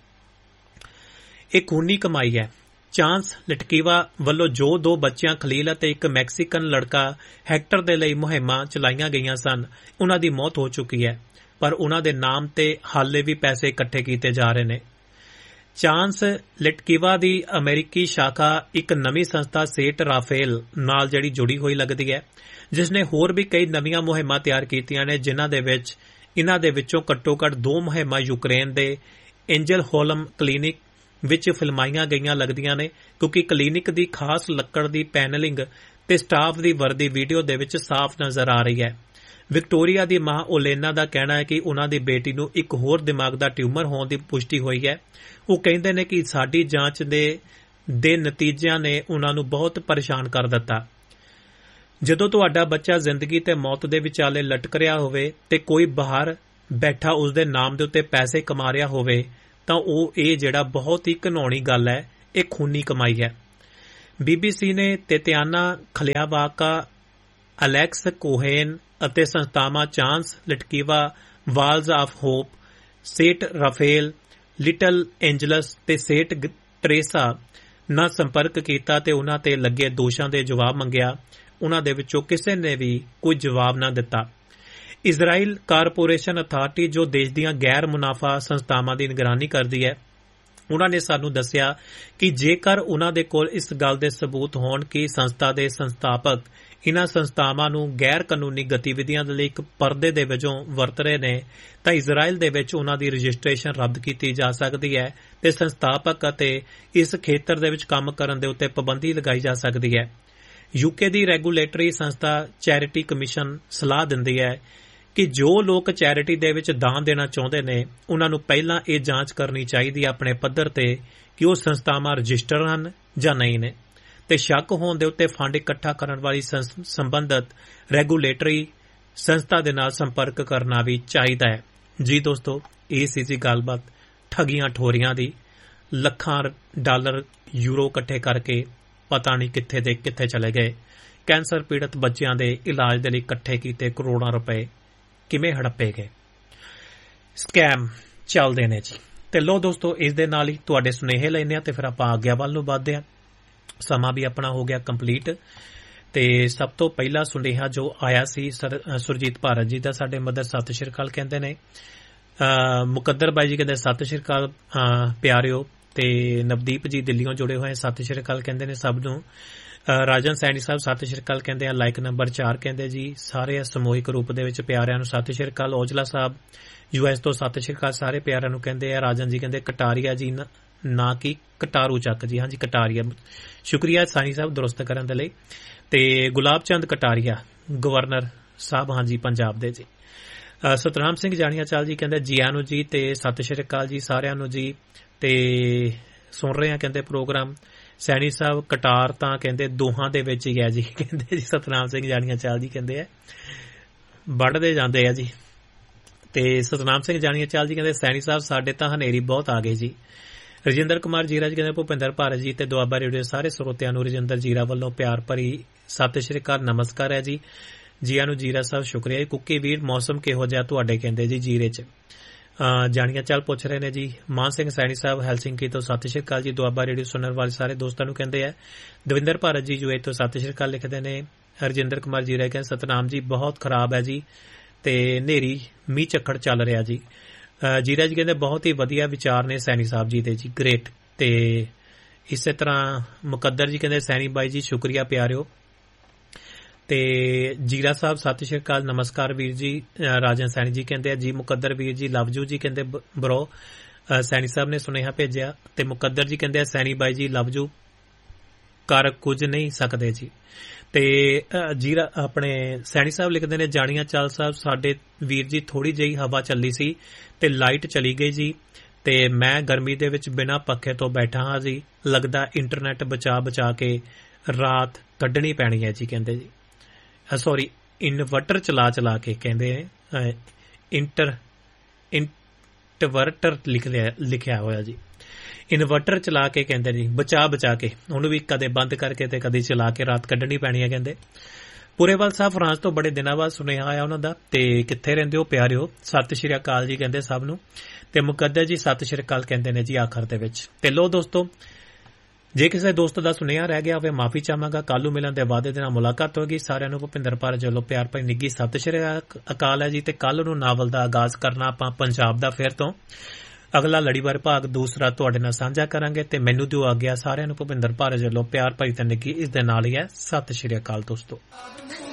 ਇਹ ਖੂਨੀ ਕਮਾਈ ਹੈ। ਚਾਂਸ ਲਿਟਕੀਵਾ ਵੱਲੋਂ ਜੋ ਦੋ ਬੱਚਿਆਂ ਖਲੀਲ ਅਤੇ ਇੱਕ ਮੈਕਸੀਕਨ ਲੜਕਾ ਹੈਕਟਰ ਦੇ ਲਈ ਮੁਹਿੰਮਾਂ ਚਲਾਈਆਂ ਗਈਆਂ ਸਨ, ਉਹਨਾਂ ਦੀ ਮੌਤ ਹੋ ਚੁੱਕੀ ਹੈ ਪਰ ਉਹਨਾਂ ਦੇ ਨਾਮ ਤੇ ਹਾਲੇ ਵੀ ਪੈਸੇ ਇਕੱਠੇ ਕੀਤੇ ਜਾ ਰਹੇ ਨੇ। ਚਾਂਸ ਲਿਟਕੀਵਾ ਦੀ ਅਮਰੀਕੀ ਸ਼ਾਖਾ ਇੱਕ ਨਵੀਂ ਸੰਸਥਾ ਸੇਂਟ ਰਾਫੇਲ ਨਾਲ ਜਿਹੜੀ ਜੁੜੀ ਹੋਈ ਲੱਗਦੀ ਹੈ, ਜਿਸ ਨੇ ਹੋਰ ਵੀ ਕਈ ਨਵੀਆਂ ਮੁਹਿੰਮਾਂ ਤਿਆਰ ਕੀਤੀਆਂ ਨੇ, ਜਿਨ੍ਹਾਂ ਦੇ ਵਿੱਚ ਇਹਨਾਂ ਦੇ ਵਿੱਚੋਂ ਘੱਟੋ ਘੱਟ ਦੋ ਮੁਹਿੰਮਾਂ ਯੂਕਰੇਨ ਦੇ ਐਂਜਲ ਹੋਲਮ ਕਲੀਨਿਕ ਵਿੱਚ ਫਿਲਮਾਈਆਂ ਗਈਆਂ ਲੱਗਦੀਆਂ ਨੇ, ਕਿਉਂਕਿ ਕਲੀਨਿਕ ਦੀ ਖਾਸ ਲੱਕੜ ਦੀ ਪੈਨਲਿੰਗ ਤੇ ਸਟਾਫ ਦੀ ਵਰਦੀ ਵੀਡੀਓ ਦੇ ਵਿੱਚ ਸਾਫ਼ ਨਜ਼ਰ ਆ ਰਹੀ ਹੈ। ਵਿਕਟੋਰੀਆ ਦੀ ਮਾਂ ਓਲੇਨਾ ਦਾ ਕਹਿਣਾ ਹੈ ਕਿ ਉਹਨਾਂ ਦੀ ਬੇਟੀ ਨੂੰ ਇੱਕ ਹੋਰ ਦਿਮਾਗ ਦਾ ਟਿਊਮਰ ਹੋਣ ਦੀ ਪੁਸ਼ਟੀ ਹੋਈ ਹੈ। ਉਹ ਕਹਿੰਦੇ ਨੇ ਕਿ ਸਾਡੀ ਜਾਂਚ ਦੇ ਦੇ ਨਤੀਜਿਆਂ ਨੇ ਉਹਨਾਂ ਨੂੰ ਬਹੁਤ ਪਰੇਸ਼ਾਨ ਕਰ ਦਿੱਤਾ। ਜਦੋਂ ਤੁਹਾਡਾ ਬੱਚਾ ਜ਼ਿੰਦਗੀ ਤੇ ਮੌਤ ਦੇ ਵਿਚਾਲੇ ਲਟਕ ਰਿਹਾ ਹੋਵੇ ਤੇ ਕੋਈ ਬਾਹਰ ਬੈਠਾ ਉਸ ਦੇ ਨਾਮ ਦੇ ਉੱਤੇ ਪੈਸੇ ਕਮਾ ਰਿਹਾ ਹੋਵੇ ਤਾਂ ਉਹ ਇਹ ਜਿਹੜਾ ਬਹੁਤ ਹੀ ਘਿਨਾਉਣੀ ਗੱਲ ਹੈ, ਇਹ ਖੂਨੀ ਕਮਾਈ ਹੈ। ਬੀਬੀਸੀ ਨੇ ਤੇਤਿਆਨਾ ਖਲਿਆਵਾਕਾ, ਅਲੈਕਸ ਕੋਹੇਨ ਅਤੇ ਸੰਸਥਾਵਾਂ chance ਲਟਕੀਵਾ, Walz of hop, Saint Rafale, little Angeles ਤੇ ਸੇਂਟ ਟਰੇਸਾ ਨਾਲ ਸੰਪਰਕ ਕੀਤਾ ਤੇ ਉਨ੍ਹਾਂ ਤੇ ਲੱਗੇ ਦੋਸ਼ਾਂ ਦੇ ਜਵਾਬ ਮੰਗਿਆ। ਉਨ੍ਹਾਂ ਦੇ ਵਿੱਚੋਂ ਕਿਸੇ ਨੇ ਵੀ ਕੋਈ ਜਵਾਬ ਨਾ ਦਿੱਤਾ। ਇਜ਼ਰਾਈਲ ਕਾਰਪੋਰੇਸ਼ਨ ਅਥਾਰਟੀ, ਜੋ ਦੇਸ਼ ਦੀਆਂ ਗੈਰ ਮੁਨਾਫਾ ਸੰਸਥਾਵਾਂ ਦੀ ਨਿਗਰਾਨੀ ਕਰਦੀ ਹੈ, ਉਨ੍ਹਾਂ ਨੇ ਸਾਨੂੰ ਦੱਸਿਆ ਕਿ ਜੇਕਰ ਉਨ੍ਹਾਂ ਦੇ ਕੋਲ ਇਸ ਗੱਲ ਦੇ ਸਬੂਤ ਹੋਣ ਕਿ ਸੰਸਥਾ ਦੇ ਸੰਸਥਾਪਕ ਇਨ੍ਹਾਂ ਸੰਸਥਾਵਾਂ ਨੂੰ ਗੈਰ ਕਾਨੂੰਨੀ ਗਤੀਵਿਧੀਆਂ ਦੇ ਲਈ ਇੱਕ ਪਰਦੇ ਦੇ ਵਜੋਂ ਵਰਤ ਰਹੇ ਨੇ, ਤਾਂ ਇਜ਼ਰਾਈਲ ਦੇ ਵਿੱਚ ਉਨ੍ਹਾਂ ਦੀ ਰਜਿਸਟ੍ਰੇਸ਼ਨ ਰੱਦ ਕੀਤੀ ਜਾ ਸਕਦੀ ਹੈ ਤੇ ਸੰਸਥਾਪਕ ਅਤੇ ਇਸ ਖੇਤਰ ਦੇ ਵਿੱਚ ਕੰਮ ਕਰਨ ਦੇ ਉੱਤੇ ਪਾਬੰਦੀ ਲਗਾਈ ਜਾ ਸਕਦੀ ਹੈ। ਯੂਕੇ ਦੀ ਰੈਗੂਲੇਟਰੀ ਸੰਸਥਾ ਚੈਰਿਟੀ ਕਮਿਸ਼ਨ ਸਲਾਹ ਦਿੰਦੀ ਹੈ ਕਿ ਜੋ ਲੋਕ ਚੈਰਿਟੀ ਦੇ ਵਿੱਚ ਦਾਨ ਦੇਣਾ ਚਾਹੁੰਦੇ ਨੇ, ਉਨ੍ਹਾਂ ਨੂੰ ਪਹਿਲਾਂ ਇਹ ਜਾਂਚ ਕਰਨੀ ਚਾਹੀਦੀ ਹੈ ਆਪਣੇ ਪੱਧਰ ਤੇ ਕਿ ਉਹ ਸੰਸਥਾਵਾਂ ਰਜਿਸਟਰ ਹਨ ਜਾਂ ਨਹੀਂ ਨੇ, ਤੇ ਸ਼ੱਕ ਹੋਣ ਦੇ ਉੱਤੇ ਫੰਡ ਇਕੱਠਾ ਕਰਨ ਵਾਲੀ ਸੰਬੰਧਤ ਰੈਗੂਲੇਟਰੀ ਸੰਸਥਾ ਦੇ ਨਾਲ ਸੰਪਰਕ ਕਰਨਾ ਵੀ ਚਾਹੀਦਾ ਹੈ। ਜੀ ਦੋਸਤੋ, ਇਹ ਸੀ ਜੀ ਗੱਲਬਾਤ ਠੱਗੀਆਂ ਠੋਰੀਆਂ ਦੀ। ਲੱਖਾਂ ਡਾਲਰ ਯੂਰੋ ਇਕੱਠੇ ਕਰਕੇ ਪਤਾ ਨਹੀਂ ਕਿੱਥੇ ਦੇ ਕਿੱਥੇ ਚਲੇ ਗਏ। ਕੈਂਸਰ ਪੀੜਤ ਬੱਚਿਆਂ ਦੇ ਇਲਾਜ ਦੇ ਲਈ ਇਕੱਠੇ ਕੀਤੇ ਕਰੋੜਾਂ ਰੁਪਏ ਕਿਵੇਂ ਹੜੱਪੇ ਗਏ। ਸਕੈਮ ਚੱਲਦੇ ਨੇ ਜੀ। ਤੇ ਲੋ ਦੋਸਤੋ, ਇਸ ਦੇ ਨਾਲ ਹੀ ਤੁਹਾਡੇ ਸੁਨੇਹੇ ਲੈਣੇ ਆ ਤੇ ਫਿਰ ਆਪਾਂ ਆਗਿਆ ਵੱਲ ਨੂੰ ਵੱਧਦੇ ਆ। ਸਮਾਂ ਵੀ ਆਪਣਾ ਹੋ ਗਿਆ ਕੰਪਲੀਟ। ਤੇ ਸਭ ਤੋਂ ਪਹਿਲਾ ਸੁਨੇਹਾ ਜੋ ਆਇਆ ਸੀ ਸੁਰਜੀਤ ਭਾਰਤ ਜੀ ਦਾ, ਸਾਡੇ ਮਦਰ ਸਤਿ ਸ਼੍ਰੀ ਅਕਾਲ ਕਹਿੰਦੇ ਨੇ। ਮੁਕੱਦਰ ਬਾਈ ਜੀ ਕਹਿੰਦੇ ਸਤਿ ਸ਼੍ਰੀ ਅਕਾਲ ਪਿਆਰਿਓ। ਤੇ ਨਵਦੀਪ ਜੀ ਦਿੱਲੀੋਂ ਜੁੜੇ ਹੋਏ ਸਤਿ ਸ਼੍ਰੀ ਅਕਾਲ ਕਹਿੰਦੇ ਨੇ ਸਭ ਨੂੰ। ਰਾਜਨ ਸੈਣੀ ਸਾਹਿਬ ਸਤਿ ਸ਼੍ਰੀ ਅਕਾਲ ਕਹਿੰਦੇ ਆ। ਲਾਈਕ ਨੰਬਰ ਚਾਰ ਕਹਿੰਦੇ ਜੀ ਸਾਰੇ ਸਮੂਹਿਕ ਰੂਪ ਦੇ ਵਿੱਚ ਪਿਆਰਿਆਂ ਨੂੰ ਸਤਿ ਸ਼੍ਰੀ ਅਕਾਲ। ਔਜਲਾ ਸਾਹਿਬ ਯੂ ਐਸ ਤੋਂ ਸਤਿ ਸ਼੍ਰੀ ਅਕਾਲ ਸਾਰੇ ਪਿਆਰਿਆਂ ਨੂੰ ਕਹਿੰਦੇ ਆ। ਰਾਜਨ ਜੀ ਕਹਿੰਦੇ ਕਟਾਰੀਆ ਜੀ ਨਾ ਕਿ ਕਟਾਰੂ ਚੱਕ ਜੀ। ਹਾਂਜੀ ਕਟਾਰੀਆ, ਸ਼ੁਕਰੀਆ ਸਾਨੀ ਸਾਹਿਬ ਦਰੁਸਤ ਕਰਨ ਦੇ ਲਈ। ਤੇ ਗੁਲਾਬ ਚੰਦ ਕਟਾਰੀਆ ਗਵਰਨਰ ਸਾਹਿਬ, ਹਾਂਜੀ ਪੰਜਾਬ ਦੇ ਜੀ। ਸਤਨਾਮ ਸਿੰਘ ਜਾਣੀਆ ਚਾਲ ਜੀ ਕਹਿੰਦੇ ਜੀਆਂ ਨੂੰ ਜੀ ਤੇ ਸਤਿ ਸ਼੍ਰੀ ਅਕਾਲ ਜੀ ਸਾਰਿਆਂ ਨੂੰ ਜੀ। ਤੇ ਸੁਣ ਰਹੇ ਆ ਕਹਿੰਦੇ ਪ੍ਰੋਗਰਾਮ। ਸੈਣੀ ਸਾਹਿਬ ਕਟਾਰ ਤਾਂ ਕਹਿੰਦੇ ਦੋਹਾਂ ਦੇ ਵਿੱਚ ਹੀ ਹੈ ਜੀ ਕਹਿੰਦੇ ਜੀ। ਸਤਨਾਮ ਸਿੰਘ ਜਾਣੀਆ ਚਾਲ ਜੀ ਕਹਿੰਦੇ ਆ ਵੱਢਦੇ ਜਾਂਦੇ ਆ ਜੀ। ਤੇ ਸਤਨਾਮ ਸਿੰਘ ਜਾਣੀਆ ਚਾਲ ਜੀ ਕਹਿੰਦੇ ਸੈਣੀ ਸਾਹਿਬ ਸਾਡੇ ਤਾਂ ਹਨੇਰੀ ਬਹੁਤ ਆ ਗਈ ਜੀ। ਰਜਿੰਦਰ ਕੁਮਾਰ ਜੀਰਾ ਜੀ ਕਹਿੰਦੇ ਭੁਪਿੰਦਰ ਭਾਰਤ ਜੀ ਤੇ ਦੁਆਬਾ ਰੇਡੀਓ ਸਾਰੇ ਸਰੋਤਿਆਂ ਨੂੰ ਰਜਿੰਦਰ ਜੀਰਾ ਵੱਲੋਂ ਪਿਆਰ ਭਰੀ ਸਤਿ ਸ਼੍ਰੀ ਅਕਾਲ ਨਮਸਕਾਰ ਹੈ ਜੀ। ਜੀਆਂ ਨੂੰ ਜੀਰਾ ਸਾਹਿਬ ਸ਼ੁਕਰੀਆ ਜੀ। ਕੁੱਕੀ ਵੀਰ ਮੌਸਮ ਕਿਹੋ ਜਿਹਾ ਤੁਹਾਡੇ ਕਹਿੰਦੇ ਜੀ ਜੀਰੇ ਚ। ਜਾਣੀਆਂ ਚਾਲ ਪੁੱਛ ਰਹੇ ਨੇ ਜੀ। ਮਾਨ ਸਿੰਘ ਸੈਣੀ ਸਾਹਿਬ ਹੈਲਸਿੰਕੀ ਤੋਂ ਸਤਿ ਸ਼੍ਰੀ ਅਕਾਲ ਜੀ। ਦੁਆਬਾ ਰੇਡੀਓ ਸੁਣਨ ਵਾਲੇ ਸਾਰੇ ਦੋਸਤਾਂ ਨੂੰ ਕਹਿੰਦੇ ਆ। ਦਵਿੰਦਰ ਭਾਰਤ ਜੀ ਯੂਏ ਤੋਂ ਸਤਿ ਸ਼੍ਰੀ ਅਕਾਲ ਲਿਖਦੇ ਨੇ। ਹਰਜਿੰਦਰ ਕੁਮਾਰ ਜੀਰਾ ਕਹਿੰਦੇ ਸਤਨਾਮ ਜੀ ਬਹੁਤ ਖਰਾਬ ਹੈ ਜੀ ਤੇ ਹਨੇਰੀ ਮੀਂਹ ਝੱਖੜ ਚੱਲ ਰਿਹਾ ਜੀ। ਜੀਰਾ ਜੀ ਕਹਿੰਦੇ ਬਹੁਤ ਹੀ ਵਧੀਆ ਵਿਚਾਰ ਨੇ ਸੈਣੀ ਸਾਹਿਬ ਜੀ ਦੇ ਜੀ, ਗ੍ਰੇਟ। ਤੇ ਇਸੇ ਤਰ੍ਹਾਂ ਮੁਕੱਦਰ ਜੀ ਕਹਿੰਦੇ ਸੈਣੀ ਬਾਈ ਜੀ ਸ਼ੁਕਰੀਆ ਪਿਆਰਿਓ। ਤੇ ਜੀਰਾ ਸਾਹਿਬ ਸਤਿ ਸ਼੍ਰੀ ਅਕਾਲ ਨਮਸਕਾਰ ਵੀਰ ਜੀ। ਰਾਜਨ ਸੈਣੀ ਜੀ ਕਹਿੰਦੇ ਆ ਜੀ ਮੁਕੱਦਰ ਵੀਰ ਜੀ ਲਵਜੂ ਜੀ ਕਹਿੰਦੇ ਬਰੋ ਸੈਣੀ ਸਾਹਿਬ ਨੇ ਸੁਨੇਹਾ ਭੇਜਿਆ। ਤੇ ਮੁਕੱਦਰ ਜੀ ਕਹਿੰਦੇ ਸੈਣੀ ਬਾਈ ਜੀ ਲਵਜੂ ਕਰ ਕੁਝ ਨਹੀਂ ਸਕਦੇ ਜੀ। ਤੇ ਜੀਰਾ ਆਪਣੇ ਸੈਣੀ ਸਾਹਿਬ ਲਿਖਦੇ ਨੇ ਜਾਣੀਆਂ ਚਾਲ ਸਾਹਿਬ ਸਾਡੇ ਵੀਰ ਜੀ ਥੋੜੀ ਜਿਹੀ ਹਵਾ ਚੱਲੀ ਸੀ ਤੇ ਲਾਈਟ ਚਲੀ ਗਈ ਜੀ। ਤੇ ਮੈਂ ਗਰਮੀ ਦੇ ਵਿੱਚ ਬਿਨਾਂ ਪੱਖੇ ਤੋਂ ਬੈਠਾ ਹਾਂ ਜੀ। ਲੱਗਦਾ ਇੰਟਰਨੈਟ ਬਚਾ ਬਚਾ ਕੇ ਰਾਤ ਕੱਢਣੀ ਪੈਣੀ ਹੈ ਜੀ ਕਹਿੰਦੇ ਜੀ। ਸੌਰੀ ਇਨਵਰਟਰ ਚਲਾ ਚਲਾ ਕੇ ਕਹਿੰਦੇ ਇੰਟਰ ਇੰਟਵਰਟਰ ਲਿਖਿਆ ਹੋਇਆ ਜੀ। ਇਨਵਰਟਰ ਚਲਾ ਕੇ ਕਹਿੰਦੇ ਜੀ ਬਚਾ ਬਚਾ ਕੇ ਉਹਨੂੰ ਵੀ ਕਦੇ ਬੰਦ ਕਰਕੇ ਤੇ ਕਦੇ ਚਲਾ ਕੇ ਰਾਤ ਕੱਢਣੀ ਪੈਣੀ ਹੈ ਕਹਿੰਦੇ। ਪੁਰੇਵਾਲ ਸਾਹਿਬ ਫਰਾਂਸ ਤੋਂ ਬੜੇ ਦਿਨਾਂ ਬਾਅਦ ਸੁਨੇਹਾ ਆਇਆ ਉਹਨਾਂ ਦਾ। ਤੇ ਕਿੱਥੇ ਰਹਿੰਦੇ ਹੋ ਪਿਆਰਿਓ ਸਤਿ ਸ਼੍ਰੀ ਅਕਾਲ ਜੀ ਕਹਿੰਦੇ ਸਭ ਨੂੰ। ਤੇ ਮੁਕੱਦਰ ਜੀ ਸਤਿ ਸ਼੍ਰੀ ਅਕਾਲ ਕਹਿੰਦੇ ਨੇ ਜੀ ਆਖਰ ਦੇ ਵਿੱਚ। ਤੇ ਲੋ ਦੋਸਤੋ, ਜੇ ਕਿਸੇ ਦੋਸਤ ਦਾ ਸੁਨੇਹਾ ਰਹਿ ਗਿਆ ਹੋਵੇ ਮਾਫੀ ਚਾਹਾਂਗਾ। ਕੱਲ ਨੂੰ ਮਿਲਣ ਦੇ ਵਾਅਦੇ ਦੇ ਨਾਲ ਮੁਲਾਕਾਤ ਹੋਏਗੀ। ਸਾਰਿਆਂ ਨੂੰ ਭੁਪਿੰਦਰ ਭਾਰਤ ਵੱਲੋਂ ਪਿਆਰ ਭਰੀ ਨਿੱਘੀ ਸਤਿ ਸ਼੍ਰੀ ਅਕਾਲ ਹੈ ਜੀ। ਤੇ ਕੱਲ ਨੂੰ ਨਾਵਲ ਦਾ ਆਗਾਜ਼ ਕਰਨਾ ਆਪਾਂ ਪੰਜਾਬ ਦਾ ਫਿਰ ਤੋਂ। ਅਗਲਾ ਲੜੀਵਾਰ ਭਾਗ ਦੂਸਰਾ ਤੁਹਾਡੇ ਨਾਲ ਸਾਂਝਾ ਕਰਾਂਗੇ। ਤੇ ਮੈਨੂੰ ਦਿਓ ਆਗਿਆ। ਸਾਰਿਆਂ ਨੂੰ ਭੁਪਿੰਦਰ ਭਾਰਤ ਵੱਲੋਂ ਪਿਆਰ ਭਰੀ ਤੇ ਨਿੱਘੀ ਇਸ ਦੇ ਨਾਲ ਹੀ ਹੈ ਸਤਿ ਸ਼੍ਰੀ ਅਕਾਲ ਦੋਸਤੋ।